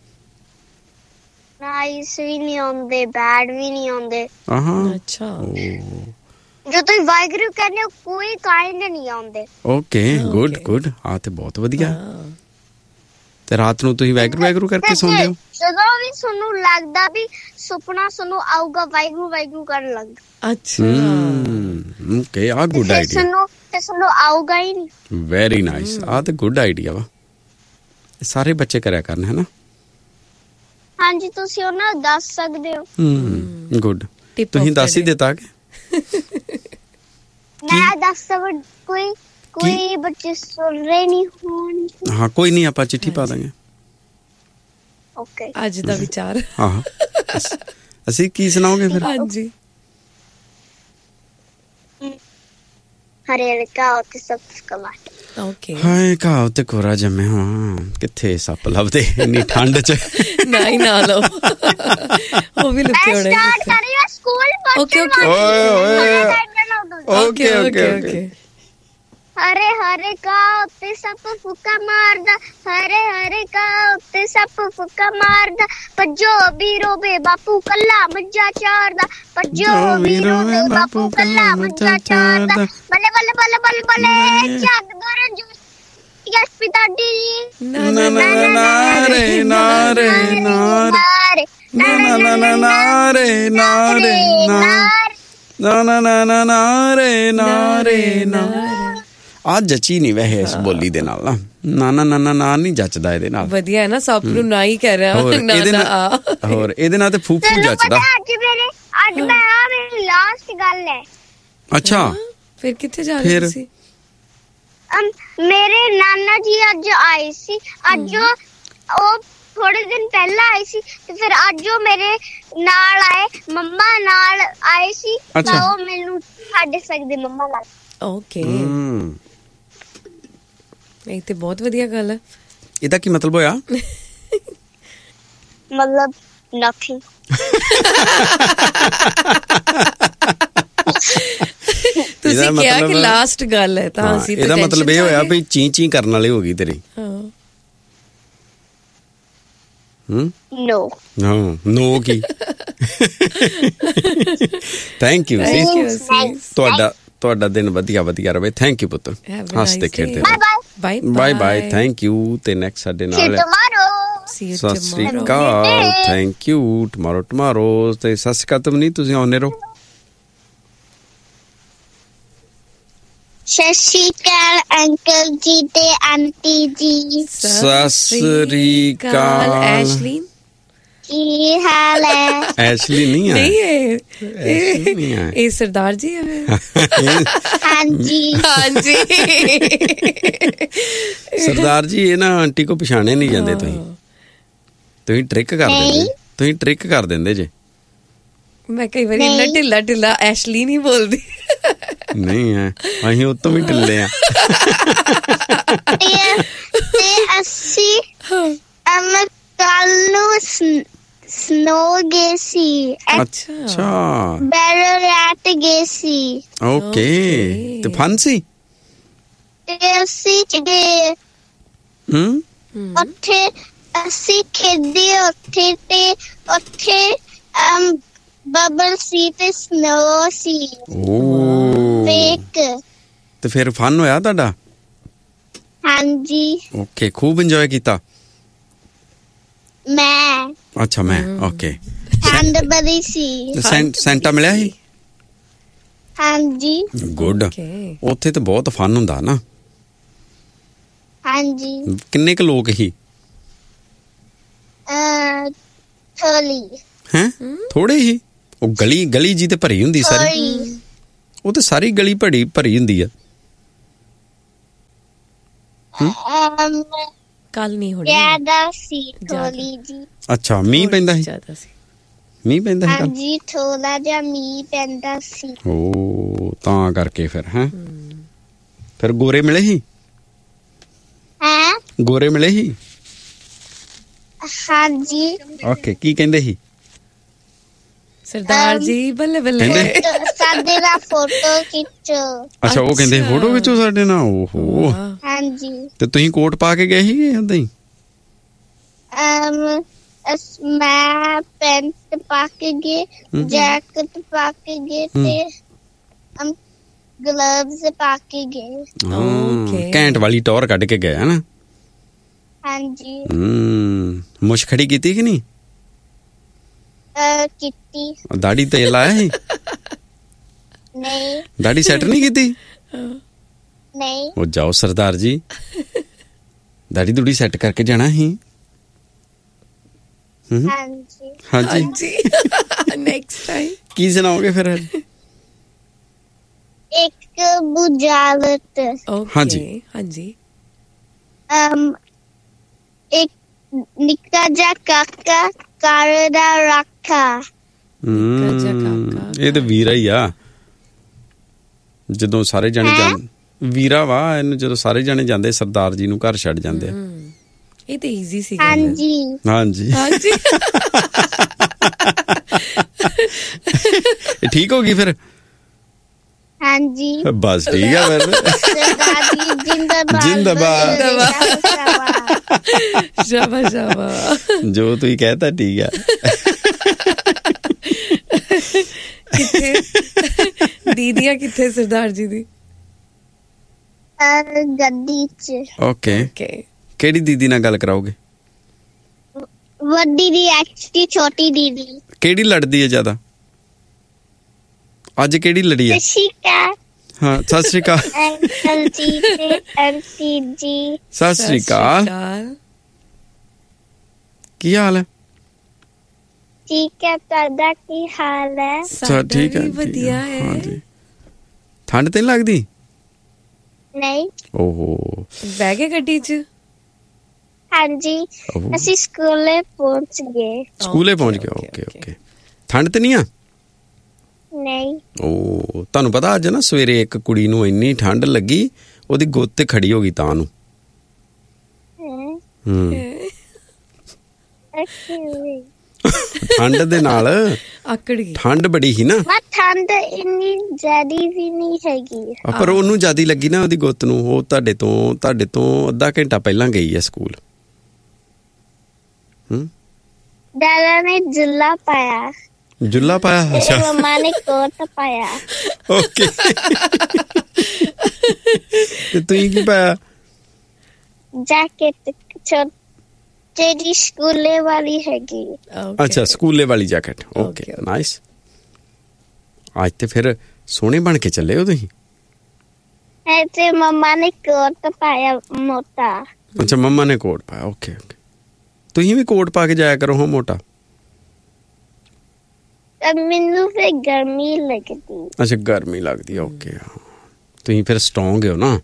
Speaker 3: ਨਾਈਸ ਵੀ ਨਹੀਂ ਆਉਂਦੇ, ਬੈਡ ਵੀ ਨਹੀਂ ਆਉਂਦੇ।
Speaker 1: ਆਹਾਂ,
Speaker 2: ਅੱਛਾ,
Speaker 3: ਜੋ ਤੁਸੀਂ ਵਾਹਿਗੁਰੂ ਕਹਿੰਦੇ ਹੋ ਕੋਈ ਕਾਇੰਡ ਨਹੀਂ ਆਉਂਦੇ।
Speaker 1: Okay, good good. ਆ ਤੇ ਬਹੁਤ ਵਧੀਆ। ਤੇ ਰਾਤ ਨੂੰ ਤੁਸੀਂ ਵਾਹਿਗੁਰੂ ਵਾਹਿਗੁਰੂ ਕਰਕੇ ਸੌਂਦੇ ਹੋ?
Speaker 3: ਜਦੋਂ ਵੀ ਤੁਹਾਨੂੰ ਲੱਗਦਾ ਵੀ ਸੁਪਨਾ ਤੁਹਾਨੂੰ ਆਊਗਾ, ਵਾਹਿਗੁਰੂ ਵਾਹਿਗੁਰੂ ਕਰਨ ਲੱਗਦਾ।
Speaker 2: ਅੱਛਾ,
Speaker 1: ਓਕੇ, ਆ ਗੁੱਡ ਆਈਡੀਆ।
Speaker 3: ਤੁਹਾਨੂੰ ਤੇ ਤੁਹਾਨੂੰ ਆਊਗਾ ਹੀ ਨਹੀਂ।
Speaker 1: Very nice. ਆ ਤੇ ਗੁੱਡ ਆਈਡੀਆ ਵਾ, ਸਾਰੇ ਬੱਚੇ ਕਰਿਆ ਕਰਨ, ਹੈ ਨਾ?
Speaker 3: ਹਾਂਜੀ, ਤੁਸੀਂ ਉਹਨਾਂ ਨੂੰ ਦੱਸ ਸਕਦੇ ਹੋ।
Speaker 1: ਹਮ, ਗੁੱਡ। ਤੁਸੀਂ ਦੱਸ ਹੀ ਦਿੱਤਾ ਕਿ
Speaker 3: ਮੈਂ ਦੱਸ ਸਕਦਾ, ਕੋਈ ਕੋਈ ਬੱਚੇ ਸੁਣ ਰਹੇ ਨਹੀਂ ਹੋਣ।
Speaker 1: ਹਾਂ, ਕੋਈ ਨਹੀਂ, ਆਪਾਂ ਚਿੱਠੀ ਪਾ ਦਾਂਗੇ।
Speaker 3: ਓਕੇ,
Speaker 2: ਅੱਜ ਦਾ ਵਿਚਾਰ।
Speaker 1: ਹਾਂ, ਅਸੀਂ ਕੀ ਸੁਣਾਓਗੇ ਫਿਰ?
Speaker 2: ਹਾਂਜੀ,
Speaker 3: ਹਰੇ ਲਗਾ ਉੱਤੇ ਸਭ ਕਮਾਟ।
Speaker 2: ਓਕੇ।
Speaker 1: ਹਾਏ ਘਾਹ ਤੇ ਕੋਰਾ ਜੰਮੇ ਹਾਂ, ਕਿੱਥੇ ਸੱਪ ਲੱਭਦੇ ਇੰਨੀ ਠੰਡ ਚ।
Speaker 2: ਨਾ ਹੀ ਨਾ ਲਓ, ਉਹ ਵੀ ਲੁਕੇ ਹੋਣੇ।
Speaker 3: ਸਟਾਰਟ ਕਰੀਏ ਸਕੂਲ ਪਹੁੰਚਣ
Speaker 2: ਓਕੇ ਓਕੇ
Speaker 1: ਓਏ ਓਏ
Speaker 2: ਓਕੇ ਓਕੇ ਓਕੇ।
Speaker 3: ਹਰੇ ਹਰੇ ਕਾ ਉੱਤੇ ਸੱਪ ਫੁੱਕਾ ਮਾਰਦਾ, ਹਰੇ ਹਰੇ ਕਾ ਉੱਤੇ ਸੱਪ ਫੁੱਕਾ ਮਾਰਦਾ, ਭੱਜੋ ਵੀਰੋ ਵੇ ਬਾਪੂ ਕੱਲਾ ਮੱਝਾਂ ਚਾਰਦਾ, ਭੱਜੋ ਵੀਰੋ ਵੇ ਬਾਪੂ ਕੱਲਾ ਮੱਝਾਂ ਚਾਰਦਾ, ਬੱਲੇ ਬੱਲੇ ਬੱਲੇ ਬੱਲੇ ਬੱਲੇ ਜੱਗ ਦੋਰੇ ਜੂਸ ਯਸ ਪਿਤਾ ਡੀ
Speaker 1: ਨਾ ਨਾ ਨਾ ਨਾਰੇ ਨਾਰੇ ਨਾਰੇ ਨਾ ਨਾ ਨਾ ਨਾ ਨਾਰੇ ਨਾਰੇ ਨਾ ਨਾ ਨਾ ਨਾ ਨਾ ਨਾਰੇ ਨਾਰੇ ਨਾ। ਆ ਜੱਚੀ ਨਹੀਂ ਵੈਸੇ ਇਸ ਬੋਲੀ ਦੇ ਨਾਲ ਨਾ, ਨਾ ਨਾ ਨਾ ਨਾ ਨਹੀਂ ਜੱਚਦਾ ਇਹਦੇ ਨਾਲ।
Speaker 2: ਵਧੀਆ ਹੈ ਨਾ, ਸਭ ਨੂੰ ਨਾ ਹੀ ਕਹਿ ਰਿਹਾ।
Speaker 1: ਹੋਰ ਇਹਦੇ ਨਾਲ, ਹੋਰ ਇਹਦੇ ਨਾਲ ਤੇ ਫੂਫੂ ਜੱਚਦਾ।
Speaker 3: ਅੱਜ ਮੇਰੇ ਅੱਜ ਮੈਂ ਆ ਮੇਰੀ ਲਾਸਟ ਗੱਲ ਹੈ।
Speaker 1: ਅੱਛਾ,
Speaker 2: ਫਿਰ ਕਿੱਥੇ ਜਾ ਰਹੇ ਸੀ?
Speaker 3: ਮੇਰੇ ਨਾਨਾ ਜੀ ਅੱਜ ਆਏ ਸੀ। ਅੱਜ ਉਹ ਥੋੜੇ ਦਿਨ ਪਹਿਲਾਂ ਆਏ ਸੀ ਤੇ ਫਿਰ ਅੱਜ ਉਹ ਮੇਰੇ ਨਾਲ ਆਏ, ਮੰਮਾ ਨਾਲ ਆਏ ਸੀ ਤਾਂ ਉਹ ਮੈਨੂੰ ਛੱਡ ਸਕਦੇ ਮੰਮਾ ਨਾਲ।
Speaker 2: ਓਕੇ, ਇਹ ਤੇ ਬਹੁਤ ਵਧੀਆ ਗੱਲ ਹੈ।
Speaker 1: ਇਹਦਾ ਕੀ ਮਤਲਬ ਹੋਇਆ?
Speaker 3: ਮਤਲਬ ਨਥਿੰਗ।
Speaker 2: ਤੁਸੀਂ ਕਿਹਾ ਕਿ ਲਾਸਟ ਗੱਲ ਹੈ ਤਾਂ ਅਸੀਂ
Speaker 1: ਇਹਦਾ ਮਤਲਬ ਇਹ ਹੋਇਆ ਵੀ ਚੀ ਚੀ ਕਰਨ ਵਾਲੀ ਹੋ ਗਈ ਤੇਰੀ। ਹਮ
Speaker 3: ਨੋ
Speaker 1: ਨੋ ਨੋ ਕੀ? ਥੈਂਕ ਯੂ ਸੀ। ਤੁਹਾਡਾ ਤੁਹਾਡਾ ਦਿਨ ਵਧੀਆ ਵਧੀਆ ਰਵੇ। ਥੈਂਕ ਯੂ ਪੁੱਤਰ, ਹੱਸਦੇ ਖੇਡਦੇ ਰਹੋ।
Speaker 2: Bye
Speaker 1: bye bye. Thank you. ਤੇ ਨੈਕਸਟ ਸਾਡੇ ਨਾਲ ਸਤਿ ਸ਼੍ਰੀ ਅਕਾਲ। Thank you. ਟਮਾਰੋ ਟਮਾਰੋ ਤੇ ਸਤਿ ਸ਼੍ਰੀ ਅਕਾਲ। ਤੁਮ ਨਹੀਂ, ਤੁਸੀਂ ਆਉਂਦੇ ਰਹੋ।
Speaker 3: ਸਤਿ ਸ਼੍ਰੀ ਅਕਾਲ ਅੰਕਲ ਜੀ ਤੇ ਆਂਟੀ ਜੀ।
Speaker 1: ਸਤਿ ਸ਼੍ਰੀ ਅਕਾਲ
Speaker 2: ਐਸ਼ਲੀਨ।
Speaker 3: ਕੀ ਹਾਲ ਹੈ?
Speaker 1: ਐਸ਼ਲੀ ਨਹੀਂ ਹੈ,
Speaker 2: ਨਹੀਂ ਹੈ, ਇਹ ਸਰਦਾਰ ਜੀ ਹੈ।
Speaker 3: ਹਾਂਜੀ
Speaker 2: ਹਾਂਜੀ
Speaker 1: ਸਰਦਾਰ ਜੀ। ਇਹ ਨਾ ਆਂਟੀ ਕੋ ਪਛਾਣੇ ਨਹੀਂ ਜਾਂਦੇ। ਤੁਸੀਂ ਤੁਸੀਂ ਟ੍ਰਿਕ ਕਰ ਦਿੰਦੇ, ਤੁਸੀਂ ਟ੍ਰਿਕ ਕਰ ਦਿੰਦੇ ਜੇ।
Speaker 2: ਮੈਂ ਕਈ ਵਾਰੀ ਇੰਨਾ ਢਿੱਲਾ ਢਿੱਲਾ ਐਸ਼ਲੀ ਨਹੀਂ ਬੋਲਦੀ।
Speaker 1: ਨਹੀਂ ਹੈ, ਅਸੀਂ ਉਹ ਤੋਂ ਵੀ ਢਿੱਲੇ ਆ।
Speaker 3: ਤੇ ਅਸੀਂ ਕੱਲ ਨੂੰ ਸਨੋ ਗਏ ਸੀ।
Speaker 1: ਅੱਛਾ,
Speaker 3: ਬੈਰੋਰੈਟ ਗਏ ਸੀ।
Speaker 1: ਓਕੇ, ਤੇ ਫਨ ਸੀ।
Speaker 3: ਤੇ ਅਸੀਂ ਗਏ
Speaker 1: ਹਮ
Speaker 3: ਉੱਥੇ, ਅਸੀਂ ਖੇਡੇ ਉੱਥੇ ਤੇ ਉੱਥੇ ਬਬਲ ਸੀ ਤੇ ਸਨੋ ਸੀ।
Speaker 1: ਓ ਤੇ ਫਿਰ ਫਨ ਹੋਇਆ ਤੁਹਾਡਾ?
Speaker 3: ਹਾਂਜੀ।
Speaker 1: ਓਕੇ, ਖੂਬ ਇੰਜੋਏ ਕੀਤਾ।
Speaker 3: ਮੈਂ
Speaker 1: ਅੱਛਾ ਮੈਂ ਓਕੇ।
Speaker 3: ਠੰਡ ਬੜੀ ਸੀ।
Speaker 1: ਸੈਂਟਾ ਮਿਲਿਆ ਸੀ?
Speaker 3: ਹਾਂਜੀ।
Speaker 1: ਗੁੱਡ। ਉੱਥੇ ਤੇ ਬਹੁਤ ਫਨ ਹੁੰਦਾ ਨਾ।
Speaker 3: ਹਾਂਜੀ।
Speaker 1: ਕਿੰਨੇ ਕੁ ਲੋਕ ਸੀ?
Speaker 3: ਥੋੜੀ
Speaker 1: ਹੈਂ, ਥੋੜੇ ਹੀ? ਉਹ ਗਲੀ ਗਲੀ ਜੀ ਤੇ ਭਰੀ ਹੁੰਦੀ ਸਾਰੀ। ਉਹ ਤੇ ਸਾਰੀ ਗਲੀ ਭਰੀ ਭਰੀ ਹੁੰਦੀ ਆ।
Speaker 2: ਕੱਲ ਨਹੀਂ ਹੋਣੀ
Speaker 3: ਜ਼ਿਆਦਾ ਸੀ ਥੋੜੀ ਜੀ।
Speaker 1: ਅੱਛਾ, ਮੀਂਹ ਪੈਂਦਾ ਸੀ?
Speaker 2: ਜ਼ਿਆਦਾ ਸੀ
Speaker 1: ਮੀਂਹ ਪੈਂਦਾ ਸੀ?
Speaker 3: ਹਾਂਜੀ, ਥੋੜਾ ਜਿਹਾ ਮੀਂਹ ਪੈਂਦਾ ਸੀ।
Speaker 1: ਓ ਤਾਂ ਕਰਕੇ ਫਿਰ ਹੈ। ਫਿਰ ਗੋਰੇ ਮਿਲੇ ਸੀ? ਗੋਰੇ ਮਿਲੇ ਸੀ?
Speaker 3: ਹਾਂਜੀ।
Speaker 1: ਓਕੇ, ਕੀ ਕਹਿੰਦੇ ਸੀ?
Speaker 2: ਸਰਦਾਰ ਜੀ ਬੱਲੇ ਬੱਲੇ
Speaker 3: ਸਾਡੇ ਨਾਲ ਫੋਟੋ ਖਿੱਚੋ।
Speaker 1: ਅੱਛਾ, ਉਹ ਕਹਿੰਦੇ ਫੋਟੋ ਖਿੱਚੋ ਸਾਡੇ ਨਾਲ। ਓਹੋ,
Speaker 3: ਹਾਂਜੀ।
Speaker 1: ਤੇ ਤੁਸੀਂ ਕੋਟ ਪਾ ਕੇ ਗਏ ਸੀਗੇ ਏਦਾਂ ਹੀ?
Speaker 3: ਮੈਂ ਪੈਂਟ ਪਾ ਕੇ ਗਏ, ਜੈਕਟ ਪਾ ਕੇ ਗਏ ਤੇ ਗਲਵਜ਼ ਪਾ ਕੇ ਗਏ।
Speaker 2: ਓਕੇ,
Speaker 1: ਘੈਂਟ ਵਾਲੀ ਟੌਰ ਕੱਢ ਕੇ ਗਏ ਹਨਾ?
Speaker 3: ਹਾਂਜੀ।
Speaker 1: ਹਮ ਮੁਸ਼ ਖੜੀ ਕੀਤੀ ਕਿ ਨਹੀਂ?
Speaker 3: ਕੀਤੀ।
Speaker 1: ਦਾੜੀ ਤੇਲ ਲਾਇਆ ਸੀ?
Speaker 3: ਨਹੀਂ।
Speaker 1: ਦਾੜੀ ਸੈੱਟ ਨਹੀਂ ਕੀਤੀ?
Speaker 3: ਨਹੀਂ।
Speaker 1: ਉਹ ਜਾਓ ਸਰਦਾਰ ਜੀ, ਦਾੜੀ ਦੂੜੀ ਸੈੱਟ ਕਰਕੇ ਜਾਣਾ ਸੀ।
Speaker 3: ਹਾਂਜੀ
Speaker 1: ਹਾਂਜੀ।
Speaker 2: ਨੈਕਸਟ ਟਾਈਮ
Speaker 1: ਕੀ ਸੁਣਾਓਗੇ ਫਿਰ?
Speaker 3: ਇੱਕ ਬੁਝਾਰਤ।
Speaker 1: ਹਾਂਜੀ
Speaker 2: ਹਾਂਜੀ।
Speaker 3: ਅਮ ਇੱਕ ਨਿੱਕਾ ਜਿਹਾ ਕਾਕਾ ਕਾਰ ਦਾ ਰਾਖਾ।
Speaker 1: ਇਹ ਤੇ ਵੀਰਾ ਹੀ ਆ। ਜਦੋਂ ਸਾਰੇ ਜਾਣੇ ਜਾਂ ਵੀਰਾ ਵਾ ਇਹਨੂੰ, ਜਦੋਂ ਸਾਰੇ ਜਾਣੇ ਜਾਂਦੇ ਸਰਦਾਰ ਜੀ ਨੂੰ ਘਰ ਛੱਡ ਜਾਂਦੇ ਆ।
Speaker 2: ਇਹ ਤੇ ਈਜ਼ੀ ਸੀ।
Speaker 3: ਹਾਂਜੀ
Speaker 1: ਹਾਂਜੀ
Speaker 2: ਹਾਂਜੀ।
Speaker 1: ਠੀਕ ਹੋ ਗਈ ਫਿਰ?
Speaker 3: ਹਾਂਜੀ
Speaker 1: ਬਸ ਠੀਕ ਆ ਫਿਰ।
Speaker 3: ਸਰਦਾਰ ਜੀ ਜਿੰਦਾਬਾਦ
Speaker 1: ਜਿੰਦਾਬਾਦ।
Speaker 2: ਸ਼ਾਬਾਸ਼ ਸ਼ਾਬਾਸ਼।
Speaker 1: ਜੋ ਤੁਸੀਂ ਕਹਿਤਾ ਠੀਕ ਆ।
Speaker 2: ਕਿੱਥੇ ਦੀਦੀਆਂ, ਕਿੱਥੇ ਸਰਦਾਰ ਜੀ ਦੀ?
Speaker 3: ਗੱਡੀ ਚ।
Speaker 1: ਓਕੇ, ਕਿਹੜੀ ਦੀਦੀ ਨਾਲ ਗੱਲ ਕਰਾਓਗੇ?
Speaker 3: ਵੱਡੀ ਦੀ, ਐਕਚੁਅਲੀ ਛੋਟੀ ਦੀਦੀ।
Speaker 1: ਕਿਹੜੀ ਲੜਦੀ ਹੈ ਜ਼ਿਆਦਾ? ਅੱਜ ਕਿਹੜੀ ਲੜੀ ਹੈ?
Speaker 3: ਸਤਿ ਸ਼੍ਰੀ ਅਕਾਲ।
Speaker 1: ਹਾਂ, ਸਤਿ ਸ਼੍ਰੀ ਅਕਾਲ
Speaker 3: ਅੰਕਲ ਜੀ ਤੇ ਆਂਟੀ ਜੀ।
Speaker 1: ਸਤਿ ਸ਼੍ਰੀ ਅਕਾਲ। ਕੀ ਹਾਲ ਹੈ?
Speaker 3: ਠੀਕ ਹੈ, ਤੁਹਾਡਾ ਕੀ ਹਾਲ ਹੈ?
Speaker 2: ਸਾਡਾ
Speaker 1: ਠੀਕ ਹੈ,
Speaker 2: ਵਧੀਆ ਹੈ।
Speaker 1: ਹਾਂਜੀ। ਠੰਡ ਤੇ ਨਹੀਂ ਲੱਗਦੀ?
Speaker 3: ਨਹੀਂ।
Speaker 1: ਓਹੋ,
Speaker 2: ਬਹਿ ਗਏ ਗੱਡੀ 'ਚ?
Speaker 3: ਹਾਂਜੀ, ਅਸੀਂ ਸਕੂਲੇ ਪਹੁੰਚ ਗਏ।
Speaker 1: ਸਕੂਲੇ ਪਹੁੰਚ ਗਏ, ਓਕੇ ਓਕੇ। ਠੰਡ ਤੇ ਨਹੀਂ ਆ?
Speaker 3: ਨਹੀਂ।
Speaker 1: ਓ, ਤੁਹਾਨੂੰ ਪਤਾ ਅੱਜ ਨਾ ਸਵੇਰੇ ਇੱਕ ਕੁੜੀ ਨੂੰ ਇੰਨੀ ਠੰਡ ਲੱਗੀ, ਉਹਦੀ ਗੁੱਤ ਤੇ ਖੜੀ ਹੋ ਗਈ ਤਾਂ ਨੂੰ। ਹੂੰ, ਠੰਡ ਦੇ ਨਾਲ
Speaker 2: ਆਕੜ ਗਈ।
Speaker 1: ਠੰਡ ਬੜੀ ਸੀ ਨਾ।
Speaker 3: ਮੈਂ ਠੰਡ ਇੰਨੀ ਜ਼ਿਆਦੀ ਵੀ ਨਹੀਂ ਹੈਗੀ।
Speaker 1: ਪਰ ਉਹਨੂੰ ਜ਼ਿਆਦੀ ਲੱਗੀ ਨਾ ਉਹਦੀ ਗੁੱਤ ਨੂੰ। ਉਹ ਤੁਹਾਡੇ ਤੋਂ ਤੁਹਾਡੇ ਤੋਂ ਅੱਧਾ ਘੰਟਾ ਪਹਿਲਾਂ ਗਈ ਹੈ ਸਕੂਲ। ਹੂੰ,
Speaker 3: ਦਾਦਾ ਨੇ ਜੁੱਲਾ ਪਾਇਆ।
Speaker 1: ਜੁੱਲਾ ਪਾਇਆ? ਅੱਛਾ।
Speaker 3: ਮੰਮਾ ਨੇ ਕੋਟ ਪਾਇਆ।
Speaker 1: ਓਕੇ। ਤੇ ਤੁਸੀਂ ਕੀ ਪਾਇਆ?
Speaker 3: ਜੈਕਟ, ਜਿਹੜੀ ਸਕੂਲੇ ਵਾਲੀ ਹੈਗੀ।
Speaker 1: ਅੱਛਾ, ਸਕੂਲੇ ਵਾਲੀ ਜੈਕਟ। Okay, nice. ਅੱਜ ਤੇ ਫਿਰ ਸੋਹਣੇ ਬਣ ਕੇ ਚੱਲੇ ਹੋ ਤੁਸੀਂ।
Speaker 3: ਤੇ ਮੰਮਾ ਨੇ ਕੋਟ ਪਾਇਆ ਮੋਟਾ।
Speaker 1: ਅੱਛਾ, ਮੰਮਾ ਨੇ ਕੋਟ ਪਾਇਆ। Okay okay. ਤੁਸੀਂ ਵੀ ਕੋਟ ਪਾ ਕੇ ਜਾਇਆ ਕਰੋ ਹਾਂ ਮੋਟਾ।
Speaker 3: ਮੈਨੂੰ ਫਿਰ ਗਰਮੀ ਲੱਗਦੀ।
Speaker 1: ਅੱਛਾ, ਗਰਮੀ ਲੱਗਦੀ। ਓਕੇ, ਤੁਸੀਂ ਫਿਰ ਸਟਰੋਂਗ ਹੋ ਨਾ।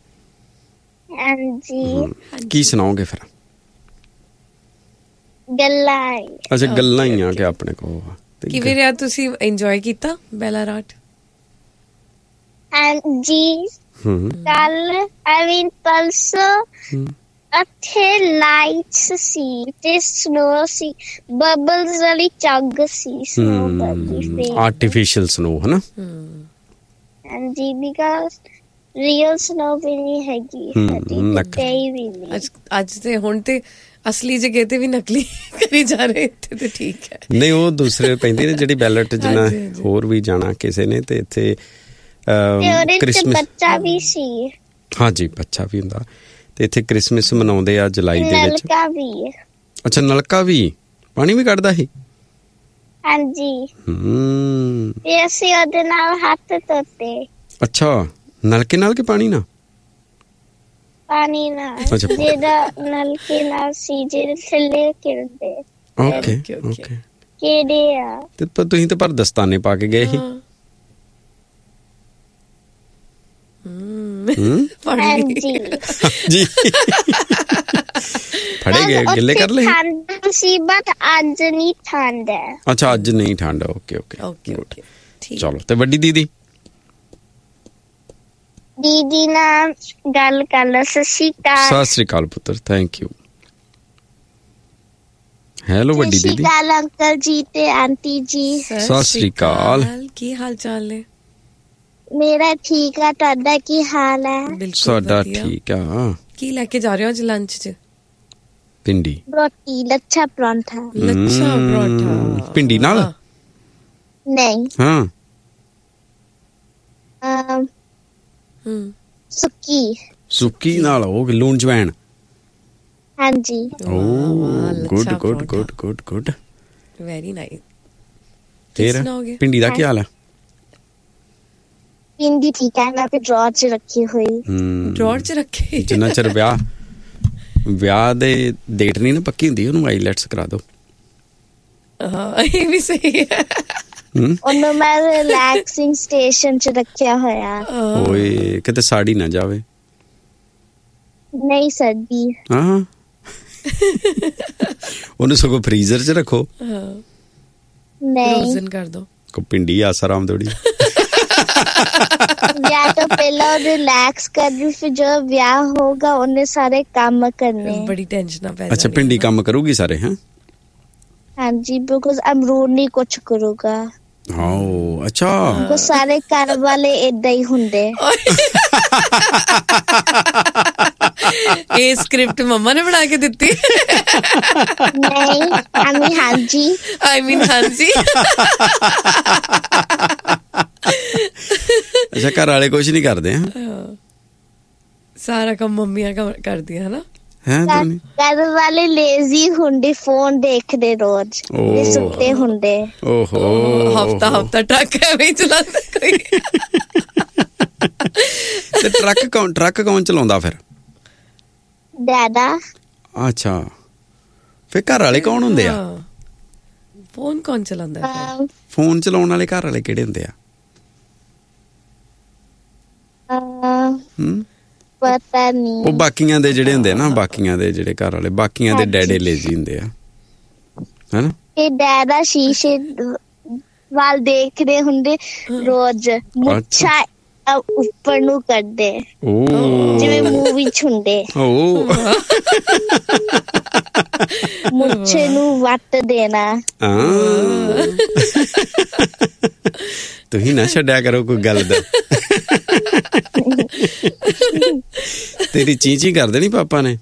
Speaker 3: ਹਾਂਜੀ।
Speaker 1: ਕੀ ਸੁਣਾਓਗੇ ਫਿਰ?
Speaker 3: ਗੱਲਾਂ।
Speaker 1: ਅੱਛਾ, ਗੱਲਾਂ ਹੀ ਆ ਕਿ ਆਪਣੇ ਕੋਲ।
Speaker 2: ਕਿਵੇਂ ਰਿਹਾ? ਤੁਸੀਂ ਇੰਜੋਏ ਕੀਤਾ ਬੈਲਾਰਾਟ?
Speaker 3: ਹਾਂਜੀ। ਕੱਲ ਆਈ ਮੀਨ ਪਰਸੋਂ ਉੱਥੇ ਲਾਈਟਸ ਸੀ ਤੇ ਸਨੋ ਸੀ, ਬਬਲਸ ਵਾਲੀ ਝੱਗ ਸੀ। ਸਨੋ ਬਬਲ,
Speaker 1: ਆਰਟੀਫੀਸ਼ੀਅਲ ਸਨੋ ਹੈ ਨਾ?
Speaker 3: ਹਾਂਜੀ, ਬਿਕਾਜ਼ ਰੀਅਲ ਸਨੋ ਵੀ ਨਹੀਂ ਹੈਗੀ।
Speaker 2: ਅੱਜ ਅੱਜ ਤੇ ਹੁਣ ਤੇ ਅਸਲੀ ਜਗ੍ਹਾ ਤੇ ਵੀ ਨਕਲੀ ਕਰੀ ਜਾ ਰਹੇ। ਇੱਥੇ ਤੇ ਠੀਕ ਹੈ।
Speaker 1: ਨਹੀਂ, ਉਹ ਦੂਸਰੇ ਪੈਂਦੀ ਨੇ ਜਿਹੜੀ ਬੈਲਟ। ਜਿੰਨਾ ਹੋਰ ਵੀ ਜਾਣਾ ਕਿਸੇ ਨੇ ਤੇ ਇੱਥੇ ਕ੍ਰਿਸਮਸ
Speaker 3: ਬੱਚਾ ਵੀ ਸੀ।
Speaker 1: ਹਾਂਜੀ, ਬੱਚਾ ਵੀ ਹੁੰਦਾ। ਤੇ ਇੱਥੇ ਕ੍ਰਿਸਮਸ ਮਨਾਉਂਦੇ ਆ ਜੁਲਾਈ ਦੇ ਵਿੱਚ।
Speaker 3: ਨਲਕਾ ਵੀ।
Speaker 1: ਅੱਛਾ, ਨਲਕਾ ਵੀ ਪਾਣੀ ਵੀ ਕੱਢਦਾ ਸੀ?
Speaker 3: ਹਾਂਜੀ।
Speaker 1: ਹੂੰ,
Speaker 3: ਤੇ ਅਸੀਂ ਉਹਦੇ ਨਾਲ ਹੱਥ ਧੋਤੇ।
Speaker 1: ਅੱਛਾ, ਨਲਕੇ ਨਾਲ ਕਿ ਪਾਣੀ ਨਾਲ?
Speaker 3: ਪਾਣੀ ਨਾਲ, ਜਿਹੜਾ ਨਲਕੇ ਨਾਲ ਸੀ, ਜਿਹੜੇ ਥੱਲੇ ਕਿਰਦੇ।
Speaker 1: Okay okay.
Speaker 3: ਕਿਹੜੇ ਆ?
Speaker 1: ਤੇ ਤੁਸੀਂ ਤਾਂ ਪਰ ਦਸਤਾਨੇ ਪਾ ਕੇ ਗਏ ਸੀ।
Speaker 3: ਹਾਂਜੀ
Speaker 1: ਜੀ। ਫੜੇ ਗਏ, ਗਿੱਲੇ ਕਰ ਲਏ?
Speaker 3: ਠੰਡ ਸੀ ਬਟ ਅੱਜ ਨਹੀਂ ਠੰਡ ਹੈ।
Speaker 1: ਅੱਛਾ, ਅੱਜ ਨਹੀਂ ਠੰਡ। ਓਕੇ ਓਕੇ
Speaker 2: ਓਕੇ ਓਕੇ,
Speaker 1: ਚਲੋ। ਤੇ ਵੱਡੀ ਦੀਦੀ?
Speaker 3: ਦੀਦੀ ਨਾਲ ਗੱਲ ਕਰ ਲਓ। ਸਤਿ ਸ਼੍ਰੀ ਅਕਾਲ।
Speaker 1: ਸਤਿ ਸ੍ਰੀ ਅਕਾਲ ਪੁੱਤਰ, ਥੈਂਕ ਯੂ। ਹੈਲੋ ਵੱਡੀ
Speaker 3: ਸਤਿ ਸ਼੍ਰੀ
Speaker 1: ਦੀਦੀ।
Speaker 3: ਅਕਾਲ ਅੰਕਲ ਜੀ ਤੇ ਆਂਟੀ ਜੀ।
Speaker 1: ਸਤਿ ਸ੍ਰੀ ਅਕਾਲ।
Speaker 2: ਕੀ ਹਾਲ ਚਾਲ ਨੇ?
Speaker 3: ਮੇਰਾ ਠੀਕ ਆ, ਤੁਹਾਡਾ ਕੀ ਹਾਲ ਹੈ?
Speaker 2: ਬਿਲਕੁਲ
Speaker 1: ਸਾਡਾ
Speaker 2: ਵਧੀਆ।
Speaker 1: ਠੀਕ ਆ।
Speaker 2: ਕੀ ਲੈ ਕੇ ਜਾ ਰਹੇ ਹੋ ਅੱਜ ਲੰਚ 'ਚ?
Speaker 1: ਪਿੰਡੀ
Speaker 3: ਰੋਟੀ, ਲੱਛਾ ਪਰੌਂਠਾ।
Speaker 2: ਲੱਛਾ ਪਰੌਂਠਾ
Speaker 1: ਪਿੰਡੀ ਨਾਲ?
Speaker 3: ਨਹੀਂ,
Speaker 1: ਹਾਂ।
Speaker 3: ਅਮ,
Speaker 2: ਹਮ
Speaker 3: ਸੁੱਕੀ।
Speaker 1: ਸੁੱਕੀ ਨਾਲ ਉਹ ਲੂਣ ਜਵੈਣ।
Speaker 3: ਹਾਂਜੀ।
Speaker 1: ਓ good good good good good,
Speaker 2: very nice.
Speaker 1: ਫਿਰ ਪਿੰਡੀ ਦਾ ਕੀ ਹਾਲ ਹੈ?
Speaker 3: ਪਿੰਡੀ ਠੀਕ ਹੈ, ਮੈਂ ਤੇ ਡਰਾਅਰ 'ਚ ਰੱਖੀ ਹੋਈ।
Speaker 1: ਹਮ
Speaker 2: ਡਰਾਅਰ 'ਚ ਰੱਖੇ?
Speaker 1: ਜਿੰਨਾ ਚਿਰ ਵਿਆਹ ਵਿਆਹ ਦੇ ਡੇਟ ਨਹੀਂ ਨਾ ਪੱਕੀ ਹੁੰਦੀ, ਉਹਨੂੰ ਆਈਲੈਟਸ ਕਰਾ ਦਿਓ।
Speaker 2: ਹਾਂ ਇਹ ਵੀ ਸਹੀ ਹੈ।
Speaker 3: ਉਹਨੂੰ ਮੈਂ ਰਿਲੈਕਸਿੰਗ ਸਟੇਸ਼ਨ 'ਚ ਰੱਖਿਆ ਹੋਇਆ।
Speaker 1: ਓਏ ਕਿਤੇ ਸਾੜੀ ਨਾ ਜਾਵੇ।
Speaker 3: ਨਹੀਂ ਸਰਦੀ।
Speaker 1: ਹਾਂ ਉਹਨੂੰ ਸਗੋਂ ਫਰੀਜ਼ਰ 'ਚ ਰੱਖੋ।
Speaker 3: ਨਹੀਂ,
Speaker 2: ਫਰੋਜ਼ਨ ਕਰ ਦੋ।
Speaker 1: ਕੋ ਪਿੰਡੀ ਆਸਾਰਾਮ ਥੋੜੀ।
Speaker 3: ਵਿਆਹ ਤੋਂ ਪਹਿਲਾਂ ਰਿਲੈਕਸ ਕਰਨੀ, ਫਿਰ ਜਦੋਂ ਵਿਆਹ ਹੋਗਾ ਉਹਨੇ ਸਾਰੇ ਕੰਮ ਕਰਨੇ।
Speaker 2: ਬੜੀ ਟੈਨਸ਼ਨ ਪੈ।
Speaker 1: ਅੱਛਾ ਪਿੰਡੀ ਕੰਮ ਕਰੂਗੀ ਸਾਰੇ? ਹੈ
Speaker 3: ਹਾਂਜੀ, ਬਿਕੋਜ਼ ਅਮਰੂਦ ਨਹੀਂ ਕੁਛ ਕਰੂਗਾ।
Speaker 1: ਹਾਂ ਅੱਛਾ।
Speaker 3: ਉਹ ਸਾਰੇ ਘਰ ਵਾਲੇ ਏਦਾਂ ਹੀ ਹੁੰਦੇ।
Speaker 2: ਇਹ ਸਕ੍ਰਿਪਟ ਮੰਮਾ ਨੇ ਬਣਾ ਕੇ ਦਿੱਤੀ?
Speaker 3: ਨਹੀਂ, ਆਮੀ ਹਾਂਜੀ।
Speaker 2: ਆਈ ਮੀਨ ਹਾਂਜੀ।
Speaker 1: ਅੱਛਾ ਘਰ ਵਾਲੇ ਕੁਛ ਨਹੀਂ ਕਰਦੇ? ਹਾਂ
Speaker 2: ਸਾਰਾ ਕੰਮ ਮੰਮੀਆਂ ਕਰਦੀਆਂ ਹਨਾ।
Speaker 1: ਹੈ
Speaker 3: ਘਰ ਵਾਲੇ ਲੇਜ਼ੀ ਹੁੰਦੇ, ਫੋਨ ਦੇਖਦੇ ਰੋਜ਼, ਇਹ ਸੁੱਤੇ ਹੁੰਦੇ।
Speaker 1: ਓਹੋ
Speaker 2: ਹਫਤਾ ਹਫਤਾ ਟਰੱਕ ਐਵੇਂ ਚਲਾਉਂਦਾ ਕੋਈ।
Speaker 1: ਤੇ ਟਰੱਕ ਕੌਣ ਟਰੱਕ ਕੌਣ ਚਲਾਉਂਦਾ ਫਿਰ?
Speaker 3: ਡੈਡਾ।
Speaker 1: ਅੱਛਾ ਫਿਰ ਘਰ ਵਾਲੇ ਕੌਣ ਹੁੰਦੇ ਆ?
Speaker 2: ਫੋਨ ਕੌਣ ਚਲਾਉਂਦਾ?
Speaker 1: ਫੋਨ ਚਲਾਉਣ ਵਾਲੇ ਘਰ ਵਾਲੇ ਕਿਹੜੇ ਹੁੰਦੇ ਆ? ਹਮ
Speaker 3: ਪਤਾ ਨਹੀਂ।
Speaker 1: ਉਹ ਬਾਕੀਆਂ ਦੇ ਜਿਹੜੇ ਹੁੰਦੇ ਆ ਨਾ, ਬਾਕੀਆਂ ਦੇ ਜਿਹੜੇ ਘਰ ਵਾਲੇ, ਬਾਕੀਆਂ ਦੇ ਡੈਡੇ ਲੇਜ਼ੀ ਹੁੰਦੇ ਆ ਹੈਨਾ। ਇਹ
Speaker 3: ਡੈਡਾ ਸ਼ੀਸ਼ੇ ਵੱਲ ਦੇਖਦੇ ਹੁੰਦੇ ਰੋਜ਼, ਮੁੱਛਾਂ ਉੱਪਰ ਨੂੰ ਕਰਦੇ ਜਿਵੇਂ ਮੂਵੀ ਚ ਹੁੰਦੇ। ਮੁੱਛੇ ਨੂੰ ਵੱਟ ਦੇਣਾ।
Speaker 1: ਤੁਸੀਂ ਨਾ ਛੱਡਿਆ ਕਰੋ ਕੋਈ ਗੱਲ ਦਾ। ਤੇਰੀ ਚੀਚੀ ਕਰ ਦੇਣੀ ਪਾਪਾ ਨੇ?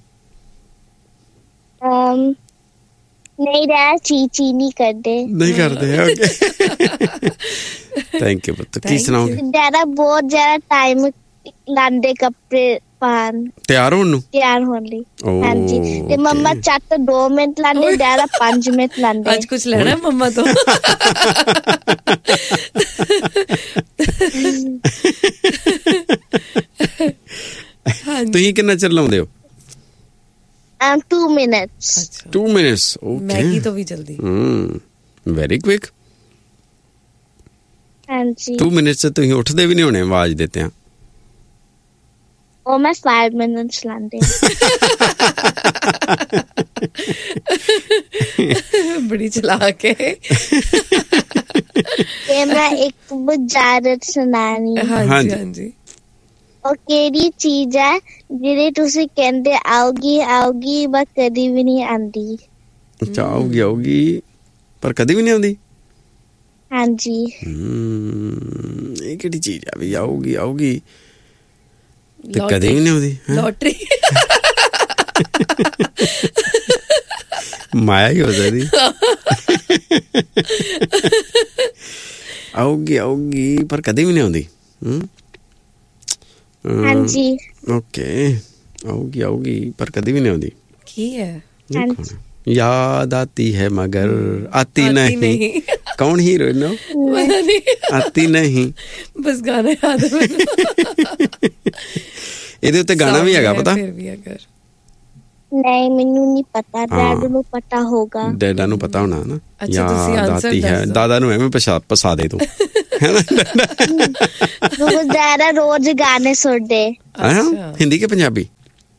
Speaker 3: ਨਹੀਂ ਡੈਡ, ਚੀਚੀ ਨਹੀਂ ਕਰਦੇ।
Speaker 1: ਨਹੀਂ ਕਰਦੇ? ਓਕੇ ਥੈਂਕ ਯੂ ਪੁੱਤ। ਕੀ ਸੁਣਾਓਗੇ?
Speaker 3: ਡੈਡਾ ਬਹੁਤ ਜ਼ਿਆਦਾ ਟਾਈਮ ਲਾਉਂਦੇ ਕੱਪੜੇ ਪਾਣ,
Speaker 1: ਤਿਆਰ ਹੋਣ ਨੂੰ,
Speaker 3: ਤਿਆਰ ਹੋਣ ਲਈ। ਹਾਂਜੀ, ਤੇ ਮੰਮਾ ਚੱਟ ਦੋ ਮਿੰਟ ਲਾਉਂਦੇ, ਡੈਡਾ ਪੰਜ ਮਿੰਟ ਲਾਉਂਦੇ।
Speaker 2: ਅੱਜ ਕੁਛ ਲੈਣਾ ਮੰਮਾ ਤੋਂ?
Speaker 1: ਤੁਸੀਂ ਕਿੰਨਾ ਚਿਰ ਲਾਉਂਦੇ ਹੋ?
Speaker 3: Um, two minutes.
Speaker 1: Two minutes. Okay.
Speaker 2: Maggi तो भी जल्दी.
Speaker 1: Hmm. Very quick.
Speaker 3: हाँ जी.
Speaker 1: Two minutes से ਤੁਸੀਂ ਉੱਠਦੇ ਵੀ ਨਹੀਂ ਹੋਣੇ ਆਵਾਜ਼ ਦੇਤੇ ਆ।
Speaker 3: ਉਹ ਮੈਂ five minutes ਲਾਂਦੇ।
Speaker 2: ਬੜੀ ਚਲਾਕ ਹੈ।
Speaker 3: ਇਹ ਮੈਂ ਇੱਕ ਬੁਝਾਰਤ ਸੁਣਾਣੀ।
Speaker 2: ਹਾਂਜੀ ਹਾਂਜੀ।
Speaker 3: ਉਹ ਕਿਹੜੀ ਚੀਜ਼ ਹੈ ਜਿਹੜੀ ਤੁਸੀਂ ਕਹਿੰਦੇ ਆਉਗੀ ਆਉਗੀ ਪਰ ਕਦੀ ਵੀ ਨਹੀਂ ਆਉਂਦੀ?
Speaker 1: ਅੱਛਾ ਆਉਗੀ ਆਉਗੀ ਪਰ ਕਦੀ ਵੀ ਨਹੀਂ ਆਉਂਦੀ?
Speaker 3: ਹਾਂਜੀ।
Speaker 1: ਇਹ ਕਿਹੜੀ ਚੀਜ਼ ਆ ਵੀ ਆਉਗੀ ਆਉਗੀ ਤੇ ਕਦੀ ਵੀ ਨਹੀਂ ਆਉਂਦੀ?
Speaker 2: ਲੋਟਰੀ।
Speaker 1: ਮਾਇਆ ਹੀ ਹੋ ਸਕਦੀ। ਆਉਗੀ ਆਉਗੀ ਪਰ ਕਦੀ ਵੀ ਨਹੀਂ ਆਉਂਦੀ।
Speaker 3: ਹਾਂਜੀ।
Speaker 1: ਓਕੇ ਆਉਗੀ ਆਉਗੀ ਪਰ ਕਦੀ ਵੀ ਨਹੀਂ ਆਉਂਦੀ।
Speaker 2: ਕੀ ਹੈ?
Speaker 1: याद आती है मगर आती, आती नहीं, नहीं। कौन हीरो नो? आती नहीं।
Speaker 2: बस गाना याद है ਮੈਨੂੰ।
Speaker 1: ਇਹਦੇ ਉੱਤੇ ਗਾਣਾ ਵੀ ਹੈਗਾ ਪਤਾ?
Speaker 2: ਫਿਰ ਵੀ ਅਗਰ
Speaker 3: ਨਹੀਂ ਮੈਨੂੰ ਨਹੀਂ ਪਤਾ, ਡੈਡ ਨੂੰ ਪਤਾ ਹੋਗਾ।
Speaker 1: ਡੈਡਾ ਨੂੰ ਪਤਾ ਹੋਣਾ ਨਾ।
Speaker 2: ਅੱਛਾ ਤੁਸੀਂ ਆਨਸਰ
Speaker 1: ਆਤੀ ਹੈ, ਦਾਦਾ ਨੂੰ ਐਵੇਂ ਪਛਾ ਪਸਾ ਦੇ ਤੂੰ।
Speaker 3: वो ज़्यादा रोज गाने सुनते।
Speaker 1: अच्छा। हिंदी के पंजाबी?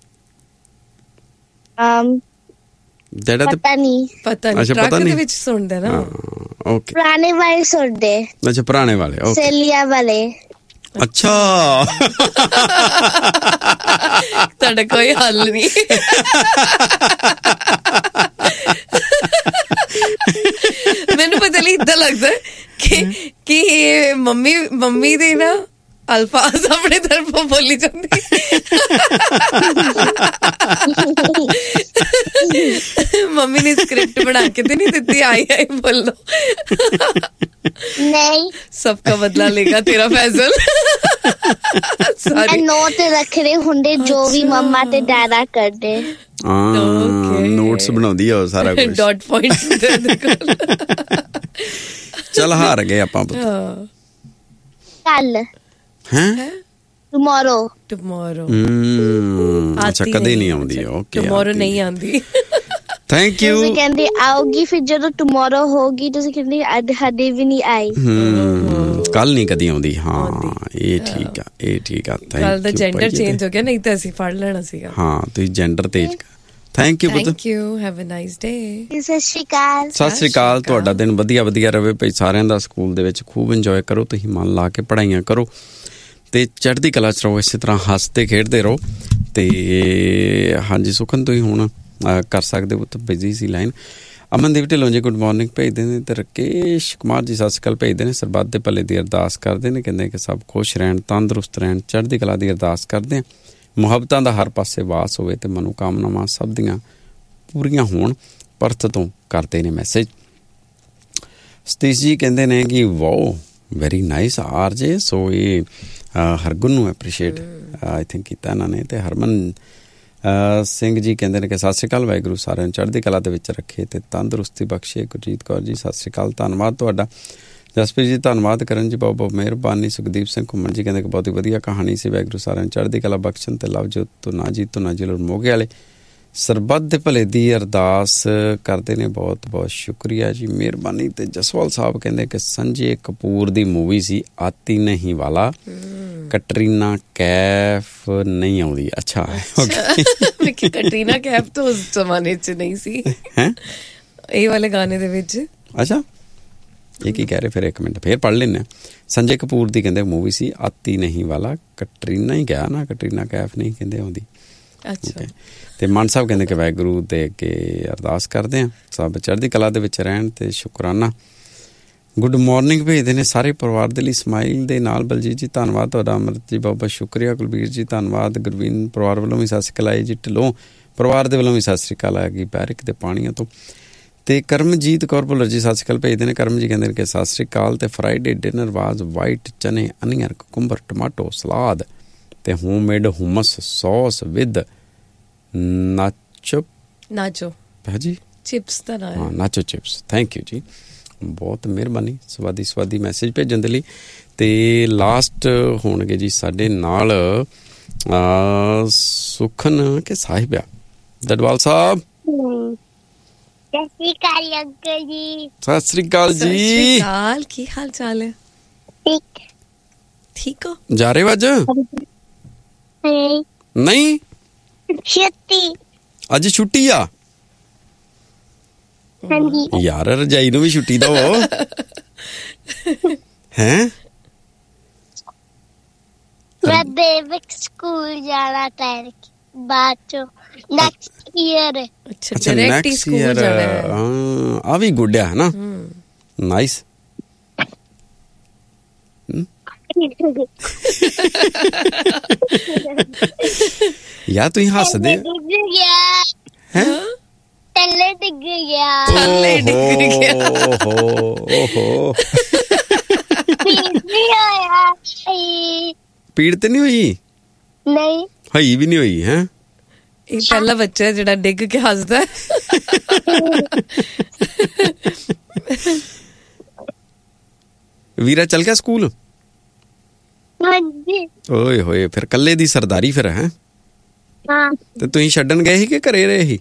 Speaker 3: um,
Speaker 1: डैडा
Speaker 3: पता नहीं
Speaker 2: पता नहीं।
Speaker 1: अच्छा पता नहीं।
Speaker 2: विच सुनते ना?
Speaker 1: ओके।
Speaker 3: पुराने वाले सुनते।
Speaker 1: अच्छा पुराने वाले। ओके।
Speaker 3: सेलिया वाले।
Speaker 1: ਅੱਛਾ
Speaker 2: ਤੁਹਾਡਾ ਕੋਈ ਹੱਲ ਨਹੀਂ। ਮੈਨੂੰ ਪਤਾ ਨਹੀਂ ਏਦਾਂ ਲੱਗਦਾ ਕਿ ਕਿ ਇਹ ਮੰਮੀ ਮੰਮੀ ਦੇ ਨਾ ਅਲਫਾਜ਼ ਆਪਣੇ ਤਰਫੋਂ ਬੋਲੀ ਜਾਂਦੀ। ਮੰਮੀ ਨੇ ਸਕ੍ਰਿਪਟ ਬਣਾ ਕੇ ਤੇ ਨਹੀਂ ਦਿੱਤੀ, ਆਈ ਆਈ ਬੋਲੋ।
Speaker 3: ਨਹੀਂ,
Speaker 2: ਸਭ ਦਾ ਬਦਲਾ ਲੇਗਾ ਤੇਰਾ ਫੈਜ਼ਲ।
Speaker 3: ਮੈਂ ਨੋਟ ਰੱਖਦੇ ਹੁੰਦੇ ਜੋ ਵੀ ਮੰਮਾ ਤੇ ਡੈਡਾ ਕਰਦੇ।
Speaker 1: ਨੋਟਸ ਬਣਾਉਂਦੀ ਆ ਸਾਰਾ ਕੁਝ,
Speaker 2: ਡਾਟ ਪੁਆਇੰਟ।
Speaker 1: ਚੱਲ ਹਾਰ ਗਏ ਆਪਾਂ।
Speaker 3: ਕੱਲ
Speaker 1: ਹੈਂ?
Speaker 3: ਟੁਮਾਰੋ।
Speaker 2: ਟੁਮਾਰੋ
Speaker 1: ਅੱਛਾ, ਕਦੇ ਨਹੀਂ ਆਉਂਦੀ। ਓਕੇ,
Speaker 2: ਟੁਮਾਰੋ ਨਹੀਂ ਆਉਂਦੀ।
Speaker 1: Thank you.
Speaker 3: ਤੁਸੀਂ ਕਹਿੰਦੇ ਆਉਗੀ, ਫਿਰ ਜਦੋਂ ਟੁਮਾਰੋ ਹੋਗੀ ਤੁਸੀਂ ਕਹਿੰਦੇ ਅੱਜ ਹਦੇ ਵੀ ਨਹੀਂ ਆਈ।
Speaker 1: ਕੱਲ ਨਹੀਂ ਕਦੀ ਆਉਂਦੀ। ਹਾਂ, ਇਹ ਠੀਕ ਆ, ਇਹ ਠੀਕ ਆ। Thank you.
Speaker 2: ਕੱਲ ਦਾ ਜੈਂਡਰ ਚੇਂਜ ਹੋ ਗਿਆ, ਨਹੀਂ ਤਾਂ ਅਸੀਂ ਫੜ ਲੈਣਾ ਸੀਗਾ।
Speaker 1: ਹਾਂ, ਤੁਸੀਂ ਜੈਂਡਰ ਤੇਜ। ਥੈਂਕ ਯੂ ਪੁੱਤ।
Speaker 2: Thank you. Have a nice day.
Speaker 3: ਸਤਿ ਸ਼੍ਰੀ ਅਕਾਲ।
Speaker 1: ਸਤਿ ਸ਼੍ਰੀ ਅਕਾਲ। ਤੁਹਾਡਾ ਦਿਨ ਵਧੀਆ ਵਧੀਆ ਰਵੇ ਭਾਈ। ਸਾਰਿਆਂ ਦਾ ਸਕੂਲ ਦੇ ਵਿੱਚ ਖੂਬ ਇੰਜੋਏ ਕਰੋ, ਤੁਸੀਂ ਮਨ ਲਾ ਕੇ ਪੜ੍ਹਾਈਆਂ ਕਰੋ ਤੇ ਚੜ੍ਹਦੀ ਕਲਾ 'ਚ ਰਹੋ। ਇਸੇ ਤਰ੍ਹਾਂ ਹੱਸਦੇ ਖੇਡਦੇ ਰਹੋ। ਤੇ ਹਾਂਜੀ ਸੁਖਨ, ਤੁਸੀਂ ਹੁਣ ਕਰ ਸਕਦੇ ਹੋ। ਤਾਂ ਬਿਜ਼ੀ ਸੀ line. Amandeep Dhillon ji good morning ਭੇਜਦੇ ਨੇ, ਤੇ ਰਕੇਸ਼ ਕੁਮਾਰ ਜੀ ਸਤਿ ਸ਼੍ਰੀ ਅਕਾਲ ਭੇਜਦੇ ਨੇ। ਸਰਬੱਤ ਦੇ ਭਲੇ ਦੀ ਅਰਦਾਸ ਕਰਦੇ ਨੇ, ਕਹਿੰਦੇ ਕਿ ਸਭ ਖੁਸ਼ ਰਹਿਣ, ਤੰਦਰੁਸਤ ਰਹਿਣ, ਚੜ੍ਹਦੀ ਕਲਾ ਦੀ ਅਰਦਾਸ ਕਰਦੇ ਆ। ਮੁਹੱਬਤਾਂ ਦਾ ਹਰ ਪਾਸੇ ਵਾਸ ਹੋਵੇ ਤੇ ਮਨੋਕਾਮਨਾਵਾਂ ਸਭ ਦੀਆਂ ਪੂਰੀਆਂ ਹੋਣ। ਪਰਥ ਤੋਂ ਕਰਦੇ ਨੇ ਮੈਸੇਜ। ਸਤੀਸ਼ ਜੀ ਕਹਿੰਦੇ ਨੇ ਕਿ ਵਾਓ ਵੈਰੀ ਨਾਈਸ ਆਰ ਜੇ। ਸੋ ਇਹ ਹਰਗੁਣ ਨੂੰ ਐਪਰੀਸ਼ੀਏਟ ਆਈ ਥਿੰਕ ਕੀਤਾ ਇਹਨਾਂ ਨੇ। ਤੇ ਹਰਮਨ ਸਿੰਘ ਜੀ ਕਹਿੰਦੇ ਨੇ ਕਿ ਸਤਿ ਸ਼੍ਰੀ ਅਕਾਲ, ਵਾਹਿਗੁਰੂ ਸਾਰਿਆਂ ਨੂੰ ਚੜ੍ਹਦੀ ਕਲਾ ਦੇ ਵਿੱਚ ਰੱਖੇ ਤੇ ਤੰਦਰੁਸਤੀ ਬਖਸ਼ੇ। ਗੁਰਜੀਤ ਕੌਰ ਜੀ ਸਤਿ ਸ਼੍ਰੀ ਅਕਾਲ, ਧੰਨਵਾਦ ਤੁਹਾਡਾ। ਜਸਪ੍ਰੀਤ ਜੀ ਧੰਨਵਾਦ। ਕਰਨ ਜੀ ਬਹੁਤ ਬਹੁਤ ਮਿਹਰਬਾਨੀ। ਸੁਖਦੀਪ ਸਿੰਘ ਘੁੰਮਣ ਜੀ ਕਹਿੰਦੇ ਕਿ ਬਹੁਤ ਹੀ ਵਧੀਆ ਕਹਾਣੀ ਸੀ, ਵਾਹਿਗੁਰੂ ਸਾਰਿਆਂ ਨੂੰ ਚੜ੍ਹਦੀ ਕਲਾ ਬਖਸ਼ਣ। ਤੇ ਲਵਜੋਤ ਧੁਨਾ ਜੀ ਧੁਨਾ ਜੀ ਲੋਰ ਮੋਗੇ ਵਾਲੇ ਸਰਬੱਤ ਦੇ ਭਲੇ ਦੀ ਅਰਦਾਸ ਕਰਦੇ ਨੇ। ਬਹੁਤ ਬਹੁਤ ਸ਼ੁਕਰੀਆ ਜੀ, ਮਿਹਰਬਾਨੀ। ਤੇ ਜਸਵਾਲ ਸਾਹਿਬ ਕਹਿੰਦੇ ਕਿ ਸੰਜੇ ਕਪੂਰ ਦੀ ਮੂਵੀ ਸੀ ਆਤੀ ਨਹੀਂ ਵਾਲਾ, ਕਟਰੀਨਾ ਕੈਫ ਨਹੀਂ ਆਉਂਦੀ। ਅੱਛਾ,
Speaker 2: ਕਟਰੀਨਾ ਕੈਫ ਤਾਂ ਉਸ ਜ਼ਮਾਨੇ 'ਚ ਨਹੀਂ ਸੀ
Speaker 1: ਹੈ
Speaker 2: ਇਹ ਵਾਲੇ ਗਾਣੇ ਦੇ ਵਿੱਚ।
Speaker 1: ਅੱਛਾ, ਇਹ ਕੀ ਕਹਿ ਰਹੇ? ਫਿਰ ਇੱਕ ਮਿੰਟ ਫੇਰ ਪੜ੍ਹ ਲੈਂਦੇ। ਸੰਜੇ ਕਪੂਰ ਦੀ ਕਹਿੰਦੇ ਮੂਵੀ ਸੀ ਆਤੀ ਨਹੀਂ ਵਾਲਾ, ਕਟਰੀਨਾ ਹੀ ਗਿਆ ਨਾ, ਕਟਰੀਨਾ ਕੈਫ ਨਹੀਂ ਕਹਿੰਦੇ ਆਉਂਦੀ।
Speaker 2: ਅੱਛਾ।
Speaker 1: ਤੇ ਮਾਨ ਸਾਹਿਬ ਕਹਿੰਦੇ ਕਿ ਵਾਹਿਗੁਰੂ ਦੇ ਅੱਗੇ ਅਰਦਾਸ ਕਰਦੇ ਹਾਂ ਸਭ ਚੜ੍ਹਦੀ ਕਲਾ ਦੇ ਵਿੱਚ ਰਹਿਣ। ਤੇ ਸ਼ੁਕਰਾਨਾ ਗੁੱਡ ਮਾਰਨਿੰਗ ਭੇਜਦੇ ਨੇ ਸਾਰੇ ਪਰਿਵਾਰ ਦੇ ਲਈ ਸਮਾਈਲ ਦੇ ਨਾਲ। ਬਲਜੀਤ ਜੀ ਧੰਨਵਾਦ ਤੁਹਾਡਾ। ਅਮਰਤ ਜੀ ਬਹੁਤ ਬਹੁਤ ਸ਼ੁਕਰੀਆ। ਕੁਲਬੀਰ ਜੀ ਧੰਨਵਾਦ। ਗੁਰਵੀਨ ਪਰਿਵਾਰ ਵੱਲੋਂ ਵੀ ਸਤਿ ਸ਼੍ਰੀ ਅਕਾਲ ਆਈ ਜੀ। ਢਿੱਲੋਂ ਪਰਿਵਾਰ ਦੇ ਵੱਲੋਂ ਵੀ ਸਤਿ ਸ਼੍ਰੀ ਅਕਾਲ ਆ ਗਈ ਪੈਰਿਕ ਦੇ ਪਾਣੀਆਂ ਤੋਂ। ਤੇ ਕਰਮਜੀਤ ਕੌਰ ਭੁੱਲਰ ਜੀ ਸਤਿ ਸ਼੍ਰੀ ਅਕਾਲ ਭੇਜਦੇ ਨੇ। ਕਰਮ ਜੀ ਕਹਿੰਦੇ ਨੇ ਕਿ ਸਤਿ ਸ਼੍ਰੀ ਅਕਾਲ। ਤੇ ਫਰਾਈਡੇ ਡਿਨਰ ਵਾਜ ਵਾਈਟ ਚਨੇ, ਅਨੀਅਨ, ਕੁਕੁੰਬਰ, ਟਮਾਟੋ ਸਲਾਦ ਤੇ homemade ਹੁਮਸ sauce with nacho
Speaker 2: nacho
Speaker 1: ਭਾਜੀ
Speaker 2: ਚਿਪਸ ਦਾ ਨਾਮ।
Speaker 1: ਹਾਂ, ਨਾਚੋ ਚਿਪਸ। ਥੈਂਕ ਯੂ ਜੀ, ਬਹੁਤ ਮਿਹਰਬਾਨੀ ਸਵਾਦੀ ਸਵਾਦੀ ਮੈਸੇਜ ਭੇਜਣ ਦੇ ਲਈ। ਤੇ ਲਾਸਟ ਹੋਣਗੇ ਜੀ ਸਾਡੇ ਨਾਲ ਸੁਖਨ ਕੇ ਸਾਹਿਬਾ ਡਡਵਾਲ ਸਾਹਿਬ।
Speaker 3: ਸਤਿ ਸ਼੍ਰੀ ਅਕਾਲ ਅੰਕਲ ਜੀ।
Speaker 1: ਸਤਿ ਸ਼੍ਰੀ ਅਕਾਲ ਜੀ।
Speaker 2: ਸਤਿ ਸ਼੍ਰੀ ਅਕਾਲ, ਕੀ ਹਾਲ ਚਾਲ ਹੈ?
Speaker 3: ਠੀਕ
Speaker 2: ਠੀਕ ਹੋ?
Speaker 1: ਜਾ ਰਹੇ ਹੋ ਅੱਜ? ਨਹੀਂ,
Speaker 3: ਛੁੱਟੀ
Speaker 1: ਅੱਜ ਛੁੱਟੀ ਆ।
Speaker 3: ਹਾਂਜੀ
Speaker 1: ਯਾਰ ਰਜਾਈ ਨੂੰ ਵੀ ਛੁੱਟੀ ਦੋ ਹੈ।
Speaker 3: ਮੈਂ ਬੇਬਿਕ ਸਕੂਲ ਜਾਣਾ ਟਾਈਮ ਬਾਅਦ ਚੋਂ ਨੈਕਸਟ ਈਅਰ।
Speaker 2: ਅੱਛਾ, ਡਾਇਰੈਕਟ ਹੀ ਸਕੂਲ ਜਾਣਾ ਹੈ।
Speaker 1: ਹਾਂ, ਆ ਵੀ ਗੁੱਡ ਆ ਨਾ, ਨਾਈਸ। ਯਾਰ ਤੁਸੀਂ ਹੱਸਦੇ
Speaker 3: ਹੈ। ਥੱਲੇ ਡਿੱਗ ਗਿਆ।
Speaker 2: ਥੱਲੇ ਡਿੱਗ ਗਿਆ।
Speaker 1: ਓਹੋ ਓਹੋ,
Speaker 3: ਪੀੜ ਨਹੀਂ ਹੋਇਆ।
Speaker 1: ਪੀੜ ਤੇ ਨਹੀਂ ਹੋਈ?
Speaker 3: ਨਹੀਂ,
Speaker 1: ਹੋਈ ਵੀ ਨਹੀਂ ਹੋਈ ਹੈ।
Speaker 2: ਇਹ ਪਹਿਲਾ ਬੱਚਾ ਜਿਹੜਾ ਡਿੱਗ ਕੇ ਹੱਸਦਾ।
Speaker 1: ਵੀਰਾ ਚੱਲ ਗਿਆ ਸਕੂਲ?
Speaker 3: ਹਾਂਜੀ।
Speaker 1: ਓਏ ਹੋਏ, ਫਿਰ ਕੱਲੇ ਦੀ ਸਰਦਾਰੀ ਫਿਰ ਹੈ।
Speaker 3: ਹਾਂ,
Speaker 1: ਤੇ ਤੁਸੀਂ ਛੱਡਣ ਗਏ ਸੀ ਕਿ ਘਰੇ ਰਹੇ ਸੀ?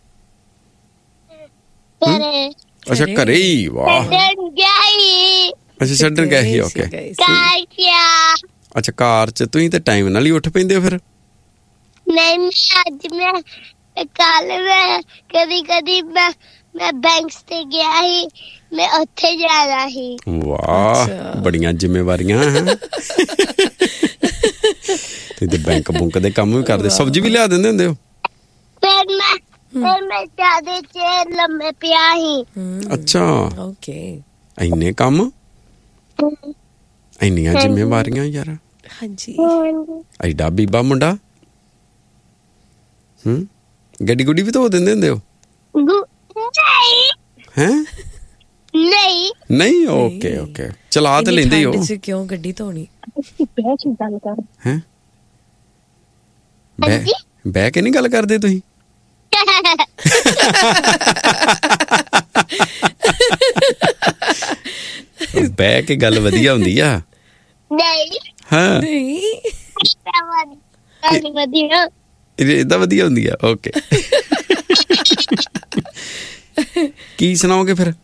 Speaker 3: ਘਰੇ।
Speaker 1: ਅੱਛਾ, ਘਰੇ ਹੀ। ਵਾਹ,
Speaker 3: ਛੱਡਣ ਗਈ।
Speaker 1: ਅੱਛਾ ਛੱਡਣ ਗਏ ਸੀ। ਓਕੇ,
Speaker 3: ਕਾਕਿਆ।
Speaker 1: ਅੱਛਾ ਕਾਰ ਚ। ਤੁਸੀਂ ਤੇ ਟਾਈਮ ਨਾਲ ਹੀ ਉੱਠ ਪੈਂਦੇ ਹੋ ਫਿਰ।
Speaker 3: ਨਹੀਂ, ਅੱਜ ਮੈਂ ਕੱਲ ਮੈਂ ਕਦੀ ਕਦੀ ਮੈਂ ਮੈਂ ਬੈਂਕਸ ਤੇ ਗਿਆ ਸੀ, ਮੈਂ ਉੱਥੇ ਜਾਣਾ ਸੀ।
Speaker 1: ਵਾਹ, ਬੜੀਆਂ ਜ਼ਿੰਮੇਵਾਰੀਆਂ ਹੈ। ਤੁਸੀਂ ਤੇ ਬੈਂਕ ਬੁੰਕ ਦੇ ਕੰਮ ਵੀ ਕਰਦੇ, ਸਬਜ਼ੀ ਵੀ ਲਿਆ ਦਿੰਦੇ ਹੁੰਦੇ ਹੋ?
Speaker 3: ਫਿਰ ਮੈਂ ਫਿਰ ਮੈਂ ਚਾਦੇ ਚ ਲੰਮੇ ਪਿਆ ਸੀ।
Speaker 1: ਅੱਛਾ,
Speaker 2: ਓਕੇ।
Speaker 1: ਇੰਨੇ ਕੰਮ, ਇੰਨੀਆਂ ਜ਼ਿੰਮੇਵਾਰੀਆਂ ਯਾਰ।
Speaker 2: ਹਾਂਜੀ,
Speaker 1: ਐਡਾ ਬੀਬਾ ਮੁੰਡਾ। ਹੂੰ, ਗੱਡੀ ਗੁੱਡੀ ਵੀ ਧੋ ਦਿੰਦੇ ਹੁੰਦੇ ਹੋ? ਹੈ
Speaker 3: ਨਹੀਂ
Speaker 1: ਨਹੀਂ, ਓਕੇ ਓਕੇ, ਚਲਾ ਤੇ ਲੈਂਦੇ ਹੋ।
Speaker 2: ਕਿਉਂ ਗੱਡੀ ਧੋਣੀ?
Speaker 1: ਹੈ ਬਹਿ ਬਹਿ ਕੇ ਨਹੀਂ ਗੱਲ ਕਰਦੇ ਤੁਸੀਂ? ਬਹਿ ਕੇ ਗੱਲ ਵਧੀਆ ਹੁੰਦੀ ਆ।
Speaker 3: ਨਹੀਂ
Speaker 1: ਹਾਂ,
Speaker 2: ਨਹੀਂ,
Speaker 3: ਵਧੀਆ
Speaker 1: ਏਦਾਂ ਵਧੀਆ ਹੁੰਦੀ ਆ। ਓਕੇ, ਕੀ ਸੁਣਾਓਗੇ ਫਿਰ?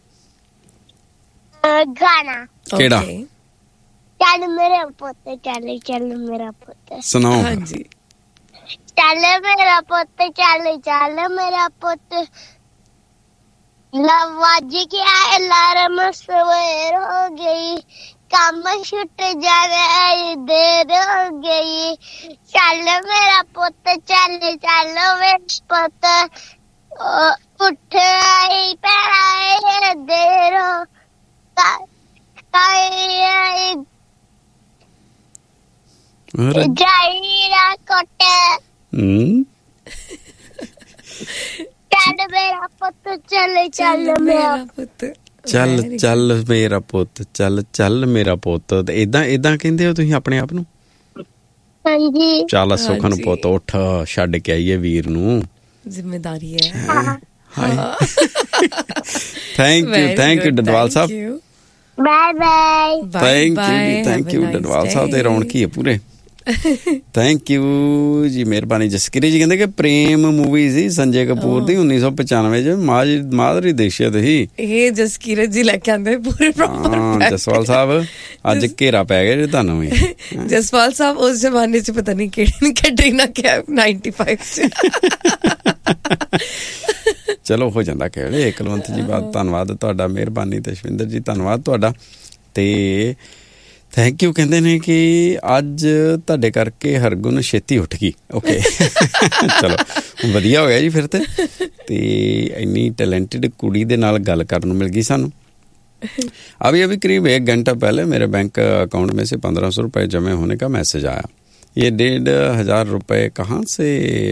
Speaker 3: ਗਾਣਾ
Speaker 1: ਕਿਹੜਾ?
Speaker 3: ਚੱਲ ਮੇਰੇ ਪੁੱਤ, ਚੱਲ ਚੱਲ ਮੇਰਾ ਪੁੱਤ
Speaker 1: ਸੁਣਾਓ।
Speaker 2: ਹਾਂਜੀ।
Speaker 3: ਚੱਲ ਮੇਰਾ ਪੁੱਤ, ਚੱਲ ਚੱਲ ਮੇਰਾ ਪੁੱਤ, ਵੱਜ ਗਿਆ ਅਲਾਰਮ, ਸਵੇਰ ਹੋ ਗਈ, ਕੰਮ ਛੁੱਟ ਜਾਣਾ, ਦੇਰ ਹੋ ਗਈ। ਚੱਲ ਮੇਰਾ ਪੁੱਤ, ਚੱਲ ਚੱਲ ਮੇਰਾ ਪੁੱਤ, ਉੱਠ ਆਈ ਪੈਰਾਏ, ਦੇਰ ਹੋ ਜਾਈਰਾ ਕੋਟ।
Speaker 1: ਹੂੰ,
Speaker 3: ਚੱਲ ਮੇਰਾ ਪੁੱਤ, ਚੱਲ ਚੱਲ ਮੇਰਾ ਪੁੱਤ,
Speaker 1: ਚੱਲ ਚੱਲ ਮੇਰਾ ਪੁੱਤ, ਚੱਲ ਚੱਲ ਮੇਰਾ ਪੁੱਤ। ਏਦਾਂ ਏਦਾਂ ਕਹਿੰਦੇ ਹੋ ਤੁਸੀਂ ਆਪਣੇ ਆਪ ਨੂੰ?
Speaker 3: ਹਾਂਜੀ।
Speaker 1: ਚੱਲ ਸੁਖਨ ਪੁੱਤ, ਉੱਠ, ਛੱਡ ਕੇ ਆਈਏ ਵੀਰ ਨੂੰ,
Speaker 2: ਜ਼ਿੰਮੇਦਾਰੀ ਹੈ।
Speaker 1: ਹਾਏ, thank you thank you Dadwal Sahib.
Speaker 3: Bye bye.
Speaker 1: Thank you ਜੀ, ਥੈਂਕ ਯੂ ਡਡਵਾਲ ਸਾਹਿਬ ਤੇ ਰੌਣਕੀ ਹੈ ਪੂਰੇ। ਥੈਂਕ ਯੂ ਜੀ, ਮਿਹਰਬਾਨੀ। ਜਸਕਿਰੀ ਜੀ ਕਹਿੰਦੇ ਕਿ ਪ੍ਰੇਮ ਮੂਵੀ ਸੀ ਸੰਜੇ ਕਪੂਰ ਦੀ ਉੱਨੀ ਸੌ ਪਚਾਨਵੇਂ ਚ, ਮਾਧੁਰੀ ਦੀਕਸ਼ਿਤ ਸੀ।
Speaker 2: ਇਹ ਜਸਕਿਰਤ ਜੀ ਲੈ ਕੇ ਆਂਦੇ ਪੂਰੇ ਪ੍ਰੋਪਰ।
Speaker 1: ਹਾਂ, ਜਸਵਾਲ ਸਾਹਿਬ ਅੱਜ ਘੇਰਾ ਪੈ ਗਿਆ ਜੀ ਤੁਹਾਨੂੰ ਵੀ।
Speaker 2: ਜਸਵਾਲ ਸਾਹਿਬ ਉਸ ਜ਼ਮਾਨੇ ਚ ਪਤਾ ਨਹੀਂ ਕਿਹੜੀ ਕੈਟਰੀਨਾ ਕੈਫ ਨਾਈਨਟੀ ਫਾਈਵ ਚ।
Speaker 1: ਚਲੋ ਹੋ ਜਾਂਦਾ ਕਿਹੜੇ। ਕੁਲਵੰਤ ਜੀ ਬਾਤ ਧੰਨਵਾਦ ਤੁਹਾਡਾ, ਮਿਹਰਬਾਨੀ। ਤੇ ਸ਼ਵਿੰਦਰ ਜੀ ਧੰਨਵਾਦ ਤੁਹਾਡਾ। ਤੇ ਥੈਂਕ ਯੂ ਕਹਿੰਦੇ ਨੇ ਕਿ ਅੱਜ ਤੁਹਾਡੇ ਕਰਕੇ ਹਰਗੁਣ ਛੇਤੀ ਉੱਠ ਗਈ। ਓਕੇ, ਚਲੋ ਵਧੀਆ ਹੋ ਗਿਆ ਜੀ ਫਿਰ ਤੇ। ਤੇ ਇੰਨੀ ਟੈਲੈਂਟਡ ਕੁੜੀ ਦੇ ਨਾਲ ਗੱਲ ਕਰਨ ਨੂੰ ਮਿਲ ਗਈ ਸਾਨੂੰ। अभी अभी करीब एक घंटा पहले मेरे बैंक अकाउंट में से पंद्रह सौ रुपये जमे होने का मैसेज आया। ये डेढ़ हज़ार रुपये कहाँ से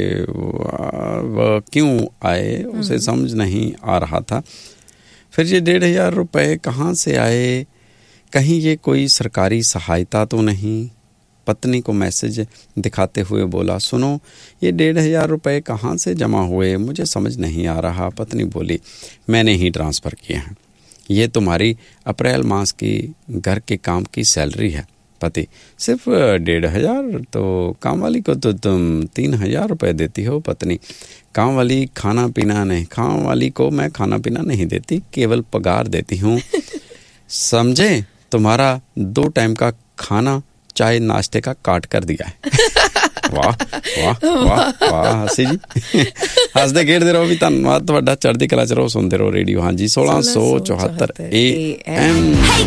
Speaker 1: व क्यों आए उसे समझ नहीं आ रहा था। फिर ये डेढ़ हज़ार रुपये कहाँ से आए, कहीं ये कोई सरकारी सहायता तो नहीं। पत्नी को मैसेज दिखाते हुए बोला, सुनो ये डेढ़ हज़ार रुपये कहाँ से जमा हुए, मुझे समझ नहीं आ रहा। पत्नी बोली, मैंने ही ट्रांसफ़र किए हैं, ये तुम्हारी अप्रैल मास की घर के काम की सैलरी है। पति, सिर्फ डेढ़ हज़ार, तो काम वाली को तो तुम तीन हज़ार रुपये देती हो। पत्नी, काम वाली खाना पीना नहीं, काम वाली को मैं खाना पीना नहीं देती, केवल पगार देती हूँ। समझे, तुम्हारा दो टाइम का खाना चाय नाश्ते का काट कर दिया है। वाह वाह वाह वाह हसी जी हसदे खेडदे रहो भी। धन्नवाद तुहाडा, चढ़दी कला च रहो, सुनते रहो रेडियो। हाँ जी, सोलह सौ चौहत्तर ए एम।